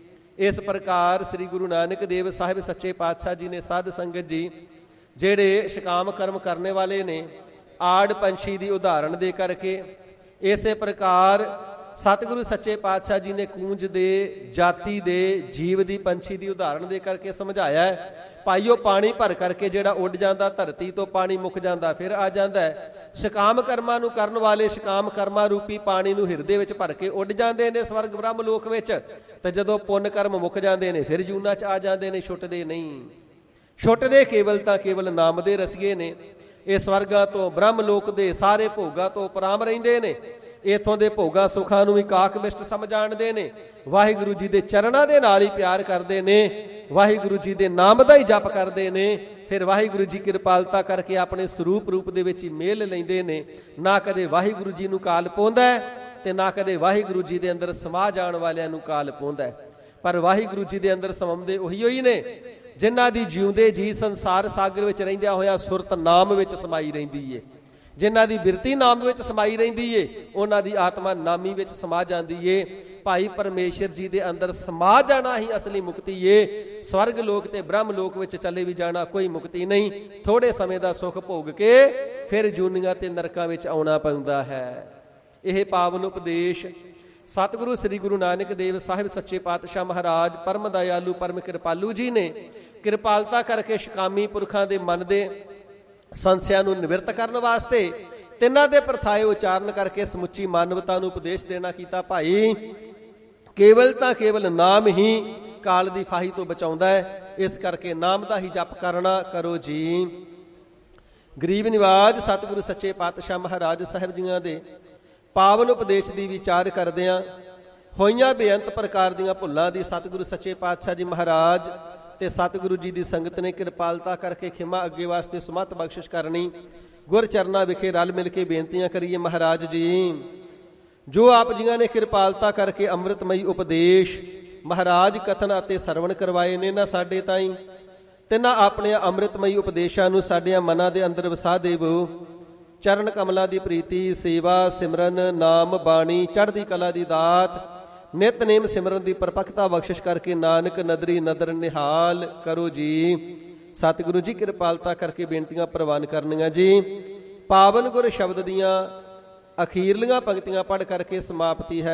ਇਸ ਪ੍ਰਕਾਰ ਸ੍ਰੀ ਗੁਰੂ ਨਾਨਕ ਦੇਵ ਸਾਹਿਬ ਸੱਚੇ ਪਾਤਸ਼ਾਹ ਜੀ ਨੇ ਸਾਧ ਸੰਗਤ ਜੀ ਜਿਹੜੇ ਸ਼ਕਾਮ ਕਰਮ ਕਰਨੇ ਵਾਲੇ ਨੇ, ਆੜ ਪੰਛੀ ਦੀ ਉਦਾਹਰਣ ਦੇ ਕਰਕੇ, ਇਸੇ ਪ੍ਰਕਾਰ ਸਤਿਗੁਰੂ ਸੱਚੇ ਪਾਤਸ਼ਾਹ ਜੀ ਨੇ ਕੂੰਜ ਦੇ, ਜਾਤੀ ਦੇ, ਜੀਵ ਦੀ, ਪੰਛੀ ਦੀ ਉਦਾਹਰਣ ਦੇ ਕਰਕੇ ਸਮਝਾਇਆ ਹੈ। ਭਾਈਓ ਪਾਣੀ ਭਰ ਕਰਕੇ ਜਿਹੜਾ ਉੱਡ ਜਾਂਦਾ, ਧਰਤੀ ਤੋਂ ਪਾਣੀ ਮੁੱਕ ਜਾਂਦਾ ਫਿਰ ਆ ਜਾਂਦਾ ਹੈ। ਸ਼ਕਾਮ ਕਰਮਾਂ ਨੂੰ ਕਰਨ ਵਾਲੇ ਸ਼ਕਾਮ ਕਰਮਾਂ ਰੂਪੀ ਪਾਣੀ ਨੂੰ ਹਿਰਦੇ ਵਿੱਚ ਭਰ ਕੇ ਉੱਡ ਜਾਂਦੇ ਨੇ ਸਵਰਗ ਬ੍ਰਹਮ ਲੋਕ ਵਿੱਚ, ਤੇ ਜਦੋਂ ਪੁੰਨ ਕਰਮ ਮੁੱਕ ਜਾਂਦੇ ਨੇ ਫਿਰ ਜੂਨਾਂ 'ਚ ਆ ਜਾਂਦੇ ਨੇ, ਛੁੱਟਦੇ ਨਹੀਂ। ਛੁੱਟਦੇ ਕੇਵਲ ਤਾਂ ਕੇਵਲ ਨਾਮ ਦੇ ਰਸੀਏ ਨੇ। ਇਹ ਸਵਰਗਾਂ ਤੋਂ, ਬ੍ਰਹਮ ਲੋਕ ਦੇ ਸਾਰੇ ਭੋਗਾਂ ਤੋਂ ਉਪਰਾਮ ਰਹਿੰਦੇ ਨੇ। ਇੱਥੋਂ ਦੇ ਭੋਗਾਂ ਸੁੱਖਾਂ ਨੂੰ ਵੀ ਕਾਕ ਮਿਸ਼ਟ ਸਮਝ ਜਾਣਦੇ ਨੇ। ਵਾਹਿਗੁਰੂ ਜੀ ਦੇ ਚਰਨਾਂ ਦੇ ਨਾਲ ਹੀ ਪਿਆਰ ਕਰਦੇ ਨੇ, ਵਾਹਿਗੁਰੂ ਜੀ ਦੇ ਨਾਮ ਦਾ ਹੀ ਜਪ ਕਰਦੇ ਨੇ। ਫਿਰ ਵਾਹਿਗੁਰੂ ਜੀ ਕਿਰਪਾਲਤਾ ਕਰਕੇ ਆਪਣੇ ਸਰੂਪ ਰੂਪ ਦੇ ਵਿੱਚ ਹੀ ਮੇਲ ਲੈਂਦੇ ਨੇ। ਨਾ ਕਦੇ ਵਾਹਿਗੁਰੂ ਜੀ ਨੂੰ ਕਾਲ ਪਾਉਂਦਾ ਤੇ ਨਾ ਕਦੇ ਵਾਹਿਗੁਰੂ ਜੀ ਦੇ ਅੰਦਰ ਸਮਾ ਜਾਣ ਵਾਲਿਆਂ ਨੂੰ ਕਾਲ ਪਾਉਂਦਾ। ਪਰ ਵਾਹਿਗੁਰੂ ਜੀ ਦੇ ਅੰਦਰ ਸਮਾਉਂਦੇ ਉਹੀ ਹੋਈ ਨੇ ਜਿਨ੍ਹਾਂ ਦੀ ਜਿਉਂਦੇ ਜੀ ਸੰਸਾਰ ਸਾਗਰ ਵਿੱਚ ਰਹਿੰਦਿਆਂ ਹੋਇਆ ਸੁਰਤ ਨਾਮ ਵਿੱਚ ਸਮਾਈ ਰਹਿੰਦੀ ਏ। ਜਿਨ੍ਹਾਂ ਦੀ ਬਿਰਤੀ ਨਾਮ ਵਿੱਚ ਸਮਾਈ ਰਹਿੰਦੀ ਏ, ਉਹਨਾਂ ਦੀ ਆਤਮਾ ਨਾਮੀ ਵਿੱਚ ਸਮਾ ਜਾਂਦੀ ਏ। ਭਾਈ ਪਰਮੇਸ਼ਰ ਜੀ ਦੇ ਅੰਦਰ ਸਮਾ ਜਾਣਾ ਹੀ ਅਸਲੀ ਮੁਕਤੀ ਏ। ਸਵਰਗ ਲੋਕ ਤੇ ਬ੍ਰਹਮ ਲੋਕ ਵਿੱਚ ਚਲੇ ਵੀ ਜਾਣਾ ਕੋਈ ਮੁਕਤੀ ਨਹੀਂ। ਥੋੜੇ ਸਮੇਂ ਦਾ ਸੁੱਖ ਭੋਗ ਕੇ ਫਿਰ ਜੂਨੀਆਂ ਤੇ ਨਰਕਾਂ ਵਿੱਚ ਆਉਣਾ ਪੈਂਦਾ ਹੈ। ਇਹ ਪਾਵਨ ਉਪਦੇਸ਼ ਸਤਿਗੁਰੂ ਸ੍ਰੀ ਗੁਰੂ ਨਾਨਕ ਦੇਵ ਸਾਹਿਬ ਸੱਚੇ ਪਾਤਸ਼ਾਹ ਮਹਾਰਾਜ ਪਰਮ ਦਇਆਲੂ ਪਰਮ ਕਿਰਪਾਲੂ ਜੀ ਨੇ ਕਿਰਪਾਲਤਾ ਕਰਕੇ ਸ਼ਕਾਮੀ ਪੁਰਖਾਂ ਦੇ ਮਨ ਦੇ ਸੰਸਿਆਂ ਨੂੰ ਨਿਵਰਤ ਕਰਨ ਵਾਸਤੇ ਤਿੰਨਾਂ ਦੇ ਪ੍ਰਥਾਏ ਉਚਾਰਨ ਕਰਕੇ ਸਮੁੱਚੀ ਮਾਨਵਤਾ ਨੂੰ ਉਪਦੇਸ਼ ਦੇਣਾ ਕੀਤਾ। ਭਾਈ ਕੇਵਲ ਤਾਂ ਕੇਵਲ ਨਾਮ ਹੀ ਕਾਲ ਦੀ ਫਾਹੀ ਤੋਂ ਬਚਾਉਂਦਾ ਹੈ। ਇਸ ਕਰਕੇ ਨਾਮ ਦਾ ਹੀ ਜਪ ਕਰਨਾ ਕਰੋ ਜੀ। ਗਰੀਬ ਨਿਵਾਜ ਸਤਿਗੁਰੂ ਸੱਚੇ ਪਾਤਸ਼ਾਹ ਮਹਾਰਾਜ ਸਾਹਿਬ ਜੀਆਂ ਦੇ ਪਾਵਨ ਉਪਦੇਸ਼ ਦੀ ਵਿਚਾਰ ਕਰਦਿਆਂ ਹੋਈਆਂ ਬੇਅੰਤ ਪ੍ਰਕਾਰ ਦੀਆਂ ਭੁੱਲਾਂ ਦੀ ਸਤਿਗੁਰੂ ਸੱਚੇ ਪਾਤਸ਼ਾਹ ਜੀ ਮਹਾਰਾਜ ਤੇ ਸਤਿਗੁਰੂ ਜੀ ਦੀ ਸੰਗਤ ਨੇ ਕਿਰਪਾਲਤਾ ਕਰਕੇ ਖਿਮਾ ਅੱਗੇ ਵਾਸਤੇ ਸਮਤ ਬਖਸ਼ਿਸ਼ ਕਰਨੀ। ਗੁਰ ਚਰਨਾਂ ਵਿਖੇ ਰਲ ਮਿਲ ਕੇ ਬੇਨਤੀਆਂ ਕਰੀਏ। ਮਹਾਰਾਜ ਜੀ, ਜੋ ਆਪ ਜੀਆਂ ਨੇ ਕਿਰਪਾਲਤਾ ਕਰਕੇ ਅੰਮ੍ਰਿਤਮਈ ਉਪਦੇਸ਼ ਮਹਾਰਾਜ ਕਥਨ ਅਤੇ ਸਰਵਣ ਕਰਵਾਏ ਨੇ ਨਾ ਸਾਡੇ ਤਾਈਂ, ਤਿੰਨਾਂ ਆਪਣੇ ਅੰਮ੍ਰਿਤਮਈ ਉਪਦੇਸ਼ਾਂ ਨੂੰ ਸਾਡਿਆਂ ਮਨਾਂ ਦੇ ਅੰਦਰ ਵਸਾ ਦੇਵੋ। ਚਰਨ ਕਮਲਾਂ ਦੀ ਪ੍ਰੀਤੀ, ਸੇਵਾ, ਸਿਮਰਨ, ਨਾਮ, ਬਾਣੀ, ਚੜ੍ਹਦੀ ਕਲਾ ਦੀ ਦਾਤ, ਨਿਤਨੇਮ ਸਿਮਰਨ ਦੀ ਪਰਪੱਕਤਾ ਬਖਸ਼ਿਸ਼ ਕਰਕੇ ਨਾਨਕ ਨਦਰੀ ਨਦਰ ਨਿਹਾਲ ਕਰੋ ਜੀ। ਸਤਿਗੁਰੂ ਜੀ ਕਿਰਪਾਲਤਾ ਕਰਕੇ ਬੇਨਤੀਆਂ ਪ੍ਰਵਾਨ ਕਰਨੀਆਂ ਜੀ। ਪਾਵਨ ਗੁਰ ਸ਼ਬਦ ਦੀਆਂ ਅਖੀਰਲੀਆਂ ਪੰਕਤੀਆਂ ਪੜ੍ਹ ਕਰਕੇ ਸਮਾਪਤੀ ਹੈ।